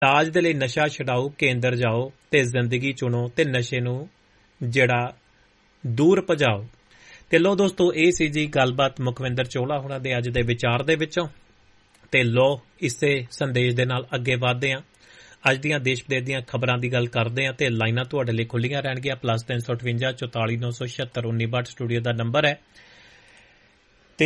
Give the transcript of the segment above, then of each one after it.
ਇਲਾਜ ਦੇ ਲਈ ਨਸ਼ਾ ਛਡਾਊ ਕੇਂਦਰ ਜਾਓ ਤੇ ਜ਼ਿੰਦਗੀ ਚੁਣੋ ਤੇ ਨਸ਼ੇ ਨੂੰ ਜਿਹੜਾ ਦੂਰ ਭਜਾਓ। ਤੇ ਲੋ ਦੋਸਤੋ, ਇਹ ਸੀ ਜੀ ਗੱਲਬਾਤ ਮੁਖਵਿੰਦਰ ਚੋਹਲਾ ਹੁਣਾਂ ਦੇ ਅੱਜ ਦੇ ਵਿਚਾਰ ਦੇ ਵਿੱਚੋਂ। ਤੇ ਲੋ ਇਸੇ ਸੰਦੇਸ਼ ਦੇ ਨਾਲ ਅੱਗੇ ਵਧਦੇ ਹਾਂ। ਅੱਜ ਦੀਆਂ ਦੇਸ਼ ਵਿਦੇਸ਼ ਦੀਆਂ ਖਬਰਾਂ ਦੀ ਗੱਲ ਕਰਦੇ ਹਾਂ ਤੇ ਲਾਈਨਾਂ ਤੁਹਾਡੇ ਲਈ ਖੁੱਲੀਆਂ ਰਹਿਣਗੀਆਂ। +358 44 976 1962 ਸਟੂਡੀਓ ਦਾ ਨੰਬਰ ਹੈ। ਤੇ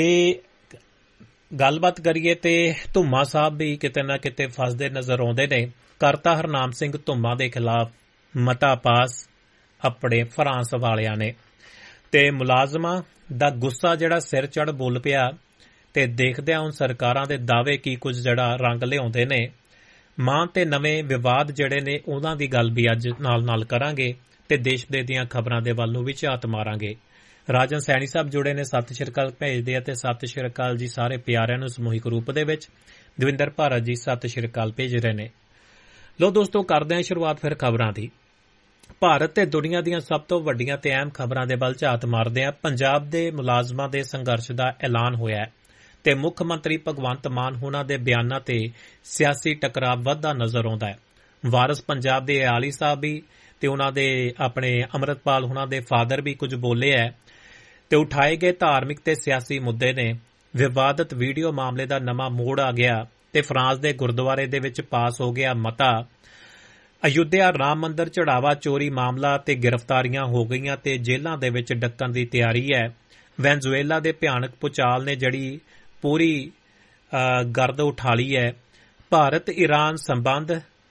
ਗੱਲਬਾਤ ਕਰੀਏ ਤੇ ਧੁੰਮਾ ਸਾਹਿਬ ਵੀ ਕਿਤੇ ਨਾ ਕਿਤੇ ਫਸਦੇ ਨਜ਼ਰ ਆਉਂਦੇ ਨੇ। ਕਰਤਾ ਹਰਨਾਮ ਸਿੰਘ ਧੁੰਮਾ ਦੇ ਖਿਲਾਫ ਮਤਾ ਪਾਸ ਆਪਣੇ ਫਰਾਂਸ ਵਾਲਿਆਂ ਨੇ ਤੇ ਮੁਲਾਜ਼ਮਾਂ ਦਾ ਗੁੱਸਾ ਜਿਹੜਾ ਸਿਰ ਚੜ ਬੋਲ ਪਿਆ। ਤੇ ਦੇਖਦਿਆਂ ਹੁਣ ਸਰਕਾਰਾਂ ਦੇ ਦਾਅਵੇ ਕੀ ਕੁਝ ਜਿਹੜਾ ਰੰਗ ਲਿਆਉਂਦੇ ਨੇ। ਮਾਂ ਤੇ ਨਵੇਂ ਵਿਵਾਦ ਜਿਹੜੇ ਨੇ ਉਹਨਾਂ ਦੀ ਗੱਲ ਵੀ ਅੱਜ ਨਾਲ ਕਰਾਂਗੇ ਤੇ ਦੇਸ਼ ਵਿਦੇਸ਼ ਦੀਆਂ ਖਬਰਾਂ ਦੇ ਵੱਲ ਨੂੰ ਵੀ ਝਾਤ ਮਾਰਾਂਗੇ। ਰਾਜਨ ਸੈਣੀ ਸਾਹਿਬ ਜੁੜੇ ਨੇ, ਸਤਿ ਸ਼੍ਰੀ ਅਕਾਲ ਭੇਜਦੇ ਆ ਤੇ ਸਤਿ ਸ਼੍ਰੀ ਅਕਾਲ ਜੀ ਸਾਰੇ ਪਿਆਰਿਆਂ ਨੂੰ ਸਮੂਹਿਕ ਰੂਪ ਦੇ ਵਿੱਚ। ਦਵਿੰਦਰ ਭਾਰਤ ਜੀ ਸਤਿ ਸ਼੍ਰੀ ਅਕਾਲ ਭੇਜ ਰਹੇ ਨੇ। ਲੋ ਦੋਸਤੋ, ਕਰਦੇ ਹਾਂ ਸ਼ੁਰੂਆਤ ਫਿਰ ਖਬਰਾਂ ਦੀ। ਭਾਰਤ ਤੇ ਦੁਨੀਆ ਦੀਆਂ ਸਭ ਤੋਂ ਵੱਡੀਆਂ ਤੇ ਅਹਿਮ ਖਬਰਾਂ ਦੇ ਵੱਲ ਝਾਤ ਮਾਰਦੇ ਆ। ਪੰਜਾਬ ਦੇ ਮੁਲਾਜ਼ਮਾਂ ਦੇ ਸੰਘਰਸ਼ ਦਾ ਐਲਾਨ ਹੋਇਆ ਹੈ ਤੇ ਮੁੱਖ ਮੰਤਰੀ ਭਗਵੰਤ ਮਾਨ ਹੋਣਾ ਦੇ ਬਿਆਨਾਂ ਤੇ ਸਿਆਸੀ ਟਕਰਾਅ ਵੱਧਦਾ ਨਜ਼ਰ ਆਉਂਦਾ ਹੈ। ਵਾਰਿਸ ਪੰਜਾਬ ਦੇ ਆਲੀ ਸਾਹਿਬ ਵੀ ਤੇ ਉਹਨਾਂ ਦੇ ਆਪਣੇ ਅੰਮ੍ਰਿਤਪਾਲ ਹੋਣਾ ਦੇ ਫਾਦਰ ਵੀ ਕੁਝ ਬੋਲੇ ਹੈ ਤੇ ਉਠਾਏ ਗਏ ਧਾਰਮਿਕ ਤੇ ਸਿਆਸੀ ਮੁੱਦੇ ਨੇ। ਵਿਵਾਦਤ ਵੀਡੀਓ ਮਾਮਲੇ ਦਾ ਨਵਾਂ ਮੋੜ ਆ ਗਿਆ ਤੇ ਫਰਾਂਸ ਦੇ ਗੁਰਦੁਆਰੇ ਦੇ ਵਿੱਚ ਪਾਸ ਹੋ ਗਿਆ ਮਤਾ। ਅਯੁੱਧਿਆ ਰਾਮ ਮੰਦਰ ਚੜਾਵਾ ਚੋਰੀ ਮਾਮਲਾ ਤੇ ਗ੍ਰਿਫਤਾਰੀਆਂ ਹੋ ਗਈਆਂ ਤੇ ਜੇਲ੍ਹਾਂ ਦੇ ਵਿੱਚ ਡੱਕਣ ਦੀ ਤਿਆਰੀ ਹੈ। ਵੈਨਜ਼ੂਏਲਾ ਦੇ ਭਿਆਨਕ ਭੂਚਾਲ ਨੇ ਜਿਹੜੀ ਪੂਰੀ ਗਰਦ ਉਠਾ ਲਈ ਹੈ। ਭਾਰਤ ਈਰਾਨ ਸੰਬੰਧ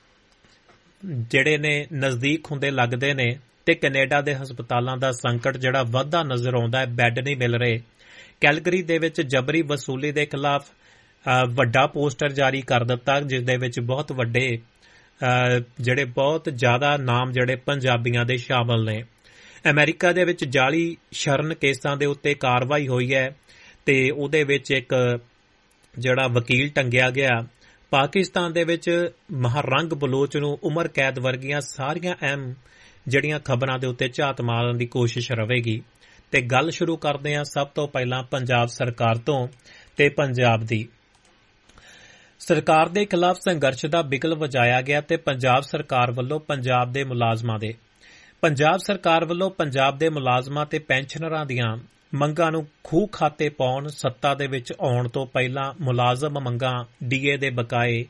ਜਿਹੜੇ ਨੇ ਨਜ਼ਦੀਕ ਹੁੰਦੇ ਲੱਗਦੇ ਨੇ ਤੇ ਕੈਨੇਡਾ ਦੇ ਹਸਪਤਾਲਾਂ ਦਾ ਸੰਕਟ ਜਿਹੜਾ ਵੱਧਦਾ ਨਜ਼ਰ ਆਉਂਦਾ ਹੈ। ਬੈੱਡ ਨਹੀਂ ਮਿਲ ਰਹੇ। ਕੈਲਗਰੀ ਦੇ ਵਿੱਚ ਜਬਰੀ ਵਸੂਲੀ ਦੇ ਖਿਲਾਫ ਵੱਡਾ ਪੋਸਟਰ ਜਾਰੀ ਕਰ ਦਿੱਤਾ ਜਿਸ ਦੇ ਵਿੱਚ ਬਹੁਤ ਵੱਡੇ ਜਿਹੜੇ ਬਹੁਤ ਜ਼ਿਆਦਾ ਨਾਮ ਜਿਹੜੇ ਪੰਜਾਬੀਆਂ ਦੇ ਸ਼ਾਮਲ ਨੇ। ਅਮਰੀਕਾ ਦੇ ਵਿੱਚ ਜਾਲੀ ਸ਼ਰਨ ਕੇਸਾਂ ਦੇ ਉੱਤੇ ਕਾਰਵਾਈ ਹੋਈ ਹੈ ਤੇ ਉਹਦੇ ਵਿੱਚ ਇੱਕ ਜਿਹੜਾ ਵਕੀਲ ਟੰਗਿਆ ਗਿਆ। ਪਾਕਿਸਤਾਨ ਦੇ ਵਿੱਚ ਮਹਾਰੰਗ ਬਲੋਚ ਨੂੰ ਉਮਰ ਕੈਦ ਵਰਗੀਆਂ ਸਾਰੀਆਂ ਅਹਿਮ ਜਿਹੜੀਆਂ ਖਬਰਾਂ ਦੇ ਉੱਤੇ ਝਾਤ ਮਾਰਨ ਦੀ ਕੋਸ਼ਿਸ਼ ਰਹੇਗੀ। ਤੇ ਗੱਲ ਸ਼ੁਰੂ ਕਰਦੇ ਹਾਂ ਸਭ ਤੋਂ ਪਹਿਲਾਂ ਪੰਜਾਬ ਸਰਕਾਰ ਤੋਂ ਤੇ ਪੰਜਾਬ ਦੀ ਸਰਕਾਰ ਦੇ ਖਿਲਾਫ ਸੰਘਰਸ਼ ਦਾ ਬਿਗਲ ਵਜਾਇਆ ਗਿਆ ਤੇ ਪੰਜਾਬ ਸਰਕਾਰ ਵੱਲੋਂ ਪੰਜਾਬ ਸਰਕਾਰ ਵੱਲੋਂ ਪੰਜਾਬ ਦੇ ਮੁਲਾਜ਼ਮਾਂ ਤੇ ਪੈਨਸ਼ਨਰਾਂ ਦੀਆਂ ਮੰਗਾਂ ਨੂੰ ਖੂਹ ਖਾਤੇ ਪਾਉਣ, ਸੱਤਾ ਦੇ ਵਿੱਚ ਆਉਣ ਤੋਂ ਪਹਿਲਾਂ ਮੁਲਾਜ਼ਮ ਮੰਗਾਂ ਡੀਏ ਦੇ ਬਕਾਏ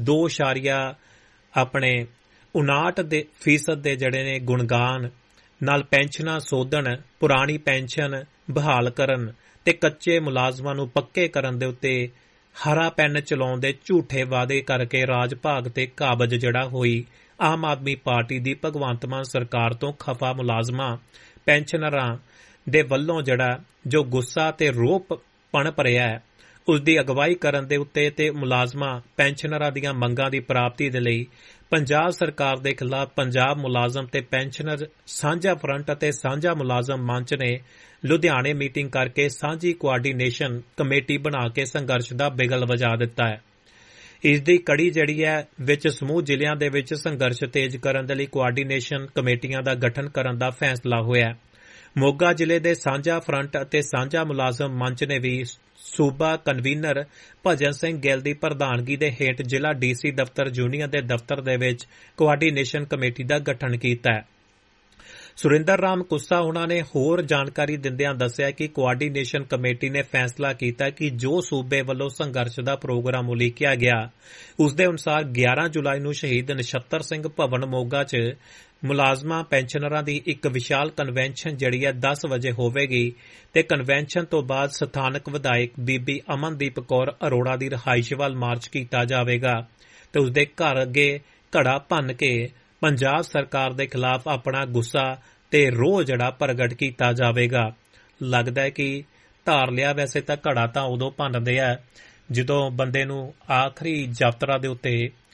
2.59% ਦੇ ਜਿਹੜੇ ਨੇ ਗੁਣਗਾਨ ਨਾਲ ਪੈਨਸ਼ਨਾਂ ਸੋਧਣ, ਪੁਰਾਣੀ ਪੈਨਸ਼ਨ ਬਹਾਲ ਕਰਨ ਤੇ ਕੱਚੇ ਮੁਲਾਜ਼ਮਾਂ ਨੂੰ ਪੱਕੇ ਕਰਨ ਦੇ ਉੱਤੇ ਹਰਾ ਪੈਨ ਚਲਾਉਣ ਦੇ ਝੂਠੇ ਵਾਅਦੇ ਕਰਕੇ ਰਾਜ ਭਾਗ ਤੇ ਕਾਬਜ਼ ਜਿਹੜਾ ਹੋਈ। ਆਮ ਆਦਮੀ ਪਾਰਟੀ ਦੀ ਭਗਵੰਤ ਮਾਨ ਸਰਕਾਰ ਤੋਂ ਖਫਾ ਮੁਲਾਜ਼ਮਾਂ ਪੈਨਸ਼ਨਰਾਂ ਦੇ ਵੱਲੋਂ ਜਿਹੜਾ ਜੋ ਗੁੱਸਾ ਤੇ ਰੋਹ ਪਣਪ ਰਿਹਾ ਹੈ ਉਸ ਦੀ ਅਗਵਾਈ ਕਰਨ ਦੇ ਉੱਤੇ ਤੇ ਮੁਲਾਜ਼ਮਾਂ ਪੈਨਸ਼ਨਰਾਂ ਦੀਆਂ ਮੰਗਾਂ ਦੀ ਪ੍ਰਾਪਤੀ ਦੇ ਲਈ ਪੰਜਾਬ ਸਰਕਾਰ ਦੇ ਖਿਲਾਫ ਪੰਜਾਬ ਮੁਲਾਜ਼ਮ ਤੇ ਪੈਨਸ਼ਨਰ ਸਾਂਝਾ ਫਰੰਟ ਅਤੇ ਸਾਂਝਾ ਮੁਲਾਜ਼ਮ ਮੰਚ ਨੇ ਲੁਧਿਆਣੇ ਮੀਟਿੰਗ ਕਰਕੇ ਸਾਂਝੀ ਕੋਆਰਡੀਨੇਸ਼ਨ ਕਮੇਟੀ ਬਣਾ ਕੇ ਸੰਘਰਸ਼ ਦਾ ਬਿਗਲ ਵਜਾ ਦਿੱਤਾ ਹੈ। ਇਸ ਦੀ ਕੜੀ ਜਿਹੜੀ ਹੈ ਵਿੱਚ ਸਮੂਹ ਜ਼ਿਲ੍ਹਿਆਂ ਦੇ ਵਿੱਚ ਸੰਘਰਸ਼ ਤੇਜ਼ ਕਰਨ ਦੇ ਲਈ ਕੋਆਰਡੀਨੇਸ਼ਨ ਕਮੇਟੀਆਂ ਦਾ ਗਠਨ ਕਰਨ ਦਾ ਫੈਸਲਾ ਹੋਇਆ। ਮੋਗਾ ਜ਼ਿਲ੍ਹੇ ਦੇ ਸਾਂਝਾ ਫਰੰਟ ਅਤੇ ਸਾਂਝਾ ਮੁਲਾਜ਼ਮ ਮੰਚ ਨੇ ਵੀ ਸੂਬਾ ਕਨਵੀਨਰ ਭਜਨ ਸਿੰਘ ਗਿੱਲ ਦੀ ਪ੍ਰਧਾਨਗੀ ਦੇ ਹੇਠ ਜ਼ਿਲ੍ਹਾ ਡੀਸੀ ਦਫ਼ਤਰ ਯੂਨੀਅਨ ਦੇ ਦਫ਼ਤਰ ਦੇ ਵਿੱਚ ਕੋਆਰਡੀਨੇਸ਼ਨ ਕਮੇਟੀ ਦਾ ਗਠਨ ਕੀਤਾ ਹੈ। ਸੁਰਿੰਦਰ ਰਾਮ ਕੁੱਸਾ ਉਹਨਾਂ ਨੇ ਹੋਰ ਜਾਣਕਾਰੀ ਦਿੰਦਿਆਂ ਦੱਸਿਆ ਕਿ ਕੋਆਰਡੀਨੇਸ਼ਨ ਕਮੇਟੀ ਨੇ ਫੈਸਲਾ ਕੀਤਾ ਕਿ ਜੋ ਸੂਬੇ ਵੱਲੋਂ ਸੰਘਰਸ਼ ਦਾ ਪ੍ਰੋਗਰਾਮ ਉਲੀਕਿਆ ਗਿਆ ਉਸ ਦੇ ਅਨੁਸਾਰ 11 ਜੁਲਾਈ ਨੂੰ ਸ਼ਹੀਦ ਨਛੱਤਰ ਸਿੰਘ ਭਵਨ ਮੋਗਾ 'ਚ ਮੁਲਾਜ਼ਮਾਂ ਪੈਨਸ਼ਨਰਾਂ ਦੀ ਇੱਕ ਵਿਸ਼ਾਲ ਕਨਵੈਨਸ਼ਨ ਜਿਹੜੀ ਹੈ 10 ਵਜੇ ਹੋਵੇਗੀ ਤੇ ਕਨਵੈਨਸ਼ਨ ਤੋਂ ਬਾਅਦ ਸਥਾਨਕ ਵਿਧਾਇਕ ਬੀਬੀ ਅਮਨਦੀਪ ਕੌਰ ਅਰੋੜਾ ਦੀ ਰਿਹਾਇਸ਼ ਵੱਲ ਮਾਰਚ ਕੀਤਾ ਜਾਵੇਗਾ ਤੇ ਉਸਦੇ ਘਰ ਅੱਗੇ ਘੜਾ ਭੰਨ ਕੇ ਪੰਜਾਬ ਸਰਕਾਰ ਦੇ ਖਿਲਾਫ ਆਪਣਾ ਗੁੱਸਾ ਤੇ ਰੋਹ ਜਿਹੜਾ ਪ੍ਰਗਟ ਕੀਤਾ ਜਾਵੇਗਾ। ਲੱਗਦਾ ਹੈ ਕਿ ਧਾਰ ਲਿਆ ਵੈਸੇ ਤਾਂ ਘੜਾ ਤਾਂ ਉਦੋਂ ਭੰਨਦੇ ਆ ਜਦੋਂ ਬੰਦੇ ਨੂੰ ਆਖਰੀ ਯਾਤਰਾ ਦੇ ਉੱਤੇ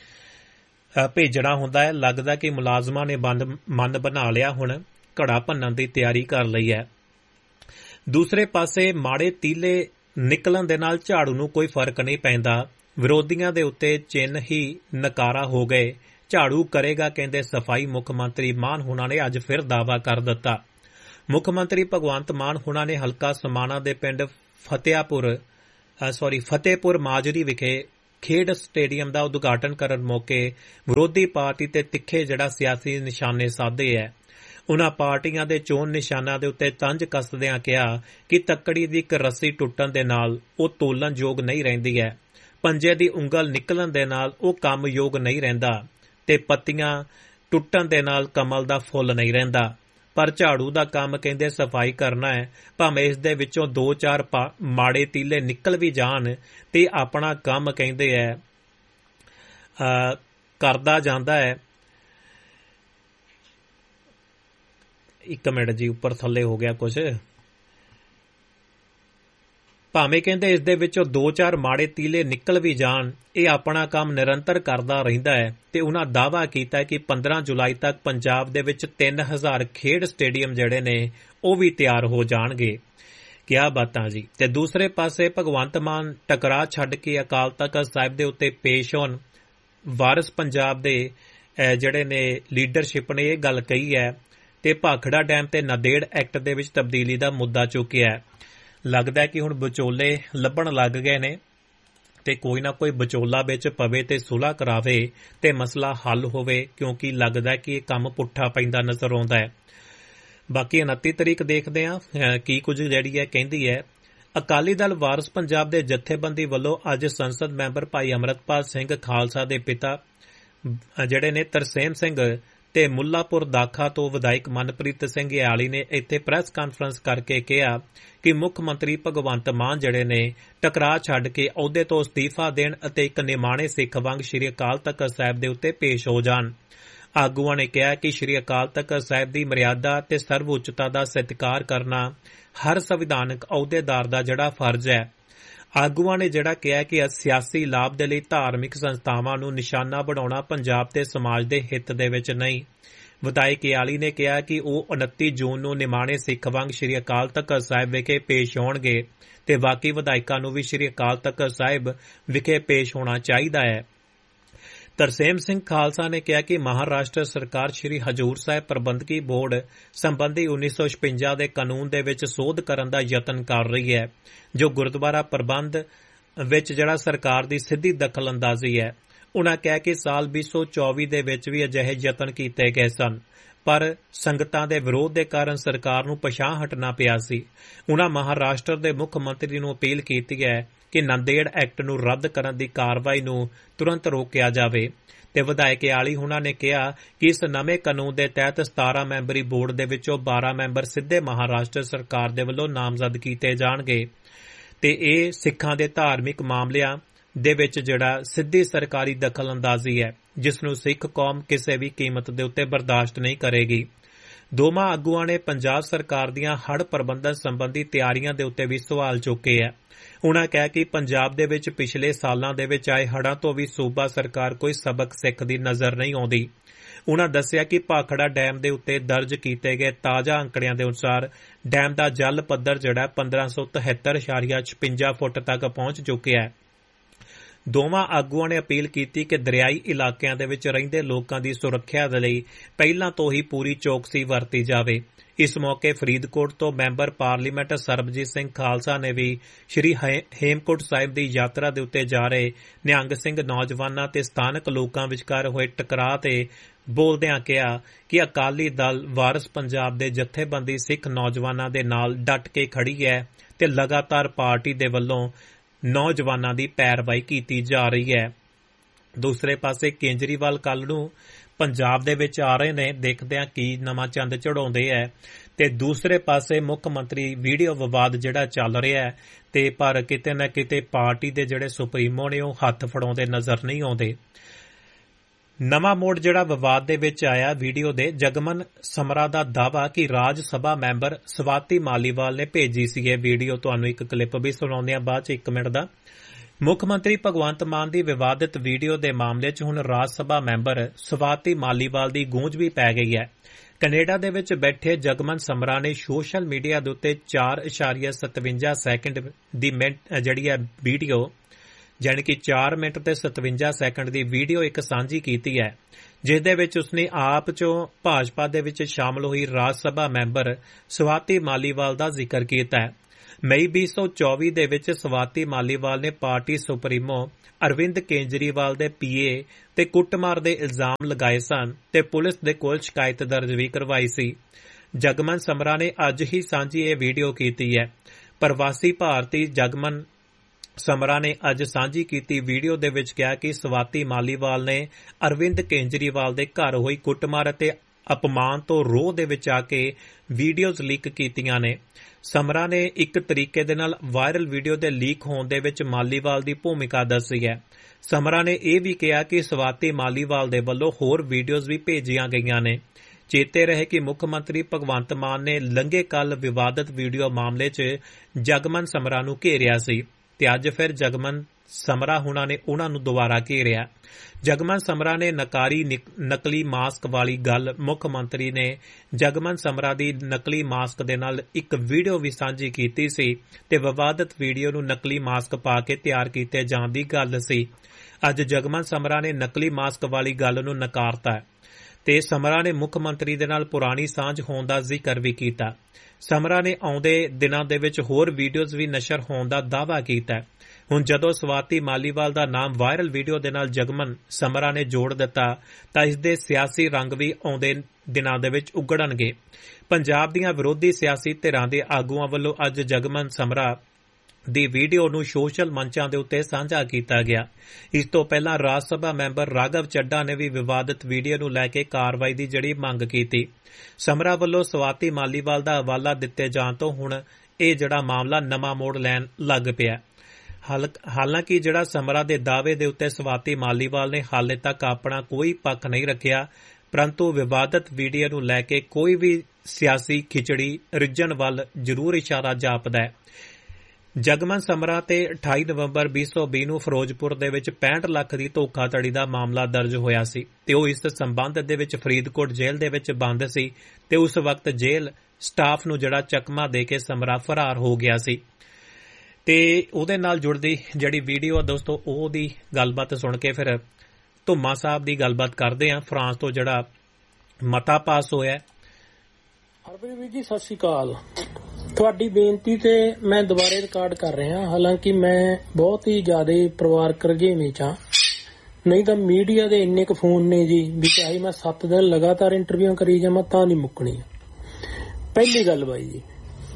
ਭੇਜਣਾ ਹੁੰਦਾ ਹੈ। ਲੱਗਦਾ ਕਿ ਮੁਲਾਜ਼ਮਾਂ ਨੇ ਮਨ ਬਣਾ ਲਿਆ, ਹੁਣ ਘੜਾ ਭੰਨਣ ਦੀ ਤਿਆਰੀ ਕਰ ਲਈ ਹੈ। ਦੂਸਰੇ ਪਾਸੇ ਮਾੜੇ ਤੀਲੇ ਨਿਕਲਣ ਦੇ ਨਾਲ ਝਾੜੂ ਨੂੰ ਕੋਈ ਫਰਕ ਨਹੀਂ ਪੈਂਦਾ। ਵਿਰੋਧੀਆਂ ਦੇ ਉੱਤੇ ਚਿੰਨ੍ਹ ਹੀ ਨਕਾਰਾ ਹੋ ਗਏ। ਝਾੜੂ ਕਰੇਗਾ ਕਹਿੰਦੇ ਸਫਾਈ ਮੁੱਖ ਮੰਤਰੀ ਮਾਨ ਹੁਣਾਂ ਨੇ ਅੱਜ ਫਿਰ ਦਾਅਵਾ ਕਰ ਦਿੱਤਾ। ਮੁੱਖ ਮੰਤਰੀ ਭਗਵੰਤ ਮਾਨ ਹੁਣਾਂ ਨੇ ਹਲਕਾ ਸਮਾਣਾ ਦੇ ਪਿੰਡ ਫਤਿਹਪੁਰ ਮਾਜਰੀ ਵਿਖੇ ਖੇਡ ਸਟੇਡੀਅਮ ਦਾ ਉਦਘਾਟਨ ਕਰਨ ਮੌਕੇ ਵਿਰੋਧੀ ਪਾਰਟੀ ਤੇ ਤਿੱਖੇ ਜਿਹੜਾ ਸਿਆਸੀ ਨਿਸ਼ਾਨੇ ਸਾਧੇ ਹੈ। ਉਨ੍ਹਾਂ ਪਾਰਟੀਆਂ ਦੇ ਚੋਣ ਨਿਸ਼ਾਨਾਂ ਦੇ ਉੱਤੇ ਤੰਜ ਕੱਸਦਿਆਂ ਕਿਹਾ ਕਿ ਤੱਕੜੀ ਦੀ ਇੱਕ ਰੱਸੀ ਟੁੱਟਣ ਦੇ ਨਾਲ ਉਹ ਤੋਲਣਯੋਗ ਨਹੀਂ ਰਹਿੰਦੀ ਹੈ, ਪੰਜੇ ਦੀ ਉਂਗਲ ਨਿਕਲਣ ਦੇ ਨਾਲ ਉਹ ਕੰਮਯੋਗ ਨਹੀਂ ਰਹਿੰਦਾ ਤੇ ਪੱਤੀਆਂ ਟੁੱਟਣ ਦੇ ਨਾਲ ਕਮਲ ਦਾ ਫੁੱਲ ਨਹੀਂ ਰਹਿੰਦਾ। ਪਰ ਝਾੜੂ ਦਾ ਕੰਮ ਕਹਿੰਦੇ ਸਫਾਈ ਕਰਨਾ ਹੈ, ਭਾਵੇਂ ਇਸ ਦੇ ਵਿੱਚੋਂ 2-4 ਮਾੜੇ ਤੀਲੇ ਨਿਕਲ ਵੀ ਜਾਣ ਤੇ ਆਪਣਾ ਕੰਮ ਕਹਿੰਦੇ ਹੈ ਕਰਦਾ ਜਾਂਦਾ ਹੈ। ਇੱਕ ਮਿੰਟ ਜੀ, ਉੱਪਰ ਥੱਲੇ ਹੋ ਗਿਆ ਕੁਝ। ਭਾਵੇਂ ਕਹਿੰਦੇ ਇਸ ਦੇ ਵਿੱਚੋਂ 2-4 ਮਾੜੇ ਤੀਲੇ ਨਿਕਲ ਵੀ ਜਾਣ, ਇਹ ਆਪਣਾ ਕੰਮ ਨਿਰੰਤਰ ਕਰਦਾ ਰਹਿੰਦਾ ਹੈ ਤੇ ਉਹਨਾਂ ਦਾਅਵਾ ਕੀਤਾ ਕਿ 15 ਜੁਲਾਈ ਤੱਕ ਪੰਜਾਬ ਦੇ ਵਿੱਚ 3000 ਖੇਡ ਸਟੇਡੀਅਮ ਜਿਹੜੇ ਨੇ ਉਹ ਵੀ ਤਿਆਰ ਹੋ ਜਾਣਗੇ। ਕਿਆ ਬਾਤਾਂ ਜੀ। ਤੇ ਦੂਸਰੇ ਪਾਸੇ ਭਗਵੰਤ ਮਾਨ ਟਕਰਾਅ ਛੱਡ ਕੇ ਅਕਾਲ ਤਖ਼ਤ ਸਾਹਿਬ ਦੇ ਉੱਤੇ ਪੇਸ਼ ਹੋਣ। ਵਾਰਿਸ ਪੰਜਾਬ ਦੇ ਜਿਹੜੇ ਨੇ ਲੀਡਰਸ਼ਿਪ ਨੇ ਇਹ ਗੱਲ ਕਹੀ ਹੈ ਤੇ ਭਾਖੜਾ ਡੈਮ ਤੇ ਨੰਦੇੜ ਐਕਟ ਦੇ ਵਿੱਚ ਤਬਦੀਲੀ ਦਾ ਮੁੱਦਾ ਚੁੱਕਿਆ ਹੈ। ਲੱਗਦਾ ਹੈ ਕਿ ਹੁਣ ਵਿਚੋਲੇ ਲੱਭਣ ਲੱਗ ਗਏ ਨੇ ਤੇ ਕੋਈ ਨਾ ਕੋਈ ਵਿਚੋਲਾ ਵਿੱਚ ਪਵੇ ਤੇ ਸੁਲ੍ਹਾ ਕਰਾਵੇ ਤੇ ਮਸਲਾ ਹੱਲ ਹੋਵੇ, ਕਿਉਂਕਿ ਲੱਗਦਾ ਹੈ ਕਿ ਇਹ ਕੰਮ ਪੁੱਠਾ ਪੈਂਦਾ ਨਜ਼ਰ ਆਉਂਦਾ ਹੈ। ਬਾਕੀ 29 ਤਰੀਕ ਦੇਖਦੇ ਹਾਂ ਕੀ ਕੁਝ ਜਿਹੜੀ ਹੈ ਕਹਿੰਦੀ ਹੈ। ਅਕਾਲੀ ਦਲ ਵਾਰਿਸ ਪੰਜਾਬ ਦੇ ਜਥੇਬੰਦੀ ਵੱਲੋਂ ਅੱਜ ਸੰਸਦ ਮੈਂਬਰ ਭਾਈ ਅੰਮ੍ਰਿਤਪਾਲ ਸਿੰਘ ਖਾਲਸਾ ਦੇ ਪਿਤਾ ਜਿਹੜੇ ਨੇ ਤਰਸੇਮ ਸਿੰਘ ਤੇ ਮੁੱਲਾਪੁਰ ਦਾਖਾ ਤੋਂ ਵਿਧਾਇਕ ਮਨਪ੍ਰੀਤ ਸਿੰਘ ਯਾਲੀ ਨੇ ਇੱਥੇ ਪ੍ਰੈਸ ਕਾਨਫਰੰਸ ਕਰਕੇ ਕਿਹਾ ਕਿ ਮੁੱਖ ਮੰਤਰੀ ਭਗਵੰਤ ਮਾਨ ਜਿਹੜੇ ਨੇ ਟਕਰਾਅ ਛੱਡ ਕੇ ਅਹੁਦੇ ਤੋਂ ਅਸਤੀਫਾ ਦੇਣ ਅਤੇ ਇੱਕ ਨਿਮਾਣੇ ਸਿੱਖ ਵਾਂਗ ਸ੍ਰੀ ਅਕਾਲ ਤਖ਼ਤ ਸਾਹਿਬ ਦੇ ਉੱਤੇ ਪੇਸ਼ ਹੋ ਜਾਣ। ਆਗੂਆਂ ਨੇ ਕਿਹਾ ਕਿ ਸ੍ਰੀ ਅਕਾਲ ਤਖ਼ਤ ਸਾਹਿਬ ਦੀ ਮਰਿਆਦਾ ਤੇ ਸਰਵਉੱਚਤਾ ਦਾ ਸਤਿਕਾਰ ਕਰਨਾ ਹਰ ਸੰਵਿਧਾਨਕ ਅਹੁਦੇਦਾਰ ਦਾ ਜਿਹੜਾ ਫਰਜ਼ ਹੈ। ਆਗੂਆਂ ਨੇ ਜਿਹੜਾ ਕਿਹਾ ਕਿ ਸਿਆਸੀ ਲਾਭ ਦੇ ਲਈ ਧਾਰਮਿਕ ਸੰਸਥਾਵਾਂ ਨੂੰ ਨਿਸ਼ਾਨਾ ਬਣਾਉਣਾ ਪੰਜਾਬ ਤੇ ਸਮਾਜ ਦੇ ਹਿੱਤ ਦੇ ਵਿੱਚ ਨਹੀਂ। ਵਿਧਾਇਕ ਯਾਲੀ ਨੇ ਕਿਹਾ ਕਿ ਉਹ 29 ਜੂਨ ਨੂੰ ਨਿਮਾਣੇ ਸਿੱਖ ਵਾਂਗ ਸ੍ਰੀ ਅਕਾਲ ਤਖ਼ਤ ਸਾਹਿਬ ਵਿਖੇ ਪੇਸ਼ ਹੋਣਗੇ ਤੇ ਬਾਕੀ ਵਿਧਾਇਕਾਂ ਨੂੰ ਵੀ ਸ੍ਰੀ ਅਕਾਲ ਤਖ਼ਤ ਸਾਹਿਬ ਵਿਖੇ ਪੇਸ਼ ਹੋਣਾ ਚਾਹੀਦਾ ਹੈ। ਤਰਸੇਮ ਸਿੰਘ ਖਾਲਸਾ ਨੇ ਕਿਹਾ ਕਿ ਮਹਾਰਾਸ਼ਟਰ ਸਰਕਾਰ ਸ੍ਰੀ ਹਜ਼ੂਰ ਸਾਹਿਬ ਪ੍ਰਬੰਧਕੀ ਬੋਰਡ ਸੰਬੰਧੀ 1956 ਦੇ ਕਾਨੂੰਨ ਦੇ ਵਿੱਚ ਸੋਧ ਕਰਨ ਦਾ ਯਤਨ ਕਰ ਰਹੀ ਹੈ, ਜੋ ਗੁਰਦੁਆਰਾ ਪ੍ਰਬੰਧ ਵਿੱਚ ਜਿਹੜਾ ਸਰਕਾਰ ਦੀ ਸਿੱਧੀ ਦਖਲ ਅੰਦਾਜ਼ੀ ਹੈ। ਉਨ੍ਹਾਂ ਕਿਹਾ ਕਿ ਸਾਲ 2024 ਦੇ ਵਿੱਚ ਵੀ ਅਜਿਹੇ ਯਤਨ ਕੀਤੇ ਗਏ ਸਨ, ਪਰ ਸੰਗਤਾਂ ਦੇ ਵਿਰੋਧ ਦੇ ਕਾਰਨ ਸਰਕਾਰ ਨੂੰ ਪਿਛਾਂਹ ਹਟਣਾ ਪਿਆ ਸੀ। ਉਨ੍ਹਾਂ ਮਹਾਰਾਸ਼ਟਰ ਦੇ ਮੁੱਖ ਮੰਤਰੀ ਨੂੰ ਅਪੀਲ ਕੀਤੀ ਹੈ ਕਿ ਨੰਦੇੜ ਐਕਟ ਨੂੰ ਰੱਦ ਕਰਨ ਦੀ ਕਾਰਵਾਈ ਨੂੰ ਤੁਰੰਤ ਰੋਕਿਆ ਜਾਵੇ ਤੇ ਵਿਧਾਇਕ ਯਾਲੀ ਹੁਣਾਂ ਨੇ ਕਿਹਾ ਕਿ ਇਸ ਨਵੇਂ ਕਾਨੂੰਨ ਦੇ ਤਹਿਤ 17 ਮੈਂਬਰੀ ਬੋਰਡ ਦੇ ਵਿੱਚੋਂ 12 ਮੈਂਬਰ ਸਿੱਧੇ ਮਹਾਰਾਸ਼ਟਰ ਸਰਕਾਰ ਦੇ ਵੱਲੋਂ ਨਾਮਜ਼ਦ ਕੀਤੇ ਜਾਣਗੇ ਤੇ ਇਹ ਸਿੱਖਾਂ ਦੇ ਧਾਰਮਿਕ ਮਾਮਲਿਆਂ ਦੇ ਵਿੱਚ ਜਿਹੜਾ ਸਿੱਧੀ ਸਰਕਾਰੀ ਦਖਲ ਅੰਦਾਜ਼ੀ ਹੈ, ਜਿਸ ਨੂੰ ਸਿੱਖ ਕੌਮ ਕਿਸੇ ਵੀ ਕੀਮਤ ਦੇ ਉੱਤੇ ਬਰਦਾਸ਼ਤ ਨਹੀਂ ਕਰੇਗੀ। ਦੋਵਾਂ ਆਗੂਆਂ ਨੇ ਪੰਜਾਬ ਸਰਕਾਰ ਦੀਆਂ ਹੜ੍ਹ ਪ੍ਰਬੰਧਨ ਸੰਬੰਧੀ ਤਿਆਰੀਆਂ ਦੇ ਉੱਤੇ ਵੀ ਸਵਾਲ ਚੁੱਕੇ ਹੈ। ਉਨ੍ਹਾਂ ਕਿਹਾ ਕਿ ਪੰਜਾਬ ਦੇ ਵਿੱਚ ਪਿਛਲੇ ਸਾਲਾਂ ਦੇ ਵਿੱਚ ਆਏ ਹੜ੍ਹਾਂ ਤੋਂ ਵੀ ਸੂਬਾ ਸਰਕਾਰ ਕੋਈ ਸਬਕ ਸਿੱਖਦੀ ਨਜ਼ਰ ਨਹੀਂ ਆਉਂਦੀ। ਉਨ੍ਹਾਂ ਦੱਸਿਆ ਕਿ ਭਾਖੜਾ ਡੈਮ ਦੇ ਉੱਤੇ ਦਰਜ ਕੀਤੇ ਗਏ ਤਾਜ਼ਾ ਅੰਕੜਿਆਂ ਦੇ ਅਨੁਸਾਰ ਡੈਮ ਦਾ ਜਲ ਪੱਧਰ ਜਿਹੜਾ 1573.56 ਫੁੱਟ ਤੱਕ ਪਹੁੰਚ ਚੁੱਕਿਆ ਹੈ। ਦੋਵਾਂ ਆਗੂਆਂ ਨੇ ਅਪੀਲ ਕੀਤੀ ਕਿ ਦਰਿਆਈ ਇਲਾਕਿਆਂ ਦੇ ਵਿੱਚ ਰਹਿੰਦੇ ਲੋਕਾਂ ਦੀ ਸੁਰੱਖਿਆ ਦੇ ਲਈ ਪਹਿਲਾਂ ਤੋਂ ਹੀ ਪੂਰੀ ਚੌਕਸੀ ਵਰਤੀ ਜਾਵੇ। ਇਸ ਮੌਕੇ ਫਰੀਦਕੋਟ ਤੋਂ ਮੈਂਬਰ ਪਾਰਲੀਮੈਂਟ ਸਰਬਜੀਤ ਸਿੰਘ ਖਾਲਸਾ ਨੇ ਵੀ ਸ੍ਰੀ ਹੇਮਕੁੰਟ ਸਾਹਿਬ ਦੀ ਯਾਤਰਾ ਦੇ ਉੱਤੇ ਜਾ ਰਹੇ ਨਿਹੰਗ ਸਿੰਘ ਨੌਜਵਾਨਾਂ ਤੇ ਸਥਾਨਕ ਲੋਕਾਂ ਵਿਚਕਾਰ ਹੋਏ ਟਕਰਾਅ ਤੇ ਬੋਲਦਿਆਂ ਕਿਹਾ ਕਿ ਅਕਾਲੀ ਦਲ ਵਾਰਿਸ ਪੰਜਾਬ ਦੇ ਜਥੇਬੰਦੀ ਸਿੱਖ ਨੌਜਵਾਨਾਂ ਦੇ ਨਾਲ ਡਟ ਕੇ ਖੜੀ ਹੈ ਤੇ ਲਗਾਤਾਰ ਪਾਰਟੀ ਦੇ ਵੱਲੋਂ ਨੌਜਵਾਨਾਂ ਦੀ ਪੈਰਵਾਈ ਕੀਤੀ ਜਾ ਰਹੀ ਹੈ। ਦੂਸਰੇ ਪਾਸੇ ਕੇਜਰੀਵਾਲ ਕੱਲ੍ਹ ਨੂੰ ਪੰਜਾਬ ਦੇ ਵਿੱਚ ਆ ਰਹੇ ਨੇ, ਦੇਖਦੇ ਹਾਂ ਕੀ ਨਵਾਂ ਚੰਦ ਚੜਾਉਂਦੇ ਹੈ। ਤੇ ਦੂਸਰੇ ਪਾਸੇ ਮੁੱਖ ਮੰਤਰੀ ਵੀਡੀਓ ਵਿਵਾਦ ਜਿਹੜਾ ਚੱਲ ਰਿਹਾ ਹੈ ਤੇ ਪਰ ਕਿਤੇ ਨਾ ਕਿਤੇ ਪਾਰਟੀ ਦੇ ਜਿਹੜੇ ਸੁਪਰੀਮੋ ਨੇ ਉਹ ਹੱਥ ਫੜਾਉਂਦੇ ਨਜ਼ਰ ਨਹੀਂ ਆਉਂਦੇ। ਨਵਾਂ ਮੋੜ ਜਿਹੜਾ ਵਿਵਾਦ ਦੇ ਵਿੱਚ ਆਇਆ ਵੀਡੀਓ ਦੇ, ਜਗਮਨ ਸਮਰਾ ਦਾ ਦਾਅਵਾ ਕਿ ਰਾਜ ਸਭਾ ਮੈਂਬਰ ਸਵਾਤੀ ਮਾਲੀਵਾਲ ਨੇ ਭੇਜੀ ਸੀ ਇਹ ਵੀਡੀਓ। ਤੁਹਾਨੂੰ ਇੱਕ ਕਲਿੱਪ ਵੀ ਸੁਣਾਉਂਦੇ ਹਾਂ ਬਾਅਦ 'ਚ 1 ਮਿੰਟ ਦਾ। ਮੁੱਖ ਮੰਤਰੀ ਭਗਵੰਤ ਮਾਨ ਦੀ ਵਿਵਾਦਿਤ ਵੀਡੀਓ ਦੇ ਮਾਮਲੇ 'ਚ ਹੁਣ ਰਾਜ ਸਭਾ ਮੈਂਬਰ ਸਵਾਤੀ ਮਾਲੀਵਾਲ ਦੀ ਗੂੰਜ ਵੀ ਪੈ ਗਈ ਹੈ। ਕੈਨੇਡਾ ਦੇ ਵਿੱਚ ਬੈਠੇ ਜਗਮਨ ਸਮਰਾ ਨੇ ਸੋਸ਼ਲ ਮੀਡੀਆ ਦੇ ਉੱਤੇ 4.57 ਸੈਕਿੰਡ ਦੀ ਜਿਹੜੀ ਹੈ ਵੀਡੀਓ, ਜਾਣੀ ਕਿ 4 ਮਿੰਟ ਤੇ 57 ਸੈਕਿੰਡ ਦੀ ਵੀਡੀਓ ਇੱਕ ਸਾਂਝੀ ਕੀਤੀ ਹੈ, ਜਿਸ ਦੇ ਵਿੱਚ ਉਸਨੇ ਆਪ 'ਚੋਂ ਭਾਜਪਾ ਦੇ ਵਿੱਚ ਸ਼ਾਮਲ ਹੋਈ ਰਾਜ ਸਭਾ ਮੈਂਬਰ ਸਵਾਤੀ ਮਾਲੀਵਾਲ ਦਾ ਜ਼ਿਕਰ ਕੀਤਾ ਹੈ। ਮਈ 2024 ਦੇ ਵਿੱਚ ਸਵਾਤੀ ਮਾਲੀਵਾਲ ਨੇ ਪਾਰਟੀ ਸੁਪਰੀਮੋ ਅਰਵਿੰਦ ਕੇਜਰੀਵਾਲ ਦੇ ਪੀਏ ਤੇ ਕੁੱਟਮਾਰ ਦੇ ਇਲਜ਼ਾਮ ਲਗਾਏ ਸਨ ਤੇ ਪੁਲਿਸ ਦੇ ਕੋਲ ਸ਼ਿਕਾਇਤ ਦਰਜ ਵੀ ਕਰਵਾਈ ਸੀ। ਜਗਮਨ ਸਮਰਾ ਨੇ ਅੱਜ ਹੀ ਸਾਂਝੀ ਇਹ ਵੀਡੀਓ ਕੀਤੀ ਹੈ। ਪ੍ਰਵਾਸੀ ਭਾਰਤੀ ਜਗਮਨ ਸਮਰਾ ਨੇ ਅੱਜ ਸਾਂਝੀ ਕੀਤੀ ਵੀਡੀਓ ਦੇ ਵਿੱਚ ਕਿਹਾ ਕਿ ਸਵਾਤੀ ਮਾਲੀਵਾਲ ਨੇ ਅਰਵਿੰਦ ਕੇਜਰੀਵਾਲ ਦੇ ਘਰ ਹੋਈ ਕੁੱਟਮਾਰ ਅਤੇ ਅਪਮਾਨ ਤੋਂ ਰੋਹ ਦੇ ਵਿੱਚ ਆ ਕੇ ਵੀਡੀਓਜ਼ ਲੀਕ ਕੀਤੀਆਂ ਨੇ। ਸਮਰਾ ਨੇ ਇੱਕ ਤਰੀਕੇ ਦੇ ਨਾਲ ਵਾਇਰਲ ਵੀਡੀਓ ਦੇ ਲੀਕ ਹੋਣ ਦੇ ਵਿੱਚ ਮਾਲੀਵਾਲ ਦੀ ਭੂਮਿਕਾ ਦੱਸੀ ਹੈ। ਸਮਰਾ ਨੇ ਇਹ ਵੀ ਕਿਹਾ ਕਿ ਸਵਾਤੀ ਮਾਲੀਵਾਲ ਦੇ ਵੱਲੋਂ ਹੋਰ ਵੀਡੀਓਜ਼ ਵੀ ਭੇਜੀਆਂ ਗਈਆਂ ਨੇ। ਚੇਤੇ ਰਹੇ ਕਿ ਮੁੱਖ ਮੰਤਰੀ ਭਗਵੰਤ ਮਾਨ ਨੇ ਲੰਘੇ ਕੱਲ ਵਿਵਾਦਤ ਵੀਡੀਓ ਮਾਮਲੇ 'ਚ ਜਗਮਨ ਸਮਰਾ ਨੂੰ ਘੇਰਿਆ ਸੀ ਤੇ ਅੱਜ ਫਿਰ ਜਗਮਨ ਸਮਰਾ ਹੁਣਾਂ ਨੇ ਉਹਨਾਂ ਨੂੰ ਦੁਬਾਰਾ ਘੇਰਿਆ। ਜਗਮਨ ਸਮਰਾ ਨੇ ਨਕਾਰੀ ਨਕਲੀ ਮਾਸਕ ਵਾਲੀ ਗੱਲ ਮੁੱਖ ਮੰਤਰੀ ਨੇ ਜਗਮਨ ਸਮਰਾ ਦੀ ਨਕਲੀ ਮਾਸਕ ਦੇ ਨਾਲ ਇੱਕ ਵੀਡੀਓ ਵੀ ਸਾਂਝੀ ਕੀਤੀ ਸੀ ਤੇ ਵਿਵਾਦਤ ਵੀਡੀਓ ਨੂੰ ਨਕਲੀ ਮਾਸਕ ਪਾ ਕੇ ਤਿਆਰ ਕੀਤੇ ਜਾਣ ਦੀ ਗੱਲ ਸੀ। ਅੱਜ ਜਗਮਨ ਸਮਰਾ ਨੇ ਨਕਲੀ ਮਾਸਕ ਵਾਲੀ ਗੱਲ ਨੂੰ ਨਕਾਰਤਾ ਤੇ ਸਮਰਾ ਨੇ ਮੁੱਖ ਮੰਤਰੀ ਦੇ ਨਾਲ ਪੁਰਾਣੀ ਸਾਂਝ ਹੋਣ ਦਾ ਜ਼ਿਕਰ ਵੀ ਕੀਤਾ। ਸਮਰਾ ਨੇ ਆਉਂਦੇ ਦਿਨਾਂ ਦੇ ਵਿੱਚ ਹੋਰ ਵੀਡੀਓਜ਼ ਵੀ ਨਸ਼ਰ ਹੋਣ ਦਾ ਦਾਅਵਾ ਕੀਤਾ। ਹੁਣ ਜਦੋਂ ਸਵਾਤੀ ਮਾਲੀਵਾਲ ਦਾ ਨਾਮ ਵਾਇਰਲ ਵੀਡੀਓ ਦੇ ਨਾਲ ਜਗਮਨ ਸਮਰਾ ਨੇ ਜੋੜ ਦਿੱਤਾ ਤਾਂ ਇਸ ਦੇ ਸਿਆਸੀ ਰੰਗ ਵੀ ਆਉਂਦੇ ਦਿਨਾਂ ਦੇ ਵਿੱਚ ਉਗੜਨਗੇ। ਪੰਜਾਬ ਦੀਆਂ ਵਿਰੋਧੀ ਸਿਆਸੀ ਧਿਰਾਂ ਦੇ ਆਗੂਆਂ ਵੱਲੋਂ ਅੱਜ ਜਗਮਨ ਸਮਰਾ ਦੀ ਵੀਡੀਓ ਨੂੰ ਸੋਸ਼ਲ ਮੰਚਾਂ ਦੇ ਉੱਤੇ ਸਾਂਝਾ ਕੀਤਾ ਗਿਆ। ਇਸ ਤੋਂ ਪਹਿਲਾਂ ਰਾਜ ਸਭਾ ਮੈਂਬਰ ਰਾਘਵ ਚੱਡਾ ਨੇ ਵੀ ਵਿਵਾਦਤ ਵੀਡੀਓ ਨੂੰ ਲੈ ਕੇ ਕਾਰਵਾਈ ਦੀ ਜਿਹੜੀ ਮੰਗ ਕੀਤੀ। ਸਮਰਾ ਵੱਲੋਂ ਸਵਾਤੀ ਮਾਲੀਵਾਲ ਦਾ ਹਵਾਲਾ ਦਿੱਤੇ ਜਾਣ ਤੋਂ ਹੁਣ ਇਹ ਜਿਹੜਾ ਮਾਮਲਾ ਨਵਾਂ ਮੋੜ ਲੈਣ ਲੱਗ ਪਿਆ। ਹਾਲਾਂਕਿ ਜਿਹੜਾ ਸਮਰਾ ਦੇ ਦਾਅਵੇ ਦੇ ਉੱਤੇ ਸਵਾਤੀ ਮਾਲੀਵਾਲ ਨੇ ਹਾਲੇ ਤੱਕ ਆਪਣਾ ਕੋਈ ਪੱਖ ਨਹੀਂ ਰੱਖਿਆ, ਪਰੰਤੂ ਵਿਵਾਦਤ ਵੀਡੀਓ ਨੂੰ ਲੈ ਕੇ ਕੋਈ ਵੀ ਸਿਆਸੀ ਖਿਚੜੀ ਰਿੱਝਣ ਵੱਲ ਜ਼ਰੂਰ ਇਸ਼ਾਰਾ ਜਾਪਦਾ ਹੈ। ਜਗਮਨ ਸਮਰਾ ਤੇ 28 ਨਵੰਬਰ 2020 ਨੂੰ ਫਿਰੋਜ਼ਪੁਰ ਦੇ ਵਿੱਚ 65 ਲੱਖ ਦੀ ਧੋਖਾਧੜੀ ਦਾ ਮਾਮਲਾ ਦਰਜ ਹੋਇਆ ਸੀ ਤੇ ਉਹ ਇਸ ਸੰਬੰਧ ਦੇ ਵਿੱਚ ਫਰੀਦਕੋਟ ਜੇਲ੍ਹ ਦੇ ਵਿੱਚ ਬੰਦ ਸੀ ਤੇ ਉਸ ਵਕਤ ਜੇਲ੍ਹ ਸਟਾਫ ਨੂੰ ਜਿਹੜਾ ਚਕਮਾ ਦੇ ਕੇ ਸਮਰਾ ਫਰਾਰ ਹੋ ਗਿਆ ਸੀ। ਤੇ ਉਹਦੇ ਨਾਲ ਜੁੜਦੀ ਜਿਹੜੀ ਵੀਡੀਓ ਆ ਦੋਸਤੋ, ਉਹਦੀ ਗੱਲਬਾਤ ਸੁਣ ਕੇ ਫਿਰ ਧੁੰਮਾ ਸਾਹਿਬ ਦੀ ਗੱਲਬਾਤ ਕਰਦੇ ਹਾਂ। ਫਰਾਂਸ ਤੋਂ ਜਿਹੜਾ ਮਤਾ ਪਾਸ ਹੋਇਆ। ਹਰਪ੍ਰੀਤ ਵੀਰ ਜੀ ਸਤਿ ਸ਼੍ਰੀ ਅਕਾਲ। ਤੁਹਾਡੀ ਬੇਨਤੀ ਤੇ ਮੈਂ ਦੁਬਾਰੇ ਰਿਕਾਰਡ ਕਰ ਰਿਹਾ। ਹਾਲਾਂਕਿ ਮੈਂ ਬਹੁਤ ਹੀ ਜ਼ਿਆਦਾ ਪਰਿਵਾਰਕ ਰੁਝੇਵੇਂ 'ਚ ਹਾਂ, ਨਹੀਂ ਤਾਂ ਮੀਡੀਆ ਦੇ ਇੰਨੇ ਕੁ ਫੋਨ ਨੇ ਜੀ ਵੀ ਚਾਹੇ ਮੈਂ 7 ਦਿਨ ਲਗਾਤਾਰ ਇੰਟਰਵਿਊ ਕਰੀ ਜਾਵਾਂ ਤਾਂ ਨਹੀਂ ਮੁੱਕਣੀ। ਪਹਿਲੀ ਗੱਲ ਬਾਈ ਜੀ,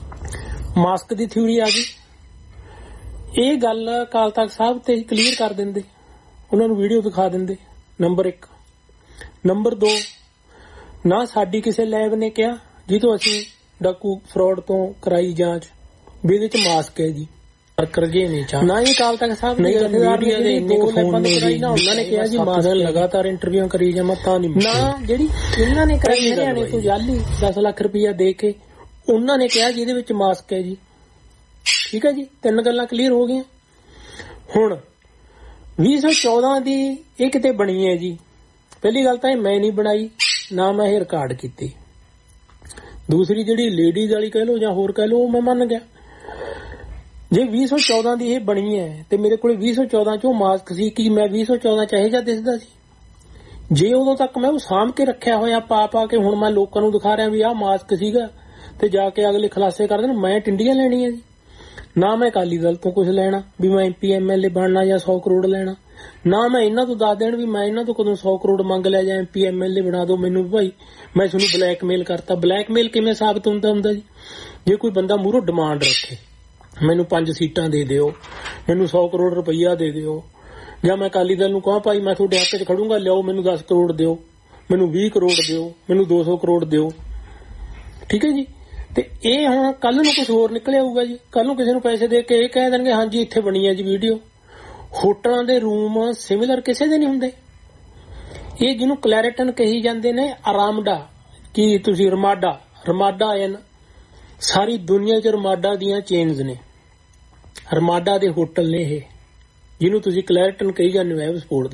ਮਾਸਕ ਦੀ ਥਿਊਰੀ ਆ ਗਈ। ਇਹ ਗੱਲ ਅਕਾਲ ਤਖਤ ਸਾਹਿਬ ਤੇ ਕਲੀਅਰ ਕਰ ਦਿੰਦੇ, ਉਹਨਾਂ ਨੂੰ ਵੀਡੀਓ ਦਿਖਾ ਦਿੰਦੇ। ਨੰਬਰ 1। ਨੰਬਰ 2, ਨਾ ਸਾਡੀ ਕਿਸੇ ਲੈਬ ਨੇ ਕਿਹਾ ਜਿਹਤੋਂ ਅਸੀਂ ਡਾਕੂ ਫਰਾਡ ਤੋਂ ਕਰਾਈ ਜਾਂਚ ਵੀ ਇਹਦੇ 'ਚ ਮਾਸਕ ਹੈ ਜੀ। ਨਾ ਹੀ ਅਕਾਲ ਤਖਤ ਸਾਹਿਬ ਨੇ ਮੀਡੀਆ ਦੇ ਇੰਨੇ ਕੁ ਫੋਨ ਨੇ ਜੀ, ਉਹਨਾਂ ਨੇ ਕਿਹਾ ਜੀ ਮਾਸਕ ਲਗਾਤਾਰ ਇੰਟਰਵਿਊ ਕਰੀ ਜਾਵਾਂ ਤਾਂ ਨਹੀਂ। ਨਾ ਜਿਹੜੀ ਇਹਨਾਂ ਨੇ ਕਰਾਈ ਹਰਿਆਣੇ ਤੋਂ ਜਾਲੀ 10 ਲੱਖ ਰੁਪਇਆ ਦੇ ਕੇ ਉਹਨਾਂ ਨੇ ਕਿਹਾ ਜੀ ਇਹਦੇ ਵਿੱਚ ਮਾਸਕ ਹੈ ਜੀ। ਠੀਕ ਹੈ ਜੀ, 3 ਗੱਲਾਂ ਕਲੀਅਰ ਹੋ ਗਈਆਂ। ਹੁਣ 2014 ਦੀ ਇਹ ਕਿਤੇ ਬਣੀ ਹੈ ਜੀ। ਪਹਿਲੀ ਗੱਲ ਤਾਂ ਇਹ ਮੈਂ ਨਹੀਂ ਬਣਾਈ, ਨਾ ਮੈਂ ਇਹ ਰਿਕਾਰਡ ਕੀਤੀ। ਦੂਸਰੀ ਜਿਹੜੀ ਲੇਡੀਜ਼ ਵਾਲੀ ਕਹਿ ਲਓ ਜਾਂ ਹੋਰ ਕਹਿ ਲਓ, ਉਹ ਮੈਂ ਮੰਨ ਗਿਆ। ਜੇ 2014 ਦੀ ਇਹ ਬਣੀ ਹੈ ਤੇ ਮੇਰੇ ਕੋਲ 2014 ਚ ਉਹ ਮਾਸਕ ਸੀ, ਕਿ ਮੈਂ 2014 ਚ ਇਹੋ ਜਿਹਾ ਦਿਸਦਾ ਸੀ? ਜੇ ਉਦੋਂ ਤੱਕ ਮੈਂ ਉਹ ਸਾਂਭ ਕੇ ਰੱਖਿਆ ਹੋਇਆ ਪਾ ਕੇ ਹੁਣ ਮੈਂ ਲੋਕਾਂ ਨੂੰ ਦਿਖਾ ਰਿਹਾ ਵੀ ਆਹ ਮਾਸਕ ਸੀਗਾ ਤੇ ਜਾ ਕੇ ਅਗਲੇ ਖੁਲਾਸੇ ਕਰ ਦੇਣ, ਮੈਂ ਟਿੰਡੀਆਂ ਲੈਣੀਆਂ ਜੀ। ਨਾ ਮੈਂ ਅਕਾਲੀ ਦਲ ਤੋਂ ਕੁਝ ਲੈਣਾ ਵੀ ਮੈਂ MP MLA ਬਣਨਾ ਜਾਂ 100 ਕਰੋੜ ਲੈਣਾ, ਨਾ ਮੈਂ ਇਹਨਾਂ ਤੋਂ ਦੱਸ ਦੇਣ ਵੀ ਮੈਂ ਇਹਨਾਂ ਤੋਂ ਕਦੋਂ 100 ਕਰੋੜ ਮੰਗ ਲਿਆ ਜਾਂ MP MLA ਬਣਾ ਦਿਓ ਮੈਨੂੰ ਭਾਈ, ਮੈਂ ਤੁਹਾਨੂੰ ਬਲੈਕਮੇਲ ਕਰਤਾ। ਬਲੈਕਮੇਲ ਕਿਵੇਂ ਸਾਬਤ ਹੁੰਦਾ ਜੀ? ਜੇ ਕੋਈ ਬੰਦਾ ਮੂਹਰੋਂ ਡਿਮਾਂਡ ਰੱਖੇ, ਮੈਨੂੰ 5 ਸੀਟਾਂ ਦੇ ਦਿਓ, ਮੈਨੂੰ 100 ਕਰੋੜ ਰੁਪਈਆ ਦੇ ਦਿਓ, ਜਾਂ ਮੈਂ ਅਕਾਲੀ ਦਲ ਨੂੰ ਕਹਾਂ ਭਾਈ ਮੈਂ ਤੁਹਾਡੇ ਹੱਕ 'ਚ ਖੜੂੰਗਾ, ਲਿਆਓ ਮੈਨੂੰ 10 ਕਰੋੜ ਦਿਓ, ਮੈਨੂੰ 20 ਕਰੋੜ ਦਿਓ, ਮੈਨੂੰ 200 ਕਰੋੜ ਦਿਓ। ਠੀਕ ਹੈ ਜੀ। ਤੇ ਇਹ ਹੁਣ ਕੱਲ ਨੂੰ ਕੁਝ ਹੋਰ ਨਿਕਲਿਆ ਹੋਊਗਾ ਜੀ। ਕੱਲ ਨੂੰ ਕਿਸੇ ਨੂੰ ਪੈਸੇ ਦੇ ਕੇ ਇਹ ਕਹਿ ਦੇਣਗੇ ਹਾਂਜੀ ਇੱਥੇ ਬਣੀ ਹੈ ਜੀ ਵੀਡੀਓ। ਹੋਟਲਾਂ ਦੇ ਰੂਮ ਸਿਮਿਲਰ ਕਿਸੇ ਦੇ ਨਹੀਂ ਹੁੰਦੇ। ਇਹ ਜਿਹਨੂੰ ਕਲੈਰਟਨ ਕਹੀ ਜਾਂਦੇ ਨੇ, ਅਰਾਮਡਾ ਕੀ ਤੁਸੀਂ ਰਮਾਡਾ ਐਨ, ਸਾਰੀ ਦੁਨੀਆ 'ਚ ਰਮਾਡਾ ਦੀਆਂ ਚੇਨਜ਼ ਨੇ, ਰਮਾਡਾ ਦੇ ਹੋਟਲ ਨੇ ਇਹ, ਜਿਹਨੂੰ ਤੁਸੀਂ ਕਲੈਰਟਨ ਕਹੀ ਜਾਂਦੇ ਹੋ ਸਪੋਰਟ ਦਾ।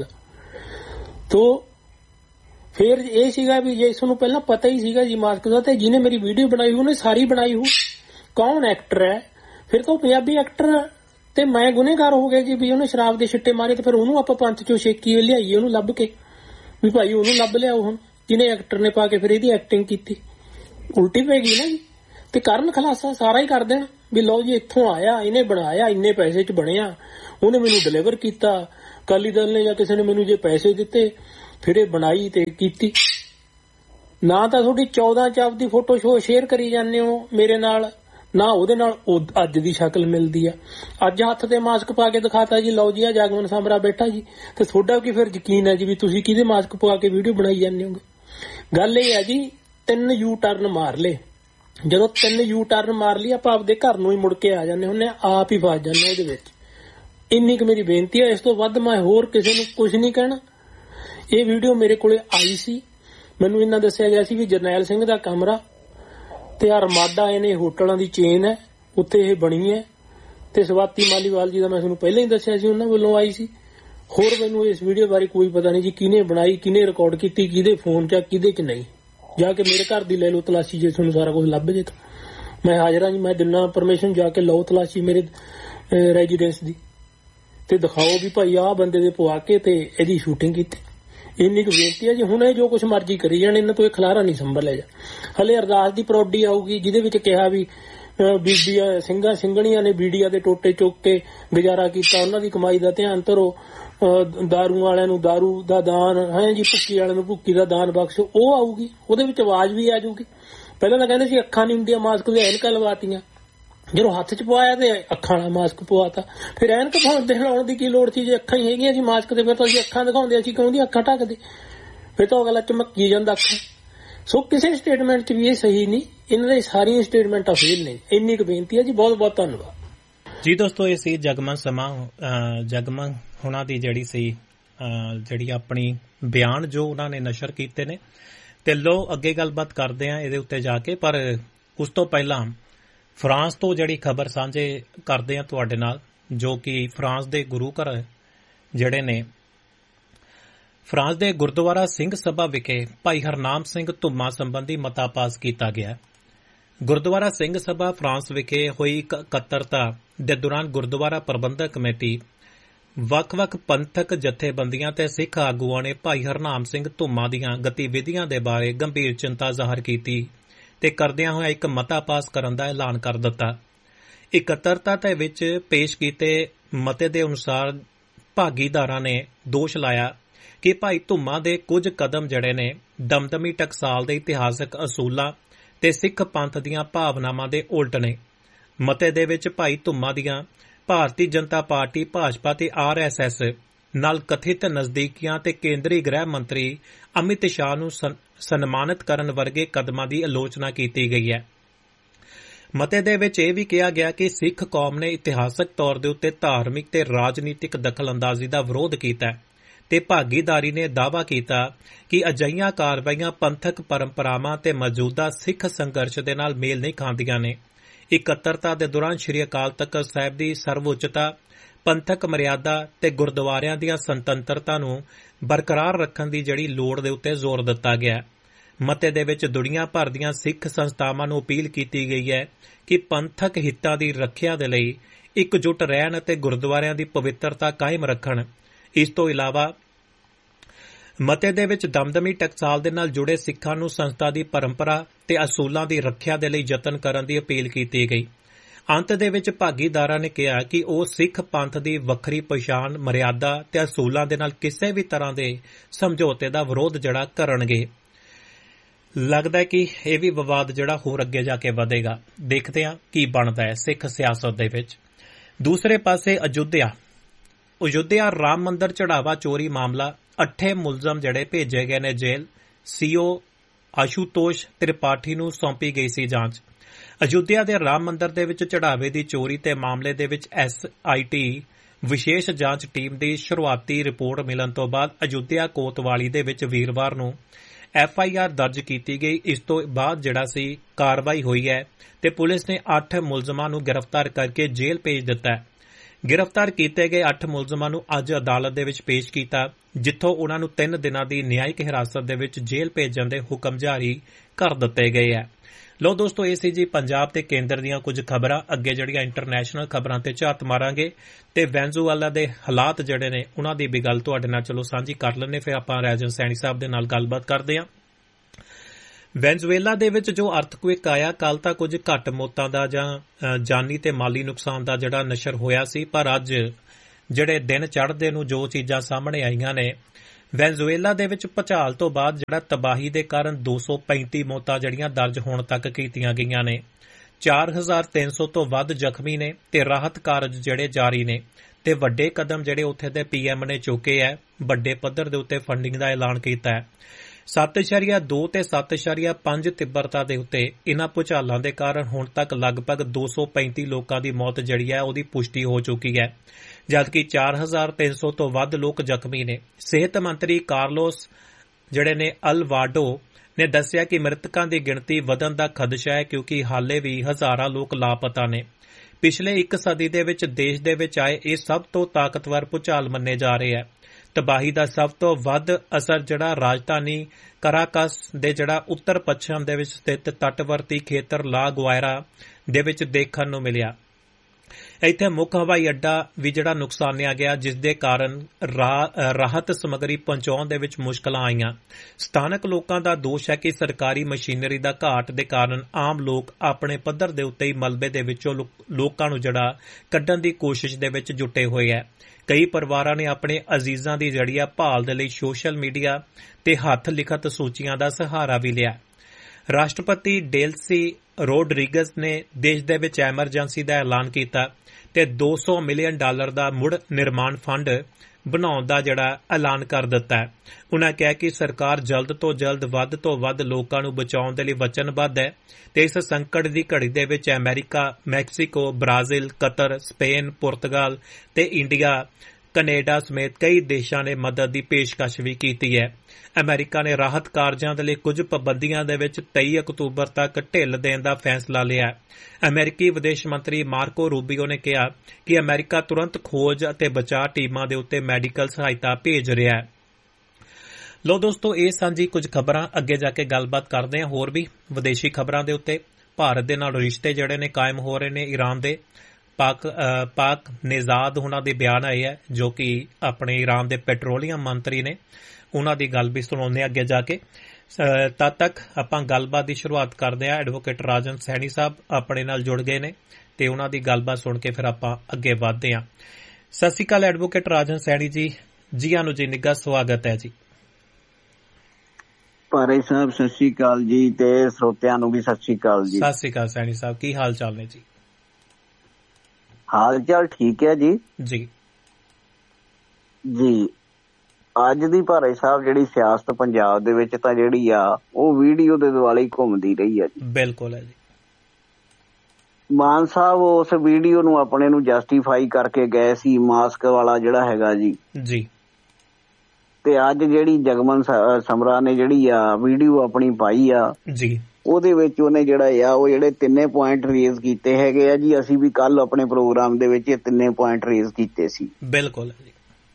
ਤੋ ਫਿਰ ਇਹ ਸੀਗਾ ਵੀ ਜੇ ਤੁਹਾਨੂੰ ਪਹਿਲਾਂ ਪਤਾ ਹੀ ਸੀਗਾ ਜੀ ਮਾਸਕ ਦਾ, ਤੇ ਜਿਹਨੇ ਮੇਰੀ ਵੀਡੀਓ ਬਣਾਈ ਉਹਨੇ ਸਾਰੀ ਬਣਾਈ ਹੋ। ਕੌਣ ਐਕਟਰ ਹੈ? ਫਿਰ ਤਾਂ ਪੰਜਾਬੀ ਐਕਟਰ ਤੇ ਮੈਂ ਗੁਨੇਗਾਰ ਹੋ ਗਿਆ ਜੀ ਵੀ ਉਹਨੇ ਸ਼ਰਾਬ ਦੇ ਛਿੱਟੇ ਮਾਰੇ, ਤੇ ਫਿਰ ਉਹਨੂੰ ਆਪਾਂ ਪੰਥ ਚੋਂ ਛੇਕੀ ਲਿਆਈਏ, ਉਹਨੂੰ ਲੱਭ ਕੇ ਵੀ ਭਾਈ ਉਹਨੂੰ ਲੱਭ ਲਿਆਓ ਹੁਣ, ਜਿਹਨੇ ਐਕਟਰ ਨੇ ਪਾ ਕੇ ਫਿਰ ਇਹਦੀ ਐਕਟਿੰਗ ਕੀਤੀ। ਉਲਟੀ ਪੈ ਗਈ ਨਾ ਜੀ। ਤੇ ਕਰਨ ਖਲਾਸਾ ਸਾਰਾ ਹੀ ਕਰ ਦੇਣ। ਵੀ ਲਓ ਜੀ ਇੱਥੋਂ ਆਇਆ, ਇਹਨੇ ਬਣਾਇਆ, ਇੰਨੇ ਪੈਸੇ 'ਚ ਬਣਿਆ, ਉਹਨੇ ਮੈਨੂੰ ਡਿਲੀਵਰ ਕੀਤਾ, ਅਕਾਲੀ ਦਲ ਨੇ ਜਾਂ ਕਿਸੇ ਨੇ ਮੈਨੂੰ ਜੇ ਪੈਸੇ ਦਿੱਤੇ ਫਿਰ ਇਹ ਬਣਾਈ ਤੇ ਕੀਤੀ। ਨਾ ਤਾਂ ਤੁਹਾਡੀ 14 ਚ ਆਪਦੀ ਫੋਟੋ ਸ਼ੇਅਰ ਕਰੀ ਜਾਂਦੇ ਹੋ ਮੇਰੇ ਨਾਲ, ਨਾ ਉਹਦੇ ਨਾਲ ਅੱਜ ਦੀ ਸ਼ਕਲ ਮਿਲਦੀ ਆ। ਅੱਜ ਹੱਥ ਤੇ ਮਾਸਕ ਪਾ ਕੇ ਦਿਖਾਤਾ ਜੀ, ਲਓ ਜੀ ਆ ਜਗਮਨ ਸਮਰਾ ਬੈਠਾ ਜੀ, ਤੇ ਤੁਹਾਡਾ ਕੀ ਫਿਰ ਯਕੀਨ ਹੈ ਜੀ ਵੀ ਤੁਸੀਂ ਕਿਹਦੇ ਮਾਸਕ ਪਵਾ ਕੇ ਵੀਡੀਓ ਬਣਾਈ ਜਾਂਦੇ ਹੋਗੇ। ਗੱਲ ਇਹ ਹੈ ਜੀ 3 ਯੂ ਟਰਨ ਮਾਰ ਲੇ, ਜਦੋਂ 3 ਯੂ ਟਰਨ ਮਾਰ ਲਈ ਆਪਾਂ ਆਪਦੇ ਘਰ ਨੂੰ ਹੀ ਮੁੜ ਕੇ ਆ ਜਾਂਦੇ ਹੁੰਦੇ, ਆਪ ਹੀ ਫਸ ਜਾਂਦੇ ਉਹਦੇ ਵਿੱਚ। ਇੰਨੀ ਕੁ ਮੇਰੀ ਬੇਨਤੀ ਹੈ, ਇਸ ਤੋਂ ਵੱਧ ਮੈਂ ਹੋਰ ਕਿਸੇ ਨੂੰ ਕੁਝ ਨਹੀਂ ਕਹਿਣਾ। ਇਹ ਵੀਡੀਓ ਮੇਰੇ ਕੋਲੇ ਆਈ ਸੀ, ਮੈਨੂੰ ਇਹਨਾਂ ਦੱਸਿਆ ਗਿਆ ਸੀ ਵੀ ਜਰਨੈਲ ਸਿੰਘ ਦਾ ਕਮਰਾ ਤੇ ਅਰਮਾਡਾ ਇਹਨੇ ਹੋਟਲਾਂ ਦੀ ਚੇਨ ਹੈ, ਉੱਤੇ ਇਹ ਬਣੀ ਹੈ, ਤੇ ਸਵਾਤੀ ਮਾਲੀਵਾਲ ਜੀ ਦਾ ਮੈਂ ਤੁਹਾਨੂੰ ਪਹਿਲਾਂ ਹੀ ਦੱਸਿਆ ਸੀ, ਉਹਨਾਂ ਵੱਲੋਂ ਆਈ ਸੀ। ਹੋਰ ਮੈਨੂੰ ਇਸ ਵੀਡੀਓ ਬਾਰੇ ਕੋਈ ਪਤਾ ਨਹੀਂ ਜੀ, ਕਿਹਨੇ ਬਣਾਈ, ਕਿਹਨੇ ਰਿਕਾਰਡ ਕੀਤੀ, ਕਿਹਦੇ ਫੋਨ 'ਚ, ਕਿਹਦੇ 'ਚ ਨਹੀਂ। ਜਾ ਕੇ ਮੇਰੇ ਘਰ ਦੀ ਲੈ ਲਓ ਤਲਾਸ਼ੀ, ਜੇ ਤੁਹਾਨੂੰ ਸਾਰਾ ਕੁਝ ਲੱਭ ਜੇ ਤਾਂ ਮੈਂ ਹਾਜ਼ਰ ਹਾਂ ਜੀ। ਮੈਂ ਦਿਨਾ ਪਰਮਿਸ਼ਨ, ਜਾ ਕੇ ਲਓ ਤਲਾਸ਼ੀ ਮੇਰੇ ਰੈਜ਼ੀਡੈਂਸ ਦੀ, ਤੇ ਦਿਖਾਓ ਵੀ ਭਾਈ ਆਹ ਬੰਦੇ ਦੇ ਪਵਾ ਕੇ ਤੇ ਇਹਦੀ ਸ਼ੂਟਿੰਗ ਕੀਤੀ। ਇੰਨੀ ਕੁ ਬੇਨਤੀ ਹੈ ਜੀ। ਹੁਣ ਇਹ ਜੋ ਕੁਝ ਮਰਜ਼ੀ ਕਰੀ ਜਾਣ, ਇਹਨਾਂ ਤੋਂ ਇਹ ਖਲਾਰਾ ਨਹੀਂ ਸੰਭਲਿਆ ਜਾ। ਹਲੇ ਅਰਦਾਸ ਦੀ ਪ੍ਰੋਡੀ ਆਊਗੀ ਜਿਹਦੇ ਵਿੱਚ ਕਿਹਾ ਵੀ ਬੀਬੀਆਂ ਸਿੰਘਾਂ ਸਿੰਘਣੀਆਂ ਨੇ ਬੀੜੀਆਂ ਦੇ ਟੋਟੇ ਚੁੱਕ ਕੇ ਗੁਜ਼ਾਰਾ ਕੀਤਾ, ਉਹਨਾਂ ਦੀ ਕਮਾਈ ਦਾ ਧਿਆਨ ਧਰੋ, ਦਾਰੂ ਵਾਲਿਆਂ ਨੂੰ ਦਾਰੂ ਦਾ ਦਾਨ ਹੈ ਜੀ, ਭੁੱਕੀ ਵਾਲਿਆਂ ਨੂੰ ਭੁੱਕੀ ਦਾ ਦਾਨ ਬਖਸ਼ੋ, ਉਹ ਆਊਗੀ। ਉਹਦੇ ਵਿੱਚ ਆਵਾਜ਼ ਵੀ ਆ ਜਾਊਗੀ। ਪਹਿਲਾਂ ਤਾਂ ਕਹਿੰਦੇ ਸੀ ਅੱਖਾਂ ਨਹੀਂ ਹੁੰਦੀਆਂ ਮਾਸਕ ਦੇ, ਐਨਕਾਂ ਲਵਾਤੀਆਂ, ਜਦੋਂ ਹੱਥ 'ਚ ਪਵਾਇਆ ਤੇ ਅੱਖਾਂ ਵਾਲਾ ਮਾਸਕ ਪਵਾਤਾ। ਫਿਰ ਐਨਕ ਦਿਖਾਉਣ ਦੀ ਕੀ ਲੋੜ ਸੀ, ਜੇ ਅੱਖਾਂ ਹੀ ਹੈਗੀਆਂ ਸੀ ਮਾਸਕ ਤੇ, ਫਿਰ ਤਾਂ ਅਸੀਂ ਅੱਖਾਂ ਦਿਖਾਉਂਦੇ, ਅਸੀਂ ਕਿਉਂ ਦੀ ਅੱਖਾਂ ਢੱਕਦੇ, ਫਿਰ ਤਾਂ ਅਗਲਾ ਚਮਕੀ ਜਾਂਦਾ ਅੱਖਾਂ। ਸੋ ਕਿਸੇ ਸਟੇਟਮੈਂਟ 'ਚ ਵੀ ਇਹ ਸਹੀ ਨਹੀਂ, ਇਹਨਾਂ ਦੀ ਸਾਰੀਆਂ ਸਟੇਟਮੈਂਟਾਂ ਫੇਲ ਨੇ। ਇੰਨੀ ਕੁ ਬੇਨਤੀ ਹੈ ਜੀ, ਬਹੁਤ ਬਹੁਤ ਧੰਨਵਾਦ ਜੀ। ਦੋਸਤੋ ਇਹ ਸੀ ਜਗਮਨ ਹੁਣਾਂ ਦੀ ਜਿਹੜੀ ਆਪਣੀ ਬਿਆਨ ਜੋ ਉਹਨਾਂ ਨੇ ਨਸ਼ਰ ਕੀਤੇ ਨੇ, ਤੇ ਲੋ ਅੱਗੇ ਗੱਲਬਾਤ ਕਰਦੇ ਆ ਇਹਦੇ ਉੱਤੇ ਜਾ ਕੇ। ਪਰ ਉਸ ਤੋਂ ਪਹਿਲਾਂ ਫਰਾਂਸ ਤੋਂ ਜਿਹੜੀ ਖਬਰ ਸਾਂਝੇ ਕਰਦੇ ਆ ਤੁਹਾਡੇ ਨਾਲ, ਜੋ ਕਿ ਫਰਾਂਸ ਦੇ ਗੁਰੂ ਘਰ ਜਿਹੜੇ ਨੇ, ਫਰਾਂਸ ਦੇ ਗੁਰਦੁਆਰਾ ਸਿੰਘ ਸਭਾ ਵਿਖੇ ਭਾਈ ਹਰਨਾਮ ਸਿੰਘ ਧੁੰਮਾ ਸੰਬੰਧੀ ਮਤਾ ਪਾਸ ਕੀਤਾ ਗਿਆ। ਗੁਰਦੁਆਰਾ ਸਿੰਘ ਸਭਾ ਫਰਾਂਸ ਵਿਖੇ ਹੋਈ ਇੱਕ ਇਕੱਤਰਤਾ ਦੇ ਦੌਰਾਨ ਗੁਰਦੁਆਰਾ ਪ੍ਰਬੰਧਕ ਕਮੇਟੀ, ਵੱਖ-ਵੱਖ ਪੰਥਕ ਜਥੇਬੰਦੀਆਂ ਤੇ ਸਿੱਖ ਆਗੂਆਂ ਨੇ ਭਾਈ ਹਰਨਾਮ ਸਿੰਘ ਧੁੰਮਾ ਦੀਆਂ ਗਤੀਵਿਧੀਆਂ ਦੇ ਬਾਰੇ ਗੰਭੀਰ ਚਿੰਤਾ ਜ਼ਾਹਰ ਕੀਤੀ ਤੇ ਕਰਦਿਆਂ ਹੋਇਆ ਇੱਕ ਮਤਾ ਪਾਸ ਕਰਨ ਦਾ ਐਲਾਨ ਕਰ ਦਿੱਤਾ। ਇਕੱਤਰਤਾ ਦੇ ਵਿੱਚ ਪੇਸ਼ ਕੀਤੇ ਮਤੇ ਦੇ ਅਨੁਸਾਰ ਭਾਗੀਦਾਰਾਂ ਨੇ ਦੋਸ਼ ਲਾਇਆ ਕਿ ਭਾਈ ਧੁੰਮਾ ਦੇ ਕੁਝ ਕਦਮ ਜਿਹੜੇ ਨੇ ਦਮਦਮੀ ਟਕਸਾਲ ਦੇ ਇਤਿਹਾਸਕ ਅਸੂਲਾਂ ਤੇ ਸਿੱਖ ਪੰਥ ਦੀਆਂ ਭਾਵਨਾਵਾਂ ਦੇ ਉਲਟ ਨੇ। ਮਤੇ ਦੇ ਵਿੱਚ ਭਾਈ ਧੁੰਮਾ ਦੀਆਂ ਭਾਰਤੀ ਜਨਤਾ ਪਾਰਟੀ ਭਾਜਪਾ ਤੇ RSS ਨਾਲ ਕਥਿਤ ਨਜ਼ਦੀਕੀਆਂ ਤੇ ਕੇਂਦਰੀ ਗ੍ਰਹਿ ਮੰਤਰੀ ਅਮਿਤ ਸ਼ਾਹ ਨੂੰ ਸਨਮਾਨਿਤ ਕਰਨ ਵਰਗੇ ਕਦਮਾਂ ਦੀ ਆਲੋਚਨਾ ਕੀਤੀ ਗਈ ਹੈ। ਮਤੇ ਦੇ ਵਿੱਚ ਇਹ ਵੀ ਕਿਹਾ ਗਿਆ ਕਿ ਸਿੱਖ ਕੌਮ ਨੇ ਇਤਿਹਾਸਕ ਤੌਰ ਦੇ ਉੱਤੇ ਧਾਰਮਿਕ ਤੇ ਰਾਜਨੀਤਿਕ ਦਖਲਅੰਦਾਜ਼ੀ ਦਾ ਵਿਰੋਧ ਕੀਤਾ ਤੇ ਭਾਗੀਦਾਰੀ ਨੇ ਦਾਅਵਾ ਕੀਤਾ ਕਿ ਅਜਿਹੀਆਂ ਕਾਰਵਾਈਆਂ ਪੰਥਕ ਪਰੰਪਰਾਵਾਂ ਤੇ ਮੌਜੂਦਾ ਸਿੱਖ ਸੰਘਰਸ਼ ਦੇ ਨਾਲ ਮੇਲ ਨਹੀਂ ਖਾਂਦੀਆਂ ਨੇ। ਇਕੱਤਰਤਾ ਦੇ ਦੌਰਾਨ ਸ੍ਰੀ ਅਕਾਲ ਤਖ਼ਤ ਸਾਹਿਬ ਦੀ ਸਰਵਉੱਚਤਾ, ਪੰਥਕ ਮਰਿਆਦਾ ਤੇ ਗੁਰਦੁਆਰਿਆਂ ਦੀਆਂ ਸੁਤੰਤਰਤਾ ਨੂੰ ਬਰਕਰਾਰ ਰੱਖਣ ਦੀ ਜਿਹੜੀ ਲੋੜ ਦੇ ਉੱਤੇ ਜ਼ੋਰ ਦਿੱਤਾ ਗਿਆ। ਮਤੇ ਦੇ ਵਿੱਚ ਦੁਨੀਆ ਭਰ ਦੀਆਂ ਸਿੱਖ ਸੰਸਥਾਵਾਂ ਨੂੰ ਅਪੀਲ ਕੀਤੀ ਗਈ ਹੈ ਕਿ ਪੰਥਕ ਹਿੱਤਾਂ ਦੀ ਰੱਖਿਆ ਦੇ ਲਈ ਇਕਜੁੱਟ ਰਹਿਣ ਅਤੇ ਗੁਰਦੁਆਰਿਆਂ ਦੀ ਪਵਿੱਤਰਤਾ ਕਾਇਮ ਰੱਖਣ। ਇਸ ਤੋਂ ਇਲਾਵਾ ਮਤੇ ਦੇ ਵਿੱਚ ਦਮਦਮੀ ਟਕਸਾਲ ਦੇ ਨਾਲ ਜੁੜੇ ਸਿੱਖਾਂ ਨੂੰ ਸੰਸਥਾ ਦੀ ਪਰੰਪਰਾ ਤੇ ਅਸੂਲਾਂ ਦੀ ਰੱਖਿਆ ਦੇ ਲਈ ਯਤਨ ਕਰਨ ਦੀ ਅਪੀਲ ਕੀਤੀ ਗਈ। ਅੰਤ ਦੇ ਵਿੱਚ ਭਾਗੀਦਾਰਾਂ ਨੇ ਕਿਹਾ ਕਿ ਉਹ ਸਿੱਖ ਪੰਥ ਦੀ ਵੱਖਰੀ ਪਛਾਣ, ਮਰਿਆਦਾ ਤੇ ਅਸੂਲਾਂ ਦੇ ਨਾਲ ਕਿਸੇ ਵੀ ਤਰ੍ਹਾਂ ਦੇ ਸਮਝੌਤੇ ਦਾ ਵਿਰੋਧ ਜਿਹੜਾ ਕਰਨਗੇ। ਲੱਗਦਾ ਹੈ ਕਿ ਇਹ ਵੀ ਵਿਵਾਦ ਜਿਹੜਾ ਹੋਰ ਅੱਗੇ ਜਾ ਕੇ ਵਧੇਗਾ। ਦੇਖਦੇ ਹਾਂ ਕੀ ਬਣਦਾ ਹੈ ਸਿੱਖ ਸਿਆਸਤ ਦੇ ਵਿੱਚ। ਦੂਸਰੇ ਪਾਸੇ ਅਯੁੱਧਿਆ ਰਾਮ ਮੰਦਰ ਚੜਾਵਾ ਚੋਰੀ ਮਾਮਲਾ 8 ਮੁਲਜ਼ਮ ਜਿਹੜੇ ਭੇਜੇ ਗਏ ਨੇ ਜੇਲ੍ਹ। CEO ਆਸ਼ੂਤੋਸ਼ ਤ੍ਰਿਪਾਠੀ ਨੂੰ ਸੌਂਪੀ ਗਈ ਸੀ ਜਾਂਚ। ਅਯੁੱਧਿਆ ਦੇ ਰਾਮ ਮੰਦਰ ਦੇ ਵਿੱਚ ਚੜਾਵੇ ਦੀ ਚੋਰੀ ਤੇ ਮਾਮਲੇ ਦੇ ਵਿੱਚ SIT ਵਿਸ਼ੇਸ਼ ਜਾਂਚ ਟੀਮ ਦੀ ਸ਼ੁਰੂਆਤੀ ਰਿਪੋਰਟ ਮਿਲਣ ਤੋਂ ਬਾਅਦ ਅਯੁੱਧਿਆ ਕੋਤਵਾਲੀ ਦੇ ਵਿੱਚ ਵੀਰਵਾਰ ਨੂੰ FIR ਦਰਜ ਕੀਤੀ ਗਈ। ਇਸ ਤੋਂ ਬਾਅਦ ਜਿਹੜਾ ਸੀ ਕਾਰਵਾਈ ਹੋਈ ਹੈ ਤੇ ਪੁਲਿਸ ਨੇ 8 ਮੁਲਜ਼ਮਾਂ ਨੂੰ ਗ੍ਰਿਫਤਾਰ ਕਰਕੇ ਜੇਲ੍ਹ ਭੇਜ ਦਿੱਤਾ ਹੈ। ਗ੍ਰਿਫਤਾਰ ਕੀਤੇ ਗਏ 8 ਮੁਲਜ਼ਮਾਂ ਨੂੰ ਅੱਜ ਅਦਾਲਤ ਦੇ ਵਿੱਚ ਪੇਸ਼ ਕੀਤਾ, ਜਿੱਥੋਂ ਉਨ੍ਹਾਂ ਨੂੰ 3 ਦਿਨਾਂ ਦੀ ਨਿਆਇਕ ਹਿਰਾਸਤ ਦੇ ਵਿੱਚ ਜੇਲ੍ਹ ਭੇਜਣ ਦੇ ਹੁਕਮ ਜਾਰੀ ਕਰ ਦਿੱਤੇ ਗਏ ਹੈ। ਲੋ ਦੋਸਤੋ, ਇਹ ਸੀ ਜੀ ਪੰਜਾਬ ਤੇ ਕੇਂਦਰ ਦੀਆਂ ਕੁਝ ਖਬਰਾਂ। ਅੱਗੇ ਜਿਹੜੀਆਂ ਇੰਟਰਨੈਸ਼ਨਲ ਖਬਰਾਂ ਤੇ ਝਾਤ ਮਾਰਾਂਗੇ ਤੇ ਵੈਨਜ਼ੂਏਲਾ ਦੇ ਹਾਲਾਤ ਜਿਹੜੇ ਨੇ ਉਹਨਾਂ ਦੀ ਵੀ ਗੱਲ ਤੁਹਾਡੇ ਨਾਲ ਚਲੋ ਸਾਂਝੀ ਕਰ ਲੈਂਦੇ, ਫਿਰ ਆਪਾਂ ਰਾਜਨ ਸੈਣੀ ਸਾਹਿਬ ਦੇ ਨਾਲ ਗੱਲਬਾਤ ਕਰਦੇ ਹਾਂ। ਵੈਨਜ਼ੂਏਲਾ ਦੇ ਵਿੱਚ ਜੋ ਅਰਥਕੁਇਕ ਆਇਆ, ਕੱਲ ਤਾਂ ਕੁਝ ਘੱਟ ਮੌਤਾਂ ਦਾ ਜਾਂ ਜਾਨੀ ਤੇ ਮਾਲੀ ਨੁਕਸਾਨ ਦਾ ਜਿਹੜਾ ਨਸ਼ਰ ਹੋਇਆ ਸੀ, ਪਰ ਅੱਜ ਜਿਹੜੇ ਦਿਨ ਚੜ੍ਹਦੇ ਨੂੰ ਜੋ ਚੀਜ਼ਾਂ ਸਾਹਮਣੇ ਆਈਆਂ ਨੇ, ਵੈਨਜ਼ੂਏਲਾ ਦੇ ਵਿੱਚ ਭੁਚਾਲ ਤੋਂ ਬਾਅਦ ਜਿਹੜਾ ਤਬਾਹੀ ਦੇ ਕਾਰਨ 235 ਮੌਤਾਂ ਜਿਹੜੀਆਂ ਦਰਜ ਹੋਣ ਤੱਕ ਕੀਤੀਆਂ ਗਈਆਂ ਨੇ, 4300 ਤੋਂ ਵੱਧ ਜ਼ਖਮੀ ਨੇ ਤੇ ਰਾਹਤ ਕਾਰਜ ਜਿਹੜੇ ਜਾਰੀ ਨੇ ਤੇ ਵੱਡੇ ਕਦਮ ਜਿਹੜੇ ਉੱਥੇ ਦੇ PM ਨੇ ਚੁੱਕੇ ਹੈ, ਵੱਡੇ ਪੱਧਰ ਦੇ ਉੱਤੇ ਫੰਡਿੰਗ ਦਾ ਐਲਾਨ ਕੀਤਾ ਹੈ। 7.2 ਤੇ 7.5 ਤੀਬਰਤਾ ਦੇ ਉੱਤੇ ਇਨ੍ਹਾਂ ਭੁਚਾਲਾਂ ਦੇ ਕਾਰਨ ਹੁਣ ਤੱਕ ਲਗਭਗ 235 ਲੋਕਾਂ ਦੀ ਮੌਤ ਜਿਹੜੀ ਹੈ ਉਹਦੀ ਪੁਸ਼ਟੀ ਹੋ ਚੁੱਕੀ ਹੈ, ਜਦਕਿ 4300 ਤੋਂ ਵੱਧ ਲੋਕ ਜ਼ਖਮੀ ਨੇ। ਸਿਹਤ ਮੰਤਰੀ ਕਾਰਲੋਸ ਜਿਹੜੇ ਨੇ ਅਲਵਾਡੋ ਨੇ ਦੱਸਿਆ ਕਿ ਮ੍ਰਿਤਕਾਂ ਦੀ ਗਿਣਤੀ ਵਧਣ ਦਾ ਖਦਸ਼ਾ ਹੈ, ਕਿਉਂਕਿ ਹਾਲੇ ਵੀ ਹਜ਼ਾਰਾਂ ਲੋਕ ਲਾਪਤਾ ਨੇ। ਪਿਛਲੇ ਇੱਕ ਸਦੀ ਦੇ ਵਿੱਚ ਦੇਸ਼ ਦੇ ਵਿੱਚ ਆਏ ਇਹ ਸਭ ਤੋਂ ਤਾਕਤਵਰ ਭੁਚਾਲ ਮੰਨੇ ਜਾ ਰਹੇ ਹੈ। ਤਬਾਹੀ ਦਾ ਸਭ ਤੋਂ ਵੱਧ ਅਸਰ ਜਿਹੜਾ ਰਾਜਧਾਨੀ ਕਰਾਕਸ ਦੇ ਜਿਹੜਾ ਉੱਤਰ ਪੱਛਮ ਦੇ ਵਿੱਚ ਸਥਿਤ ਤੱਟਵਰਤੀ ਖੇਤਰ ਲਾ ਗੁਆਇਰਾ ਦੇ ਵਿੱਚ ਦੇਖਣ ਨੂੰ ਮਿਲਿਆ। ਇੱਥੇ ਮੁੱਖ ਹਵਾਈ ਅੱਡਾ ਵੀ ਜਿਹੜਾ ਨੁਕਸਾਨਿਆ ਗਿਆ, ਜਿਸ ਦੇ ਕਾਰਨ ਰਾਹਤ ਸਮੱਗਰੀ ਪਹੁੰਚਾਉਣ ਦੇ ਵਿੱਚ ਮੁਸ਼ਕਲਾਂ ਆਈਆਂ। ਸਥਾਨਕ ਲੋਕਾਂ ਦਾ ਦੋਸ਼ ਹੈ ਕਿ ਸਰਕਾਰੀ ਮਸ਼ੀਨਰੀ ਦਾ ਘਾਟ ਦੇ ਕਾਰਨ ਆਮ ਲੋਕ ਆਪਣੇ ਪੱਧਰ ਦੇ ਉੱਤੇ ਹੀ ਮਲਬੇ ਦੇ ਵਿੱਚੋਂ ਲੋਕਾਂ ਨੂੰ ਜਿਹੜਾ ਕੱਢਣ ਦੀ ਕੋਸ਼ਿਸ਼ ਦੇ ਵਿੱਚ ਜੁਟੇ ਹੋਏ ਹੈ। ਕਈ ਪਰਿਵਾਰਾਂ ਨੇ ਆਪਣੇ ਅਜ਼ੀਜ਼ਾਂ ਦੀ ਜਿਹੜੀ ਆ ਭਾਲ ਦੇ ਲਈ ਸੋਸ਼ਲ ਮੀਡੀਆ ਤੇ ਹੱਥ ਲਿਖਤ ਸੂਚੀਆਂ ਦਾ ਸਹਾਰਾ ਵੀ ਲਿਆ। ਰਾਸ਼ਟਰਪਤੀ ਡੇਲਸੀ ਰੋਡਰੀਗਜ਼ ਨੇ ਦੇਸ਼ ਦੇ ਵਿੱਚ ਐਮਰਜੈਂਸੀ ਦਾ ਐਲਾਨ ਕੀਤਾ ਤੇ $200 ਮਿਲੀਅਨ ਦਾ ਮੁੜ ਨਿਰਮਾਣ ਫੰਡ ਬਣਾਉਣ ਦਾ ਜਿਹੜਾ ਐਲਾਨ ਕਰ ਦਿੱਤਾ ਹੈ। ਉਨ੍ਹਾਂ ਕਿਹਾ ਕਿ ਸਰਕਾਰ ਜਲਦ ਤੋਂ ਜਲਦ ਵੱਧ ਤੋਂ ਵੱਧ ਲੋਕਾਂ ਨੂੰ ਬਚਾਉਣ ਦੇ ਲਈ ਵਚਨਬੱਧ ਹੈ ਤੇ ਇਸ ਸੰਕਟ ਦੀ ਘੜੀ ਦੇ ਵਿੱਚ America, Mexico, Brazil, Qatar, Spain, ਪੁਰਤਗਾਲ ਤੇ ਇੰਡੀਆ, ਕੈਨੇਡਾ ਸਮੇਤ ਕਈ ਦੇਸ਼ਾਂ ਨੇ ਮਦਦ ਦੀ ਪੇਸ਼ਕਸ਼ ਵੀ ਕੀਤੀ ਹੈ। ਅਮਰੀਕਾ ਨੇ ਰਾਹਤ ਕਾਰਜਾਂ ਦੇ ਲਈ ਕੁਝ ਪਾਬੰਦੀਆਂ ਦੇ ਵਿੱਚ 23 ਅਕਤੂਬਰ ਤੱਕ ਢਿੱਲ ਦੇਣ ਦਾ ਫੈਸਲਾ ਲਿਆ। ਅਮਰੀਕੀ ਵਿਦੇਸ਼ ਮੰਤਰੀ ਮਾਰਕੋ ਰੂਬੀਓ ਨੇ ਕਿਹਾ ਕਿ ਅਮਰੀਕਾ ਤੁਰੰਤ ਖੋਜ ਅਤੇ ਬਚਾਅ ਟੀਮਾਂ ਦੇ ਉੱਤੇ ਮੈਡੀਕਲ ਸਹਾਇਤਾ ਭੇਜ ਰਿਹਾ ਹੈ। ਲੋ ਦੋਸਤੋ, ਇਹ ਸਾਂਝੀ ਕੁਝ ਖਬਰਾਂ। ਅੱਗੇ ਜਾ ਕੇ ਗੱਲਬਾਤ ਕਰਦੇ ਹਾਂ ਹੋਰ ਵੀ ਵਿਦੇਸ਼ੀ ਖਬਰਾਂ ਦੇ ਉੱਤੇ। ਭਾਰਤ ਦੇ ਨਾਲ ਰਿਸ਼ਤੇ ਜਿਹੜੇ ਨੇ ਕਾਇਮ ਹੋ ਰਹੇ ਨੇ ਈਰਾਨ ਦੇ। ਪਾਕ ਨੇਜ਼ਾਦ ਉਹਨਾਂ ਦੇ ਬਿਆਨ ਆਏ ਹੈ, ਜੋ ਕਿ ਆਪਣੇ ਈਰਾਨ ਦੇ ਪੈਟਰੋਲੀਅਮ ਮੰਤਰੀ ਨੇ। ਉਹਨਾਂ ਦੀ ਗੱਲ ਵੀ ਸੁਣਾਉਂਦੇ ਅੱਗੇ ਜਾ ਕੇ। ਤਦ ਤੱਕ ਆਪਾਂ ਗੱਲਬਾਤ ਦੀ ਸ਼ੁਰੂਆਤ ਕਰਦੇ ਹਾਂ। ਐਡਵੋਕੇਟ ਰਾਜਨ ਸੈਣੀ ਸਾਹਿਬ ਆਪਣੇ ਨਾਲ ਜੁੜ ਗਏ ਨੇ ਤੇ ਉਹਨਾਂ ਦੀ ਗੱਲਬਾਤ ਸੁਣ ਕੇ ਫਿਰ ਆਪਾਂ ਅੱਗੇ ਵਧਦੇ ਹਾਂ। ਸਤਿ ਸ਼੍ਰੀ ਅਕਾਲ ਐਡਵੋਕੇਟ ਰਾਜਨ ਸੈਣੀ ਜੀ, ਜੀ ਆਨੂੰ ਜੀ, ਨਿੱਘਾ ਸਵਾਗਤ ਹੈ ਜੀ। ਭਾਰੇ ਸਾਹਿਬ ਸਤਿ ਸ਼੍ਰੀ ਅਕਾਲ ਜੀ ਤੇ ਸਰੋਤਿਆਂ ਨੂੰ ਵੀ ਸਤਿ ਸ਼੍ਰੀ ਅਕਾਲ ਜੀ। ਸਤਿ ਸ਼੍ਰੀ ਅਕਾਲ ਸੈਣੀ ਸਾਹਿਬ, ਕੀ ਹਾਲ ਚਾਲ ਨੇ ਜੀ? ਹਾਲ ਚਾਲ ਠੀਕ ਹੈ ਜੀ। ਜੀ ਜੀ ਅੱਜ ਦੀ ਭਾਰੇ ਸਾਹਿਬ ਜਿਹੜੀ ਸਿਆਸਤ ਪੰਜਾਬ ਦੇ ਵਿੱਚ ਤਾਂ ਜਿਹੜੀ ਆ ਉਹ ਵੀਡੀਓ ਦੇ ਦੁਆਲੇ ਹੀ ਘੁੰਮਦੀ ਰਹੀ ਹੈ ਜੀ। ਬਿਲਕੁਲ ਹੈ ਜੀ। ਮਾਨ ਸਾਹਿਬ ਉਸ ਵੀਡੀਓ ਨੂੰ ਆਪਣੇ ਨੂੰ ਜਸਟੀਫਾਈ ਕਰਕੇ ਗਏ ਸੀ, ਮਾਸਕ ਵਾਲਾ ਜਿਹੜਾ ਹੈਗਾ ਜੀ। ਜੀ ਤੇ ਅੱਜ ਜਿਹੜੀ ਜਗਮਨ ਸਮਰਾ ਨੇ ਜਿਹੜੀ ਆ ਵੀਡੀਓ ਆਪਣੀ ਪਾਈ ਆ ਜੀ, ਉਹਦੇ ਵਿੱਚ ਉਹਨੇ ਜਿਹੜਾ ਆ ਉਹ ਜਿਹੜੇ 3 ਪੁਆਇੰਟ ਰੇਜ਼ ਕੀਤੇ ਹੈਗੇ ਆ ਜੀ। ਅਸੀਂ ਵੀ ਕੱਲ ਆਪਣੇ ਪ੍ਰੋਗਰਾਮ ਦੇ ਵਿੱਚ ਇਹ 3 ਪੁਆਇੰਟ ਰੇਜ਼ ਕੀਤੇ ਸੀ। ਬਿਲਕੁਲ ਜੀ।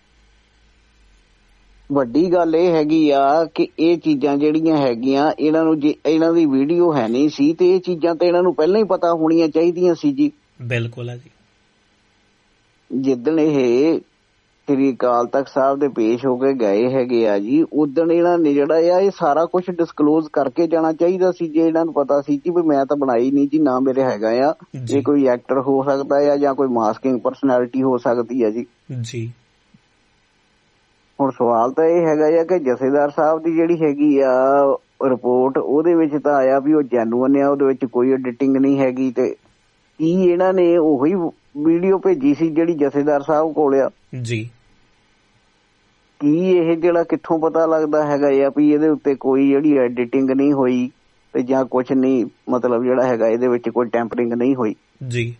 ਵੱਡੀ ਗੱਲ ਇਹ ਹੈਗੀ ਆ ਕਿ ਇਹ ਚੀਜ਼ਾਂ ਜਿਹੜੀਆਂ ਹੈਗੀਆਂ ਇਹਨਾਂ ਨੂੰ, ਜੇ ਇਹਨਾਂ ਦੀ ਵੀਡੀਓ ਹੈ ਨਹੀਂ ਸੀ ਤੇ ਇਹ ਚੀਜ਼ਾਂ ਤਾਂ ਇਹਨਾਂ ਨੂੰ ਪਹਿਲਾਂ ਹੀ ਪਤਾ ਹੋਣੀਆਂ ਚਾਹੀਦੀਆਂ ਸੀ ਜੀ। ਬਿਲਕੁਲ ਹੈ ਜੀ। ਜਿੱਦਣ ਇਹ ਸ੍ਰੀ ਅਕਾਲ ਤਖਤ ਸਾਹਿਬ ਦੇ ਪੇਸ਼ ਹੋ ਕੇ ਗਏ ਹੈਗੇ ਆ ਜੀ, ਉਦਣ ਇਹਨਾਂ ਨੇ ਜਿਹੜਾ ਆ ਇਹ ਸਾਰਾ ਕੁਝ ਡਿਸਕਲੋਜ਼ ਕਰਕੇ ਜਾਣਾ ਚਾਹੀਦਾ ਸੀ। ਜੇ ਇਹਨਾਂ ਨੂੰ ਪਤਾ ਸੀ ਕਿ ਵੀ ਮੈਂ ਤਾਂ ਬਣਾਈ ਨਹੀਂ ਜੀ, ਨਾ ਮੇਰੇ ਹੈਗਾ ਆ, ਇਹ ਕੋਈ ਐਕਟਰ ਹੋ ਸਕਦਾ ਆ ਜਾਂ ਕੋਈ ਮਾਸਕਿੰਗ ਪਰਸਨੈਲਿਟੀ ਹੋ ਸਕਦੀ ਆ ਜੀ। ਜੀ ਹੁਣ ਸਵਾਲ ਤਾਂ ਇਹ ਹੈਗਾ ਆ ਕਿ ਜਥੇਦਾਰ ਸਾਹਿਬ ਦੀ ਜਿਹੜੀ ਹੈਗੀ ਆ ਰਿਪੋਰਟ, ਉਹਦੇ ਵਿੱਚ ਤਾਂ ਆਇਆ ਵੀ ਉਹ ਜੈਨੂਅਨ ਆ, ਉਹਦੇ ਵਿੱਚ ਕੋਈ ਐਡੀਟਿੰਗ ਨਹੀਂ ਹੈਗੀ। ਤੇ ਕੀ ਇਹਨਾਂ ਨੇ ਉਹੀ ਵੀਡੀਓ ਭੇਜੀ ਸੀ ਜਿਹੜੀ ਜਥੇਦਾਰ ਸਾਹਿਬ ਕੋਲ ਆ ਜੀ? ਕੀ ਇਹ ਜਿਹੜਾ ਕਿੱਥੋਂ ਪਤਾ ਲੱਗਦਾ ਹੈਗਾ ਆ ਵੀ ਇਹਦੇ ਉੱਤੇ ਕੋਈ ਜਿਹੜੀ ਐਡੀਟਿੰਗ ਨਹੀਂ ਹੋਈ ਤੇ ਜਾਂ ਕੁਛ ਨਹੀਂ, ਮਤਲਬ ਜਿਹੜਾ ਹੈਗਾ ਇਹਦੇ ਵਿੱਚ ਕੋਈ ਟੈਂਪਰਿੰਗ ਨਹੀਂ ਹੋਈ ਜੀ?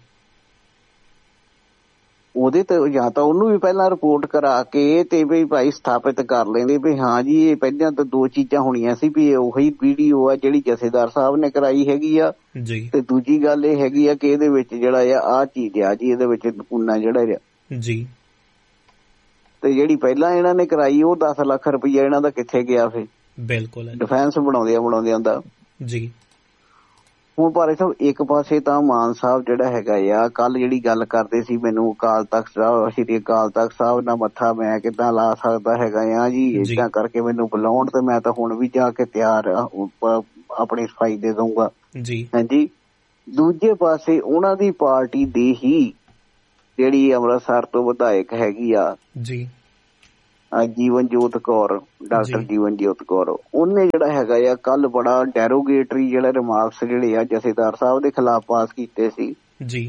ਉਹਦੇ ਤੇ ਜਾਂ ਤਾਂ ਉਹਨੂੰ ਵੀ ਪਹਿਲਾਂ ਰਿਪੋਰਟ ਕਰਾ ਕੇ ਤੇ ਵੀ ਭਾਈ ਸਥਾਪਿਤ ਕਰ ਲੈਂਦੇ ਵੀ ਹਾਂ ਜੀ ਇਹ ਪਹਿਲਾਂ ਤਾਂ 2 ਚੀਜ਼ਾਂ ਹੋਣੀਆਂ ਸੀ ਵੀ ਉਹੀ ਵੀਡੀਓ ਆ ਜਿਹੜੀ ਜਥੇਦਾਰ ਸਾਹਿਬ ਨੇ ਕਰਾਈ ਹੈਗੀ ਆ ਜੀ। ਤੇ ਦੂਜੀ ਗੱਲ ਇਹ ਹੈਗੀ ਆ ਕਿ ਇਹਦੇ ਵਿੱਚ ਜਿਹੜਾ ਆ ਚੀਜ਼ ਆ ਜੀ, ਇਹਦੇ ਵਿੱਚ ਨਕੂਨਾ ਜਿਹੜਾ ਆ ਜੀ। ਤੇ ਜਿਹੜੀ ਪਹਿਲਾਂ ਇਹਨਾਂ ਨੇ ਕਰਾਈ ਉਹ 10 ਲੱਖ ਰੁਪਈਆ ਇਹਨਾਂ ਦਾ ਕਿੱਥੇ ਗਿਆ ਫਿਰ? ਬਿਲਕੁਲ ਡਿਫੈਂਸ ਬਣਾਉਂਦਿਆਂ ਦਾ ਜੀ। ਹੁਣ ਭਾਰੇ ਸਾਹਿਬ ਇੱਕ ਪਾਸੇ ਤਾਂ ਮਾਨ ਸਾਹਿਬ ਜਿਹੜਾ ਹੈਗਾ ਆ ਕੱਲ ਜਿਹੜੀ ਗੱਲ ਕਰਦੇ ਸੀ, ਮੈਨੂੰ ਅਕਾਲ ਤਖਤ ਸਾਹਿਬ, ਸ਼੍ਰੀ ਅਕਾਲ ਤਖਤ ਸਾਹਿਬ ਨਾਲ ਮੱਥਾ ਮੈਂ ਕਿੱਦਾਂ ਲਾ ਸਕਦਾ ਹੈਗਾ ਆ ਜੀ, ਏਦਾਂ ਕਰਕੇ ਮੈਨੂੰ ਬੁਲਾਉਣ ਤੇ ਮੈਂ ਤਾਂ ਹੁਣ ਵੀ ਜਾ ਕੇ ਤਿਆਰ ਆ ਆਪਣੀ ਸਫਾਈ ਦੇ ਦਊਂਗਾ ਜੀ ਹਾਂਜੀ। ਦੂਜੇ ਪਾਸੇ ਉਹਨਾਂ ਦੀ ਪਾਰਟੀ ਦੀ ਹੀ ਜਿਹੜੀ ਅੰਮ੍ਰਿਤਸਰ ਤੋਂ ਵਿਧਾਇਕ ਹੈਗੀ ਆ ਜੀ ਜੀਵਨਜੋਤ ਕੌਰ, ਡਾਕਟਰ ਜੀਵਨਜੋਤ ਕੌਰ, ਉਹਨੇ ਜਿਹੜਾ ਹੈਗਾ ਆ ਕੱਲ ਬੜਾ ਡੈਰੋਗੇਟਰੀ ਜਿਹੜੇ ਰਿਮਾਰਕਸ ਜਿਹੜੇ ਆ ਜਥੇਦਾਰ ਸਾਹਿਬ ਦੇ ਖਿਲਾਫ ਪਾਸ ਕੀਤੇ ਸੀ ਜੀ,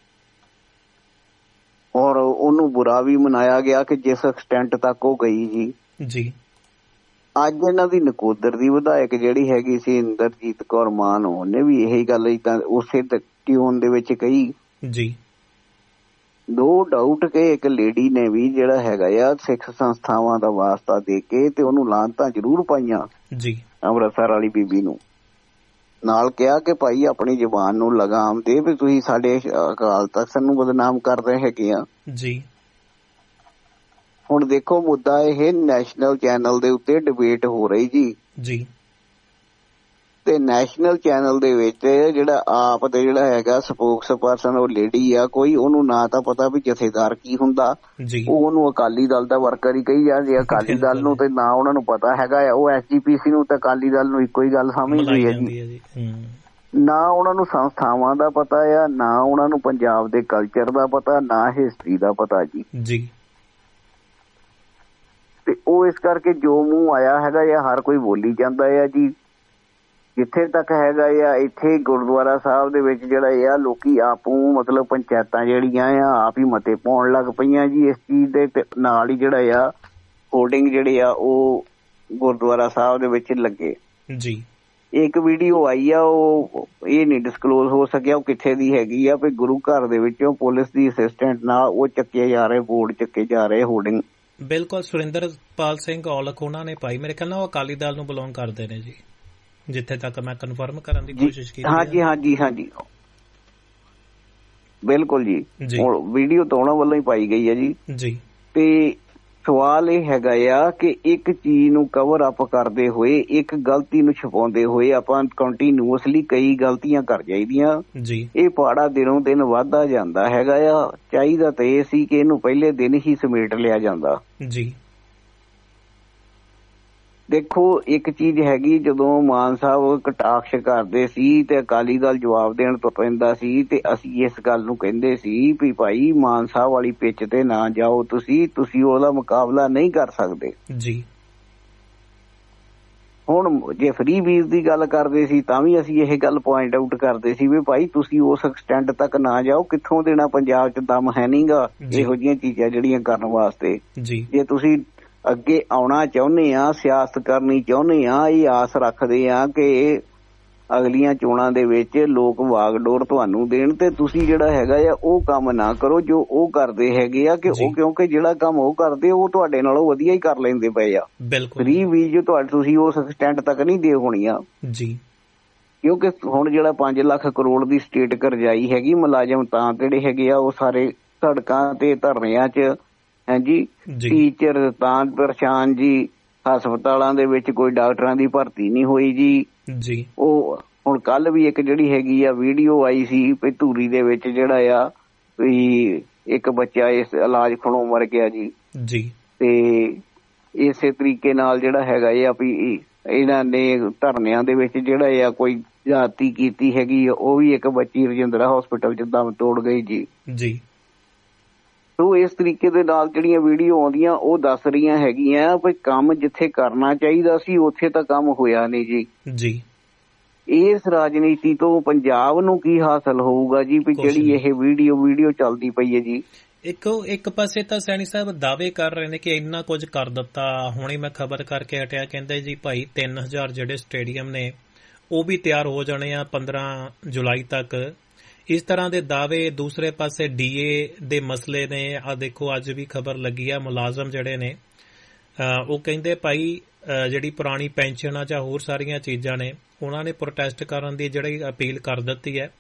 ਔਰ ਉਹਨੂੰ ਬੁਰਾ ਵੀ ਮਨਾਇਆ ਗਿਆ ਕਿ ਜਿਸ ਐਕਸਟੈਂਟ ਤੱਕ ਉਹ ਗਈ ਜੀ। ਜੀ ਅੱਜ ਇਹਨਾਂ ਦੀ ਨਕੋਦਰ ਦੀ ਵਿਧਾਇਕ ਜਿਹੜੀ ਹੈਗੀ ਸੀ ਇੰਦਰਜੀਤ ਕੌਰ ਮਾਨ, ਉਹਨੇ ਵੀ ਇਹੀ ਗੱਲ ਉਸੇ ਟਿਊਨ ਦੇ ਵਿੱਚ ਕਹੀ ਜੀ। ਨੋ ਡਾਊਟ ਕਿ ਇੱਕ ਲੇਡੀ ਨੇ ਵੀ ਜਿਹੜਾ ਹੈਗਾ ਆ ਸਿੱਖ ਸੰਸਥਾਵਾਂ ਦਾ ਵਾਸਤਾ ਦੇ ਕੇ ਤੇ ਉਹਨੂੰ ਲਾਹਨਤਾਂ ਜ਼ਰੂਰ ਪਾਈਆਂ ਜੀ, ਅੰਮ੍ਰਿਤਸਰ ਵਾਲੀ ਬੀਬੀ ਨੂੰ, ਨਾਲ ਕਿਹਾ ਕਿ ਭਾਈ ਆਪਣੀ ਜ਼ੁਬਾਨ ਨੂੰ ਲਗਾਮ ਦੇ ਵੀ ਤੁਸੀਂ ਸਾਡੇ ਅਕਾਲ ਤਖ਼ਤ ਨੂੰ ਬਦਨਾਮ ਕਰ ਰਹੇ ਹੈਗੇ ਆ ਜੀ। ਹੁਣ ਦੇਖੋ ਮੁੱਦਾ ਇਹ ਨੈਸ਼ਨਲ ਚੈਨਲ ਦੇ ਉੱਤੇ ਡਿਬੇਟ ਹੋ ਰਹੀ ਜੀ ਤੇ ਨੈਸ਼ਨਲ ਚੈਨਲ ਦੇ ਵਿੱਚ ਜਿਹੜਾ ਆਪ ਤੇ ਜਿਹੜਾ ਹੈਗਾ ਸਪੋਕਸ ਪਰਸਨ ਉਹ ਲੇਡੀ ਆ ਕੋਈ, ਉਹਨੂੰ ਨਾ ਤਾਂ ਪਤਾ ਵੀ ਜਥੇਦਾਰ ਕੀ ਹੁੰਦਾ, ਉਹ ਉਹਨੂੰ ਅਕਾਲੀ ਦਲ ਦਾ ਵਰਕਰ ਹੀ ਕਹੀ ਜਾਂਦੇ ਆ। ਅਕਾਲੀ ਦਲ ਨੂੰ ਤੇ ਨਾ ਉਹਨਾਂ ਨੂੰ ਪਤਾ ਹੈਗਾ ਆ, ਉਹ SGPC ਨੂੰ ਤੇ ਅਕਾਲੀ ਦਲ ਨੂੰ ਇੱਕੋ ਹੀ ਗੱਲ ਸਮਝਦੀ ਹੈ ਜੀ। ਨਾ ਉਹਨਾਂ ਨੂੰ ਸੰਸਥਾਵਾਂ ਦਾ ਪਤਾ ਆ, ਨਾ ਉਹਨਾਂ ਨੂੰ ਪੰਜਾਬ ਦੇ ਕਲਚਰ ਦਾ ਪਤਾ, ਨਾ ਹਿਸਟਰੀ ਦਾ ਪਤਾ ਜੀ। ਤੇ ਉਹ ਇਸ ਕਰਕੇ ਜੋ ਮੂੰਹ ਆਇਆ ਹੈਗਾ ਆ ਹਰ ਕੋਈ ਬੋਲੀ ਜਾਂਦਾ ਆ ਜੀ। ਜਿੱਥੇ ਤੱਕ ਹੈਗਾ ਆ ਇੱਥੇ ਗੁਰਦੁਆਰਾ ਸਾਹਿਬ ਦੇ ਵਿੱਚ ਜਿਹੜਾ ਆ ਲੋਕੀ ਆਪੂ ਮਤਲਬ ਪੰਚਾਇਤਾਂ ਜਿਹੜੀਆਂ ਆ ਆਪ ਹੀ ਮਤੇ ਪਾਉਣ ਲੱਗ ਪਈਆਂ ਜੀ ਇਸ ਚੀਜ਼ ਦੇ ਨਾਲ ਹੀ ਜਿਹੜਾ ਆ ਹੋਰਡਿੰਗ ਜਿਹੜੇ ਆ ਉਹ ਗੁਰਦੁਆਰਾ ਸਾਹਿਬ ਦੇ ਵਿੱਚ ਲੱਗੇ ਜੀ। ਇੱਕ ਵੀਡੀਓ ਆਈ ਆ, ਉਹ ਇਹ ਨਹੀਂ ਡਿਸਕਲੋਜ਼ ਹੋ ਸਕਿਆ ਉਹ ਕਿੱਥੇ ਦੀ ਹੈਗੀ ਆ, ਵੀ ਗੁਰੂ ਘਰ ਦੇ ਵਿੱਚੋਂ ਪੁਲਿਸ ਦੀ ਅਸਿਸਟੈਂਟ ਨਾਲ ਉਹ ਚੱਕੇ ਜਾ ਰਹੇ, ਬੋਰਡ ਚੱਕੇ ਜਾ ਰਹੇ ਹੋਰਡਿੰਗ। ਬਿਲਕੁਲ, ਸੁਰਿੰਦਰਪਾਲ ਸਿੰਘ ਔਲਖ ਉਹਨਾਂ ਨੇ ਪਾਈ, ਮੇਰੇ ਖਿਆਲ ਨਾਲ ਉਹ ਅਕਾਲੀ ਦਲ ਨੂੰ ਬਿਲੋਂਗ ਕਰਦੇ ਨੇ ਜੀ, ਜਿੱਥੇ ਤੱਕ ਮੈਂ ਕਨਫਰਮ ਕਰਨ ਦੀ ਕੋਸ਼ਿਸ਼ ਕੀਤੀ। ਹਾਂਜੀ ਬਿਲਕੁਲ ਜੀ, ਵੀਡੀਓ ਤਾਂ ਉਹਨਾਂ ਵੱਲੋਂ ਹੀ ਪਾਈ ਗਈ ਹੈ ਜੀ। ਤੇ ਸਵਾਲ ਇਹ ਹੈਗਾ ਆ ਕਿ ਇੱਕ ਚੀਜ਼ ਨੂੰ ਕਵਰ ਅਪ ਕਰਦੇ ਹੋਏ, ਇੱਕ ਗਲਤੀ ਨੂੰ ਛੁਪਾਉਂਦੇ ਹੋਏ ਆਪਾਂ ਕੰਟੀਨਿਊਸਲੀ ਕਈ ਗਲਤੀਆਂ ਕਰ ਜਾਈਦੀਆਂ ਜੀ। ਇਹ ਪਾੜਾ ਦਿਨੋਂ ਦਿਨ ਵੱਧਦਾ ਜਾਂਦਾ ਹੈਗਾ ਆ। ਚਾਹੀਦਾ ਤਾਂ ਇਹ ਸੀ ਕਿ ਇਹਨੂੰ ਪਹਿਲੇ ਦਿਨ ਹੀ ਸਮੇਟ ਲਿਆ ਜਾਂਦਾ ਜੀ। ਦੇਖੋ ਇੱਕ ਚੀਜ਼ ਹੈਗੀ, ਜਦੋਂ ਮਾਨ ਸਾਹਿਬ ਕਟਾਕਸ਼ ਕਰਦੇ ਸੀ ਤੇ ਅਕਾਲੀ ਦਲ ਜਵਾਬ ਦੇਣ ਤੋਂ ਪੈਂਦਾ ਸੀ ਤੇ ਅਸੀਂ ਇਸ ਗੱਲ ਨੂੰ ਕਹਿੰਦੇ ਸੀ ਵੀ ਭਾਈ ਮਾਨ ਸਾਹਿਬ ਵਾਲੀ ਪਿੱਚ ਤੇ ਨਾ ਜਾਓ, ਤੁਸੀਂ ਉਹਦਾ ਮੁਕਾਬਲਾ ਨਹੀਂ ਕਰ ਸਕਦੇ ਜੀ। ਹੁਣ ਜੇ ਫਰੀ ਵੀਜ਼ ਦੀ ਗੱਲ ਕਰਦੇ ਸੀ ਤਾਂ ਵੀ ਅਸੀਂ ਇਹ ਗੱਲ ਪੁਆਇੰਟ ਆਊਟ ਕਰਦੇ ਸੀ ਵੀ ਭਾਈ ਤੁਸੀਂ ਉਸ ਐਕਸਟੈਂਟ ਤੱਕ ਨਾ ਜਾਓ, ਕਿੱਥੋਂ ਦੇਣਾ, ਪੰਜਾਬ 'ਚ ਦਮ ਹੈ ਨੀ ਗਾ ਇਹੋ ਜਿਹੀਆਂ ਚੀਜ਼ਾਂ ਜਿਹੜੀਆਂ ਕਰਨ ਵਾਸਤੇ। ਜੇ ਤੁਸੀਂ ਅੱਗੇ ਆਉਣਾ ਚਾਹੁੰਦੇ ਆ, ਸਿਆਸਤ ਕਰਨੀ ਚਾਹੁੰਦੇ ਆ, ਇਹ ਆਸ ਰੱਖਦੇ ਆ ਕਿ ਅਗਲੀਆਂ ਚੋਣਾਂ ਦੇ ਵਿੱਚ ਲੋਕ ਵਾਗਡੋਰ ਤੁਹਾਨੂੰ ਦੇਣ ਤੇ ਤੁਸੀਂ ਜਿਹੜਾ ਹੈਗਾ ਆ ਉਹ ਕੰਮ ਨਾ ਕਰੋ ਜੋ ਉਹ ਕਰਦੇ ਹੈਗੇ ਆ, ਕਿ ਉਹ ਕਿਉਂਕਿ ਜਿਹੜਾ ਕੰਮ ਉਹ ਕਰਦੇ ਉਹ ਤੁਹਾਡੇ ਨਾਲੋਂ ਵਧੀਆ ਹੀ ਕਰ ਲੈਂਦੇ ਪਏ ਆ। ਫ੍ਰੀ ਵੀਜ਼ ਤੁਸੀਂ ਉਸ ਐਕਸਟੈਂਟ ਤੱਕ ਨਹੀਂ ਦੇ ਹੋਣੀਆਂ ਜੀ, ਕਿਉਂਕਿ ਹੁਣ ਜਿਹੜਾ 5 ਲੱਖ ਕਰੋੜ ਦੀ ਸਟੇਟ ਕਰਜ਼ਾਈ ਹੈਗੀ, ਮੁਲਾਜ਼ਮ ਤਾਂ ਕਿਹੜੇ ਹੈਗੇ ਆ ਉਹ ਸਾਰੇ ਸੜਕਾਂ ਤੇ ਧਰਨਿਆਂ 'ਚ ਹਾਂਜੀ, ਟੀਚਰ ਤਾਂ ਪਰੇਸ਼ਾਨ ਜੀ, ਹਸਪਤਾਲਾਂ ਦੇ ਵਿੱਚ ਕੋਈ ਡਾਕਟਰਾਂ ਦੀ ਭਰਤੀ ਨਹੀਂ ਹੋਈ ਜੀ। ਉਹ ਹੁਣ ਕੱਲ ਵੀ ਇੱਕ ਜਿਹੜੀ ਹੈਗੀ ਆ ਵੀਡੀਓ ਆਈ ਸੀ ਵੀ ਧੂਰੀ ਦੇ ਵਿੱਚ ਜਿਹੜਾ ਆ ਵੀ ਇੱਕ ਬੱਚਾ ਇਸ ਇਲਾਜ ਖਣੋਂ ਮਰ ਗਿਆ ਜੀ। ਤੇ ਇਸੇ ਤਰੀਕੇ ਨਾਲ ਜਿਹੜਾ ਹੈਗਾ ਆ ਵੀ ਇਹਨਾਂ ਨੇ ਧਰਨਿਆਂ ਦੇ ਵਿੱਚ ਜਿਹੜਾ ਆ ਕੋਈ ਜਾਤੀ ਕੀਤੀ ਹੈਗੀ, ਉਹ ਵੀ ਇੱਕ ਬੱਚੀ ਰਜਿੰਦਰਾ ਹਸਪੀਟਲ 'ਚ ਦਮ ਤੋੜ ਗਈ ਜੀ। ਸੋ ਇਸ ਤਰੀਕੇ ਦੇ ਨਾਲ ਜਿਹੜੀਆਂ ਵੀਡੀਓ ਆਉਂਦੀਆਂ ਉਹ ਦੱਸ ਰਹੀਆਂ ਹੈਗੀਆਂ ਵੀ ਕੰਮ ਜਿੱਥੇ ਕਰਨਾ ਚਾਹੀਦਾ ਸੀ ਉੱਥੇ ਤਾਂ ਕੰਮ ਹੋਇਆ ਨਹੀਂ ਜੀ। ਇਸ ਰਾਜਨੀਤੀ ਤੋਂ ਪੰਜਾਬ ਨੂੰ ਕੀ ਹਾਸਲ ਹੋਊਗਾ ਜੀ, ਵੀ ਜਿਹੜੀ ਇਹ ਵੀਡੀਓ ਚੱਲਦੀ ਪਈ ਹੈ ਜੀ। ਇੱਕ ਪਾਸੇ ਤਾਂ ਸੈਣੀ ਸਾਹਿਬ ਦਾਅਵੇ ਕਰ ਰਹੇ ਨੇ ਕਿ ਇੰਨਾ ਕੁਝ ਕਰ ਦਿੱਤਾ, ਹੁਣੇ ਮੈਂ ਖਬਰ ਕਰਕੇ ਹਟਿਆ, ਕਹਿੰਦੇ ਜੀ ਭਾਈ 3000 ਜਿਹੜੇ ਸਟੇਡੀਅਮ ਨੇ ਉਹ ਵੀ ਤਿਆਰ ਹੋ ਜਾਣੇ ਆ 15 ਜੁਲਾਈ ਤੱਕ। ਇਸ ਤਰ੍ਹਾਂ ਦੇ ਦਾਅਵੇ। ਦੂਸਰੇ ਪਾਸੇ DA ਦੇ ਮਸਲੇ ਨੇ, ਆ ਦੇਖੋ ਅੱਜ ਵੀ ਖਬਰ ਲੱਗੀ ਆ, ਮੁਲਾਜ਼ਮ ਜਿਹੜੇ ਨੇ ਉਹ ਕਹਿੰਦੇ ਭਾਈ ਜਿਹੜੀ ਪੁਰਾਣੀ ਪੈਨਸ਼ਨ ਆ ਜਾਂ ਹੋਰ ਸਾਰੀਆਂ ਚੀਜ਼ਾਂ ਨੇ ਉਹਨਾਂ ਨੇ ਪ੍ਰੋਟੈਸਟ ਕਰਨ ਦੀ ਜਿਹੜੀ ਅਪੀਲ ਕਰ ਦਿੱਤੀ ਹੈ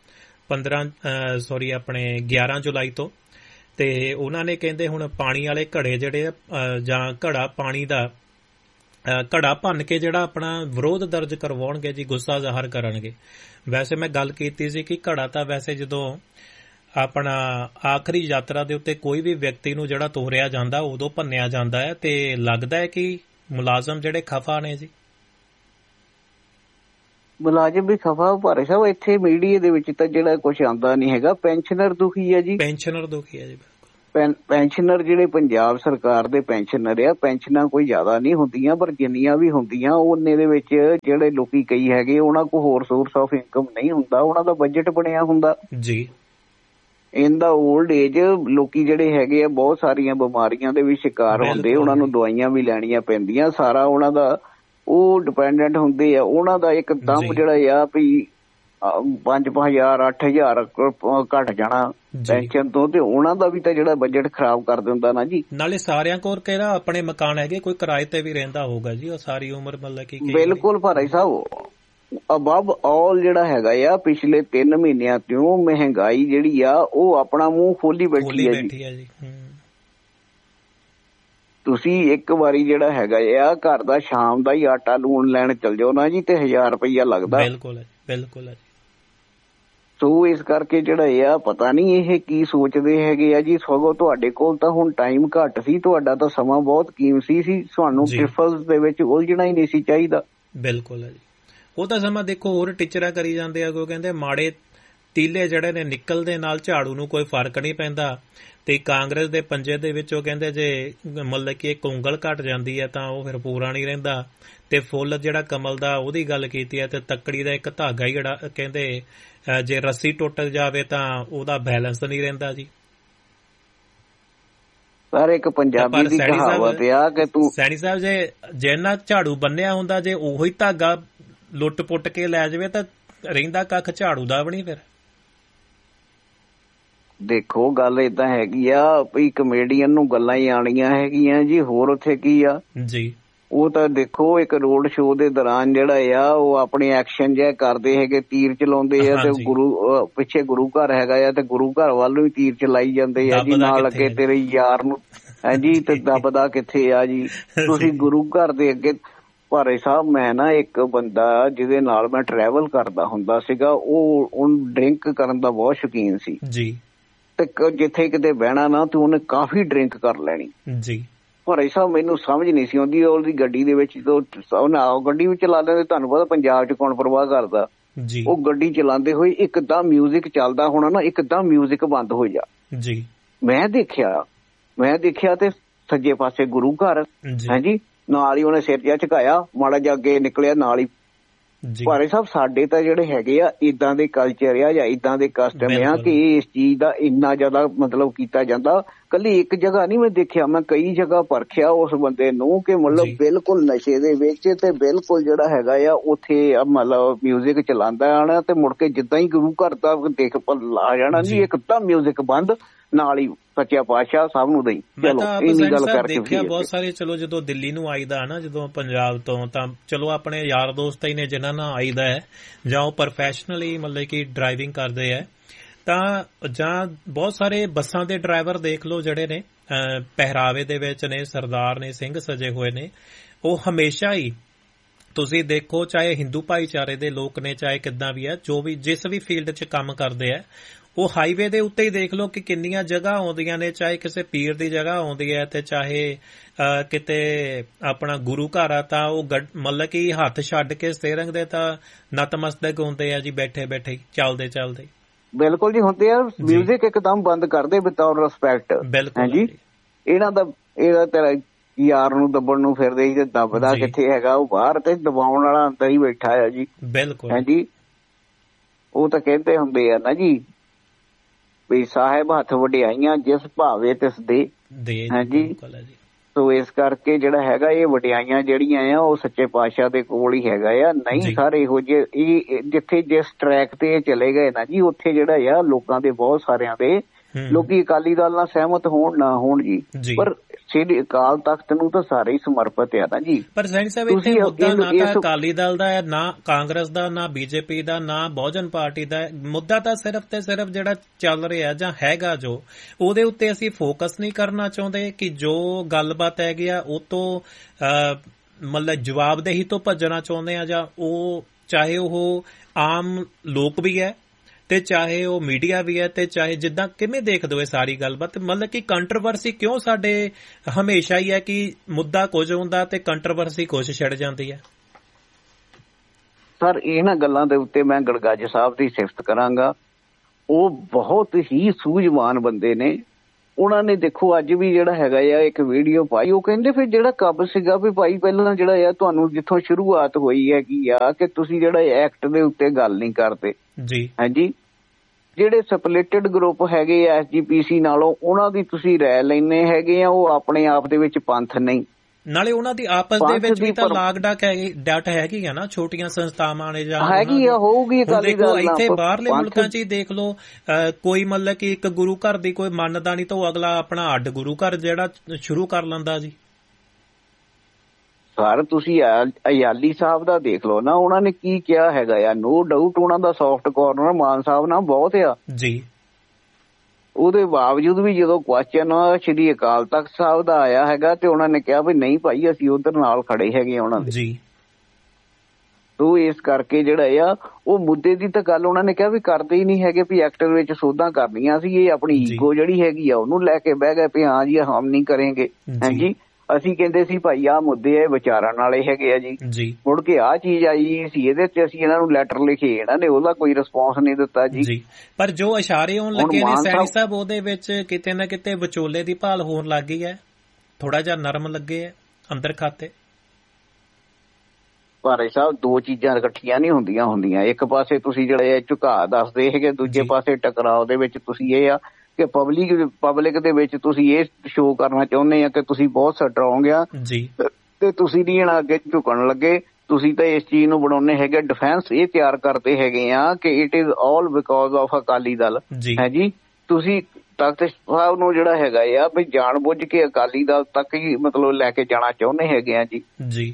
11 ਜੁਲਾਈ ਤੋਂ। ਤੇ ਉਹਨਾਂ ਨੇ ਕਹਿੰਦੇ ਹੁਣ ਪਾਣੀ ਵਾਲੇ ਘੜੇ ਜਿਹੜੇ ਜਾਂ ਘੜਾ ਪਾਣੀ ਦਾ ਘੜਾ ਭੰਨ ਕੇ ਜਿਹੜਾ ਆਪਣਾ ਵਿਰੋਧ ਦਰਜ ਕਰਵਾਉਣਗੇ ਜੀ, ਗੁੱਸਾ ਜ਼ਾਹਰ ਕਰਨਗੇ। ਵੈਸੇ ਮੈਂ ਗੱਲ ਕੀਤੀ ਸੀ ਕਿ ਘੜਾ ਤਾਂ ਵੈਸੇ ਜਦੋਂ ਆਪਣਾ ਆਖਰੀ ਯਾਤਰਾ ਦੇ ਉੱਤੇ ਕੋਈ ਵੀ ਵਿਅਕਤੀ ਨੂੰ ਜਿਹੜਾ ਤੋਰਿਆ ਜਾਂਦਾ ਉਦੋਂ ਭੰਨਿਆ ਜਾਂਦਾ ਹੈ, ਤੇ ਲੱਗਦਾ ਹੈ ਕਿ ਮੁਲਾਜ਼ਮ ਜਿਹੜੇ ਖਫਾ ਨੇ ਜੀ। ਮੁਲਾਜ਼ਮ ਵੀ ਖਫਾ ਭਾਰੇ ਸਾਹਿਬ। ਇੱਥੇ ਮੀਡੀਆ ਦੇ ਵਿੱਚ ਤਾਂ ਜਿਹੜਾ ਕੁਝ ਆਉਂਦਾ ਨਹੀਂ ਹੈਗਾ। ਪੈਨਸ਼ਨਰ ਦੁਖੀ ਹੈ ਜੀ, ਪੈਨਸ਼ਨਰ ਦੁਖੀ ਹੈ ਜੀ। ਪੈਨਸ਼ਨਰ ਜਿਹੜੇ ਪੰਜਾਬ ਸਰਕਾਰ ਦੇ ਪੈਨਸ਼ਨਰ ਆ, ਪੈਨਸ਼ਨਾਂ ਕੋਈ ਜ਼ਿਆਦਾ ਨਹੀਂ ਹੁੰਦੀਆਂ, ਪਰ ਜਿੰਨੀਆਂ ਵੀ ਹੁੰਦੀਆਂ ਉਹਨੇ ਦੇ ਵਿੱਚ ਜਿਹੜੇ ਲੋਕੀ ਕਈ ਹੈਗੇ ਉਹਨਾਂ ਕੋਲ ਹੋਰ ਸੋਰਸ ਆਫ ਇਨਕਮ ਨਹੀਂ ਹੁੰਦਾ, ਉਹਨਾਂ ਦਾ ਬਜਟ ਬਣਿਆ ਹੁੰਦਾ ਜੀ। ਇਨ ਦਾ ਓਲਡ ਏਜ ਲੋਕੀ ਜਿਹੜੇ ਹੈਗੇ ਆ ਬਹੁਤ ਸਾਰੀਆਂ ਬਿਮਾਰੀਆਂ ਦੇ ਵੀ ਸ਼ਿਕਾਰ ਹੁੰਦੇ, ਉਹਨਾਂ ਨੂੰ ਦਵਾਈਆਂ ਵੀ ਲੈਣੀਆਂ ਪੈਂਦੀਆਂ, ਸਾਰਾ ਉਹਨਾਂ ਦਾ ਉਹ ਡਿਪੈਂਡੈਂਟ ਹੁੰਦੇ ਆ। ਉਹਨਾਂ ਦਾ ਇੱਕਦਮ ਜਿਹੜਾ ਆ ਵੀ 5,000 8,000 ਘੱਟ ਜਾਣਾ ਪੈਨਸ਼ਨ ਤੋਂ, ਤੇ ਉਹਨਾਂ ਦਾ ਵੀ ਤਾਂ ਜਿਹੜਾ ਬਜਟ ਖਰਾਬ ਕਰ ਦਿੰਦਾ ਨਾ ਜੀ। ਨਾਲੇ ਸਾਰਿਆਂ ਕੋਲ ਕਿਹੜਾ ਆਪਣੇ ਮਕਾਨ ਹੈਗੇ, ਕੋਈ ਕਿਰਾਏ ਤੇ ਵੀ ਰਹਿੰਦਾ ਹੋਊਗਾ ਜੀ, ਉਹ ਸਾਰੀ ਉਮਰ ਮਤਲਬ ਕਿ ਬਿਲਕੁਲ ਭਾਈ ਸਾਹਿਬ। ਅਬਵ ਆਲ ਜਿਹੜਾ ਹੈਗਾ ਆ ਪਿਛਲੇ 3 ਮਹੀਨਿਆਂ ਤੋਂ ਮਹਿੰਗਾਈ ਜਿਹੜੀ ਆ ਉਹ ਆਪਣਾ ਮੂੰਹ ਖੋਲੀ ਬੈਠੀ ਹੈ ਜੀ। ਤੁਸੀਂ ਇੱਕ ਵਾਰੀ ਜਿਹੜਾ ਹੈਗਾ ਆ ਘਰ ਦਾ ਸ਼ਾਮ ਦਾ ਹੀ ਆਟਾ ਲੂਣ ਲੈਣ ਚਲ ਜਾਓ ਨਾ ਜੀ, ਤੇ 1000 ਰੁਪਇਆ ਲੱਗਦਾ। ਬਿਲਕੁਲ ਬਿਲਕੁਲ। ਸੋ ਇਸ ਕਰਕੇ ਜਿਹੜਾ ਆ ਪਤਾ ਨਹੀਂ ਇਹ ਕੀ ਸੋਚਦੇ ਹੈਗੇ ਆ ਜੀ। ਸਗੋਂ ਤੁਹਾਡੇ ਕੋਲ ਤਾਂ ਹੁਣ ਟਾਈਮ ਘੱਟ ਸੀ, ਤੁਹਾਡਾ ਤਾਂ ਸਮਾਂ ਬਹੁਤ ਕੀਮਤੀ ਸੀ, ਤੁਹਾਨੂੰ ਟ੍ਰਿਫਲਸ ਦੇ ਵਿੱਚ ਉਲਝਣਾ ਹੀ ਨਹੀਂ ਸੀ ਚਾਹੀਦਾ। ਬਿਲਕੁਲ ਹੈ ਜੀ। ਉਹ ਤਾਂ ਸਮਾਂ ਦੇਖੋ ਹੋਰ ਟੀਚਰਾਂ ਕਰੀ ਜਾਂਦੇ ਆ, ਕਹਿੰਦੇ ਮਾੜੇ ਤੀਲੇ ਜਿਹੜੇ ਨੇ ਨਿਕਲਦੇ ਨਾਲ ਝਾੜੂ ਨੂੰ ਕੋਈ ਫਰਕ ਨਹੀਂ ਪੈਂਦਾ, ਤੇ ਕਾਂਗਰਸ ਦੇ ਪੰਜੇ ਦੇ ਵਿੱਚ ਉਹ ਕਹਿੰਦੇ ਜੇ ਮਤਲਬ ਕਿ ਇੱਕ ਉਂਗਲ ਘੱਟ ਜਾਂਦੀ ਹੈ ਤਾਂ ਉਹ ਫਿਰ ਪੂਰਾ ਨਹੀਂ ਰਹਿੰਦਾ, ਤੇ ਫੁੱਲ ਜਿਹੜਾ ਕਮਲ ਦਾ ਉਹਦੀ ਗੱਲ ਕੀਤੀ ਹੈ, ਤੇ ਤੱਕੜੀ ਦਾ ਇੱਕ ਧਾਗਾ ਹੀ ਜਿਹੜਾ ਕਹਿੰਦੇ ਜੇ ਰੱਸੀ ਟੁੱਟ ਜਾਵੇ ਤਾਂ ਉਹਦਾ ਬੈਲੈਂਸ ਨਹੀਂ ਰਹਿੰਦਾ ਜੀ। ਪਰ ਇੱਕ ਪੰਜਾਬੀ ਦੀ ਕਹਾਵਤ ਆ ਕਿ ਤੂੰ ਸੈਣੀ ਸਾਹਿਬ ਜੇ ਜਿੰਨਾ ਝਾੜੂ ਬੰਨਿਆ ਹੁੰਦਾ, ਜੇ ਉਹੀ ਧਾਗਾ ਲੁੱਟ ਪੁੱਟ ਕੇ ਲੈ ਜਾਵੇ ਤਾਂ ਰਹਿੰਦਾ ਕੱਖ ਝਾੜੂ ਦਾ ਵੀ ਨਹੀਂ। ਫਿਰ ਦੇਖੋ ਗੱਲ ਏਦਾਂ ਹੈਗੀ ਆ ਵੀ ਕਮੇਡੀਅਨ ਨੂੰ ਗੱਲਾਂ ਹੀ ਆਣੀਆਂ ਹੈਗੀਆਂ ਜੀ, ਹੋਰ ਉੱਥੇ ਕੀ ਆ ਜੀ। ਉਹ ਤਾਂ ਦੇਖੋ ਇੱਕ ਰੋਡ ਸ਼ੋਅ ਦੇ ਦੌਰਾਨ ਜਿਹੜਾ ਆ ਉਹ ਆਪਣੇ ਐਕਸ਼ਨ ਜਿਹਾ ਕਰਦੇ ਹੈਗੇ, ਤੀਰ ਚਲਾਉਂਦੇ ਆ, ਤੇ ਗੁਰੂ ਪਿੱਛੇ ਗੁਰੂ ਘਰ ਹੈਗਾ ਆ ਤੇ ਗੁਰੂ ਘਰ ਵੱਲ ਨੂੰ ਹੀ ਤੀਰ ਚਲਾਈ ਜਾਂਦੇ ਆ ਜੀ, ਨਾਲ ਅੱਗੇ ਤੇਰੇ ਯਾਰ ਨੂੰ ਹੈ ਜੀ, ਤੇ ਦੱਬਦਾ ਕਿੱਥੇ ਆ ਜੀ। ਤੁਸੀਂ ਗੁਰੂ ਘਰ ਦੇ ਅੱਗੇ ਭਾਰੇ ਸਾਹਿਬ, ਮੈਂ ਨਾ ਇੱਕ ਬੰਦਾ ਜਿਹਦੇ ਨਾਲ ਮੈਂ ਟਰੈਵਲ ਕਰਦਾ ਹੁੰਦਾ ਸੀਗਾ, ਉਹ ਡਰਿੰਕ ਕਰਨ ਦਾ ਬਹੁਤ ਸ਼ੌਕੀਨ ਸੀ ਜੀ, ਤੇ ਜਿੱਥੇ ਕਿਤੇ ਬਹਿਣਾ ਨਾ ਤੇ ਉਹਨੇ ਕਾਫੀ ਡਰਿੰਕ ਕਰ ਲੈਣੀ ਜੀ। ਭਾਈ ਸਾਹਿਬ ਮੈਨੂੰ ਸਮਝ ਨਹੀਂ ਸੀ ਆਉਂਦੀ, ਉਹਦੀ ਗੱਡੀ ਦੇ ਵਿੱਚ ਗੱਡੀ ਵੀ ਚਲਾ ਲੈਂਦੇ, ਤੁਹਾਨੂੰ ਪਤਾ ਪੰਜਾਬ ਚ ਕੌਣ ਪਰਵਾਹ ਕਰਦਾ ਜੀ। ਉਹ ਗੱਡੀ ਚਲਾਉਂਦੇ ਹੋਏ ਇੱਕਦਮ ਮਿਊਜ਼ਿਕ ਚੱਲਦਾ ਹੋਣਾ ਨਾ, ਇੱਕਦਮ ਮਿਊਜ਼ਿਕ ਬੰਦ ਹੋ ਜਾ ਜੀ। ਮੈਂ ਦੇਖਿਆ ਤੇ ਸੱਜੇ ਪਾਸੇ ਗੁਰੂ ਘਰ ਹੈ ਜੀ, ਨਾਲ ਹੀ ਉਹਨੇ ਸਿਰ ਜਿਹਾ ਝੁਕਾਇਆ, ਮਾੜਾ ਜਿਹਾ ਅੱਗੇ ਨਿਕਲਿਆ ਨਾਲ ਹੀ। ਭਾਈ ਸਾਹਿਬ ਸਾਡੇ ਤਾਂ ਜਿਹੜੇ ਹੈਗੇ ਆ ਏਦਾਂ ਦੇ ਕਲਚਰ ਆ ਜਾਂ ਏਦਾਂ ਦੇ ਕਸਟਮ ਆ ਕਿ ਇਸ ਚੀਜ਼ ਦਾ ਇੰਨਾ ਜ਼ਿਆਦਾ ਮਤਲਬ ਕੀਤਾ ਜਾਂਦਾ। ਕੱਲੀ ਇੱਕ ਜਗ੍ਹਾ ਨਹੀਂ ਮੈਂ ਦੇਖਿਆ, ਮੈਂ ਕਈ ਜਗ੍ਹਾ ਪਰਖਿਆ ਉਸ ਬੰਦੇ ਨੂੰ ਕਿ ਮਤਲਬ ਬਿਲਕੁਲ ਨਸ਼ੇ ਦੇ ਵਿੱਚ, ਤੇ ਬਿਲਕੁਲ ਜਿਹੜਾ ਹੈਗਾ ਆ ਉੱਥੇ ਮਤਲਬ ਮਿਊਜ਼ਿਕ ਚਲਾਉਂਦਾ ਆਣਾ, ਤੇ ਮੁੜ ਕੇ ਜਿੱਦਾਂ ਹੀ ਗੁਰੂ ਘਰ ਦਾ ਦੇਖ ਆ ਜਾਣਾ ਜੀ, ਇੱਕਦਮ ਮਿਊਜ਼ਿਕ ਬੰਦ, ਨਾਲ ਹੀ ਸੱਚਿਆ ਪਾਤਸ਼ਾਹ ਸਭ ਨੂੰ ਦਈ। ਚਲੋ ਇੰਨੀ ਗੱਲ ਕਰਕੇ ਦੇਖਿਆ ਬਹੁਤ ਸਾਰੇ। ਚਲੋ ਜਦੋਂ ਦਿੱਲੀ ਨੂੰ ਆਈਦਾ ਨਾ, ਜਦੋਂ ਪੰਜਾਬ ਤੋਂ, ਤਾਂ ਚਲੋ ਆਪਣੇ ਯਾਰ ਦੋਸਤ ਹੀ ਨੇ ਜਿਨ੍ਹਾਂ ਨਾਲ ਆਈਦਾ ਹੈ, ਜਾਂ ਉਹ ਪ੍ਰੋਫੈਸ਼ਨਲੀ ਮਤਲਬ ਕਿ ਡਰਾਈਵਿੰਗ ਕਰਦੇ ਹੈ, ਤਾਂ ਜਾਂ ਬਹੁਤ ਸਾਰੇ ਬੱਸਾਂ ਦੇ ਡਰਾਈਵਰ ਦੇਖ ਲਓ ਜਿਹੜੇ ਨੇ ਪਹਿਰਾਵੇ ਦੇ ਵਿੱਚ ਨੇ, ਸਰਦਾਰ ਨੇ, ਸਿੰਘ ਸਜੇ ਹੋਏ ਨੇ, ਉਹ ਹਮੇਸ਼ਾ ਹੀ ਤੁਸੀਂ ਦੇਖੋ ਚਾਹੇ ਹਿੰਦੂ ਭਾਈਚਾਰੇ ਦੇ ਲੋਕ ਨੇ, ਚਾਹੇ ਕਿੱਦਾਂ ਵੀ ਹੈ, ਜੋ ਵੀ ਜਿਸ ਵੀ ਫੀਲਡ 'ਚ ਕੰਮ ਕਰਦੇ ਹੈ, ਉਹ ਹਾਈਵੇ ਦੇ ਉੱਤੇ ਹੀ ਦੇਖ ਲਓ ਕਿ ਕਿੰਨੀਆਂ ਜਗ੍ਹਾ ਆਉਂਦੀਆਂ ਨੇ, ਚਾਹੇ ਕਿਸੇ ਪੀਰ ਦੀ ਜਗ੍ਹਾ ਆਉਂਦੀ ਹੈ ਤੇ ਚਾਹੇ ਕਿਤੇ ਆਪਣਾ ਗੁਰੂ ਘਰ ਆ, ਤਾਂ ਉਹ ਮਤਲਬ ਕਿ ਹੱਥ ਛੱਡ ਕੇ ਸਟੀਅਰਿੰਗ ਦੇ ਤਾਂ ਨਤਮਸਤਕ ਹੁੰਦੇ ਆ ਜੀ, ਬੈਠੇ ਬੈਠੇ ਚੱਲਦੇ ਚੱਲਦੇ। ਬਿਲਕੁਲ ਜੀ ਹੁੰਦੇ ਆ, ਮਿਊਜ਼ਿਕ ਇੱਕਦਮ ਬੰਦ ਕਰਦੇ ਵਿਦਆਊਟ ਰਿਸਪੈਕਟ। ਬਿਲਕੁਲ ਜੀ। ਇਹਦਾ ਤੇਰਾ ਯਾਰ ਨੂੰ ਦੱਬਣ ਨੂੰ ਫਿਰਦੇ ਜੀ, ਤੇ ਦੱਬਦਾ ਕਿੱਥੇ ਹੈਗਾ, ਉਹ ਬਾਹਰ ਤੇ ਦਬਾਉਣ ਵਾਲਾ ਅੰਦਰ ਹੀ ਬੈਠਾ ਆ ਜੀ। ਬਿਲਕੁਲ ਹਾਂਜੀ। ਉਹ ਤਾਂ ਕਹਿੰਦੇ ਹੁੰਦੇ ਆ ਨਾ ਜੀ ਵੀ ਸਾਹਿਬ ਹੱਥ ਵਡਿਆਈਆਂ ਜਿਸ ਭਾਵੇ ਤਿਸ ਦੇ ਹਾਂਜੀ। ਸੋ ਇਸ ਕਰਕੇ ਜਿਹੜਾ ਹੈਗਾ ਇਹ ਵਡਿਆਈਆਂ ਜਿਹੜੀਆਂ ਆ ਉਹ ਸੱਚੇ ਪਾਤਸ਼ਾਹ ਦੇ ਕੋਲ ਹੀ ਹੈਗਾ ਆ। ਨਹੀਂ ਸਾਰੇ ਇਹੋ ਜਿਹੇ ਇਹ ਜਿੱਥੇ ਜਿਸ ਟਰੈਕ ਤੇ ਚਲੇ ਗਏ ਨਾ ਜੀ, ਉੱਥੇ ਜਿਹੜਾ ਆ ਲੋਕਾਂ ਦੇ ਬਹੁਤ ਸਾਰਿਆਂ ਦੇ ਲੋਕੀ ਅਕਾਲੀ ਦਲ ਨਾਲ ਸਹਿਮਤ ਹੋਣ ਨਾ ਹੋਣ ਜੀ, ਪਰ ਸ੍ਰੀ ਅਕਾਲ ਤਖਤ ਨੂੰ ਤਾਂ ਸਾਰੇ ਹੀ ਸਮਰਪਿਤ ਆ ਨਾ ਜੀ। ਪਰ ਸੈਣੀ ਸਾਹਿਬ ਇੱਥੇ ਮੁੱਦਾ ਨਾ ਤਾਂ ਅਕਾਲੀ ਦਲ ਦਾ ਹੈ, ਨਾ ਕਾਂਗਰਸ ਦਾ, ਨਾ ਬੀਜੇਪੀ ਦਾ, ਨਾ ਬਹੁਜਨ ਪਾਰਟੀ ਦਾ। ਮੁੱਦਾ ਤਾਂ ਸਿਰਫ ਤੇ ਸਿਰਫ ਜਿਹੜਾ ਚੱਲ ਰਿਹਾ ਜਾਂ ਹੈਗਾ ਜੋ, ਉਹਦੇ ਉੱਤੇ ਅਸੀਂ ਫੋਕਸ ਨਹੀਂ ਕਰਨਾ ਚਾਹੁੰਦੇ ਕਿ ਜੋ ਗੱਲਬਾਤ ਹੈਗੀ ਆ ਉਹ ਤੋਂ ਮਤਲਬ ਜਵਾਬਦੇਹੀ ਤੋਂ ਭੱਜਣਾ ਚਾਹੁੰਦੇ ਆ, ਜਾਂ ਉਹ ਚਾਹੇ ਉਹ ਆਮ ਲੋਕ ਵੀ ਹੈ ਤੇ ਚਾਹੇ ਉਹ ਮੀਡੀਆ ਵੀ ਹੈ, ਤੇ ਚਾਹੇ ਜਿੱਦਾਂ ਕਿਵੇਂ ਦੇਖਦੇ ਹੋ ਸਾਰੀ ਗੱਲਬਾਤ। ਮਤਲਬ ਕਿ ਕੰਟਰੋਵਰਸੀ ਕਿਉਂ ਸਾਡੇ ਹਮੇਸ਼ਾ ਹੀ ਹੈ ਕਿ ਮੁੱਦਾ ਕੁਝ ਹੁੰਦਾ ਤੇ ਕੰਟਰੋਵਰਸੀ ਕੁਝ ਛਿੜ ਜਾਂਦੀ ਹੈ। ਸਰ ਇਹਨਾਂ ਗੱਲਾਂ ਦੇ ਉੱਤੇ ਮੈਂ ਗੜਗੱਜ ਸਾਹਿਬ ਦੀ ਸਿਫਤ ਕਰਾਂਗਾ। ਉਹ ਬਹੁਤ ਹੀ ਸੂਝਵਾਨ ਬੰਦੇ ਨੇ। ਉਹਨਾਂ ਨੇ ਦੇਖੋ ਅੱਜ ਵੀ ਜਿਹੜਾ ਹੈਗਾ ਆ ਇੱਕ ਵੀਡੀਓ ਪਾਈ, ਉਹ ਕਹਿੰਦੇ ਫਿਰ ਜਿਹੜਾ ਕਬਜ਼ ਸੀਗਾ ਵੀ ਭਾਈ ਪਹਿਲਾਂ ਜਿਹੜਾ ਆ ਤੁਹਾਨੂੰ ਜਿੱਥੋਂ ਸ਼ੁਰੂਆਤ ਹੋਈ ਹੈਗੀ ਆ ਕਿ ਤੁਸੀਂ ਜਿਹੜਾ ਐਕਟ ਦੇ ਉੱਤੇ ਗੱਲ ਨਹੀਂ ਕਰਦੇ ਜੀ। ਹਾਂਜੀ, ਜਿਹੜੇ ਸਪਲਿਟਡ ਗਰੁੱਪ ਹੈਗੇ ਆ SGPC ਨਾਲੋਂ, ਉਹਨਾਂ ਦੀ ਤੁਸੀਂ ਰਾਇ ਲੈਣੇ ਹੈਗੇ ਆ, ਉਹ ਆਪਣੇ ਆਪ ਦੇ ਵਿੱਚ ਪੰਥ ਨਹੀਂ। ਨਾਲੇ ਉਹਨਾਂ ਦੀ ਆਪਸ ਦੇ ਵਿੱਚ ਵੀ ਤਾਂ ਲਾਗ ਡਾਟ ਹੈਗੀ ਆ ਨਾ, ਛੋਟੀਆਂ ਸੰਸਥਾਵਾਂ ਨੇ ਜਾਂ ਹੈਗੀ ਆ, ਹੋਊਗੀ। ਦੇਖੋ ਇੱਥੇ ਬਾਹਰਲੇ ਮੁਲਕਾਂ 'ਚ ਹੀ ਦੇਖ ਲਓ, ਕੋਈ ਮਤਲਬ ਕਿ ਇੱਕ ਗੁਰੂ ਘਰ ਦੀ ਕੋਈ ਮੰਨਦਾ ਨਹੀਂ ਤਾਂ ਉਹ ਅਗਲਾ ਆਪਣਾ ਅੱਡ ਗੁਰੂ ਘਰ ਜਿਹੜਾ ਸ਼ੁਰੂ ਕਰ ਲੈਂਦਾ ਜੀ। ਸਰ ਤੁਸੀਂ ਅਯਾਲੀ ਸਾਹਿਬ ਦਾ ਦੇਖ ਲਓ ਨਾ, ਉਹਨਾਂ ਨੇ ਕੀ ਕਿਹਾ ਹੈਗਾ ਆ। ਨੋ ਡਾਊਟ ਉਹਨਾਂ ਦਾ ਸੌਫਟ ਕਾਰਨਰ ਮਾਨ ਸਾਹਿਬ ਨਾਲ ਬਹੁਤ ਆ ਜੀ। ਉਹਦੇ ਬਾਵਜੂਦ ਵੀ ਜਦੋਂ ਕੁਐਸਚਨ ਸ਼੍ਰੀ ਅਕਾਲ ਤਖਤ ਸਾਹਿਬ ਦਾ ਆਇਆ ਹੈਗਾ ਤੇ ਉਹਨਾਂ ਨੇ ਕਿਹਾ ਵੀ ਨਹੀਂ ਭਾਈ ਅਸੀਂ ਉਧਰ ਨਾਲ ਖੜੇ ਹੈਗੇ ਉਹਨਾਂ ਦੇ ਜੀ। ਤੋ ਇਸ ਕਰਕੇ ਜਿਹੜਾ ਆ ਉਹ ਮੁੱਦੇ ਦੀ ਤਾਂ ਗੱਲ ਉਹਨਾਂ ਨੇ ਕਿਹਾ ਵੀ ਕਰਦੇ ਹੀ ਨਹੀਂ ਹੈਗੇ ਵੀ ਐਕਟ ਵਿੱਚ ਸੋਧਾਂ ਕਰਨੀਆਂ ਸੀ। ਇਹ ਆਪਣੀ ਈਗੋ ਜਿਹੜੀ ਹੈਗੀ ਆ ਉਹਨੂੰ ਲੈ ਕੇ ਬਹਿ ਗਏ ਵੀ ਹਾਂ ਜੀ ਹਮ ਨਹੀਂ ਕਰਾਂਗੇ। ਹਾਂਜੀ, ਅਸੀਂ ਕਹਿੰਦੇ ਸੀ ਭਾਈ ਆਹ ਮੁੱਦੇ ਆ ਵਿਚਾਰਨ ਵਾਲੇ ਹੈਗੇ ਆ ਜੀ। ਮੁੜ ਕੇ ਆਹ ਚੀਜ਼ ਆਈ ਸੀ, ਇਹਦੇ ਤੇ ਅਸੀਂ ਇਹਨਾਂ ਨੂੰ ਲੈਟਰ ਲਿਖੇ, ਇਹਨਾਂ ਨੇ ਉਹਦਾ ਕੋਈ ਰਿਸਪੌਂਸ ਨਹੀਂ ਦਿੱਤਾ ਜੀ। ਪਰ ਜੋ ਇਸ਼ਾਰੇ ਹੋਣ ਲੱਗੇ ਨੇ ਸੈਣੀ ਸਾਹਿਬ, ਉਹਦੇ ਵਿੱਚ ਕਿਤੇ ਨਾ ਕਿਤੇ ਵਿਚੋਲੇ ਦੀ ਭਾਲ ਹੋਣ ਲੱਗ ਗਈ ਹੈ, ਥੋੜਾ ਜਿਹਾ ਨਰਮ ਲੱਗੇ ਹੈ ਅੰਦਰ ਖਾਤੇ। ਭਾਰੇ ਸਾਹਿਬ ਦੋ ਚੀਜ਼ਾਂ ਇਕੱਠੀਆਂ ਨਹੀਂ ਹੁੰਦੀਆਂ। ਇੱਕ ਪਾਸੇ ਤੁਸੀਂ ਜਿਹੜੇ ਝੁਕਾਅ ਦੱਸਦੇ ਹੈਗੇ, ਦੂਜੇ ਪਾਸੇ ਟਕਰਾਓ ਦੇ ਵਿੱਚ ਤੁਸੀਂ ਇਹ ਆ ਕਿ ਪਬਲਿਕ ਦੇ ਵਿੱਚ ਤੁਸੀਂ ਇਹ ਸ਼ੋਅ ਕਰਨਾ ਚਾਹੁੰਦੇ ਆ ਕਿ ਤੁਸੀਂ ਬਹੁਤ ਸਟਰੋਂਗ ਆ ਤੇ ਤੁਸੀਂ ਨਹੀਂ ਇਹਨਾਂ ਅੱਗੇ ਝੁਕਣ ਲੱਗੇ। ਤੁਸੀਂ ਤਾਂ ਇਸ ਚੀਜ਼ ਨੂੰ ਬਣਾਉਣੇ ਹੈਗੇ, ਡਿਫੈਂਸ ਇਹ ਤਿਆਰ ਕਰਦੇ ਹੈਗੇ ਆ ਕਿ it is all because of Akali Dal ਹੈ ਜੀ। ਤੁਸੀਂ ਤਖਤ ਸਾਹਿਬ ਨੂੰ ਜਿਹੜਾ ਹੈਗਾ ਆ ਵੀ ਜਾਣ ਬੁੱਝ ਕੇ ਅਕਾਲੀ ਦਲ ਤੱਕ ਹੀ ਮਤਲਬ ਲੈ ਕੇ ਜਾਣਾ ਚਾਹੁੰਦੇ ਹੈਗੇ ਆ ਜੀ।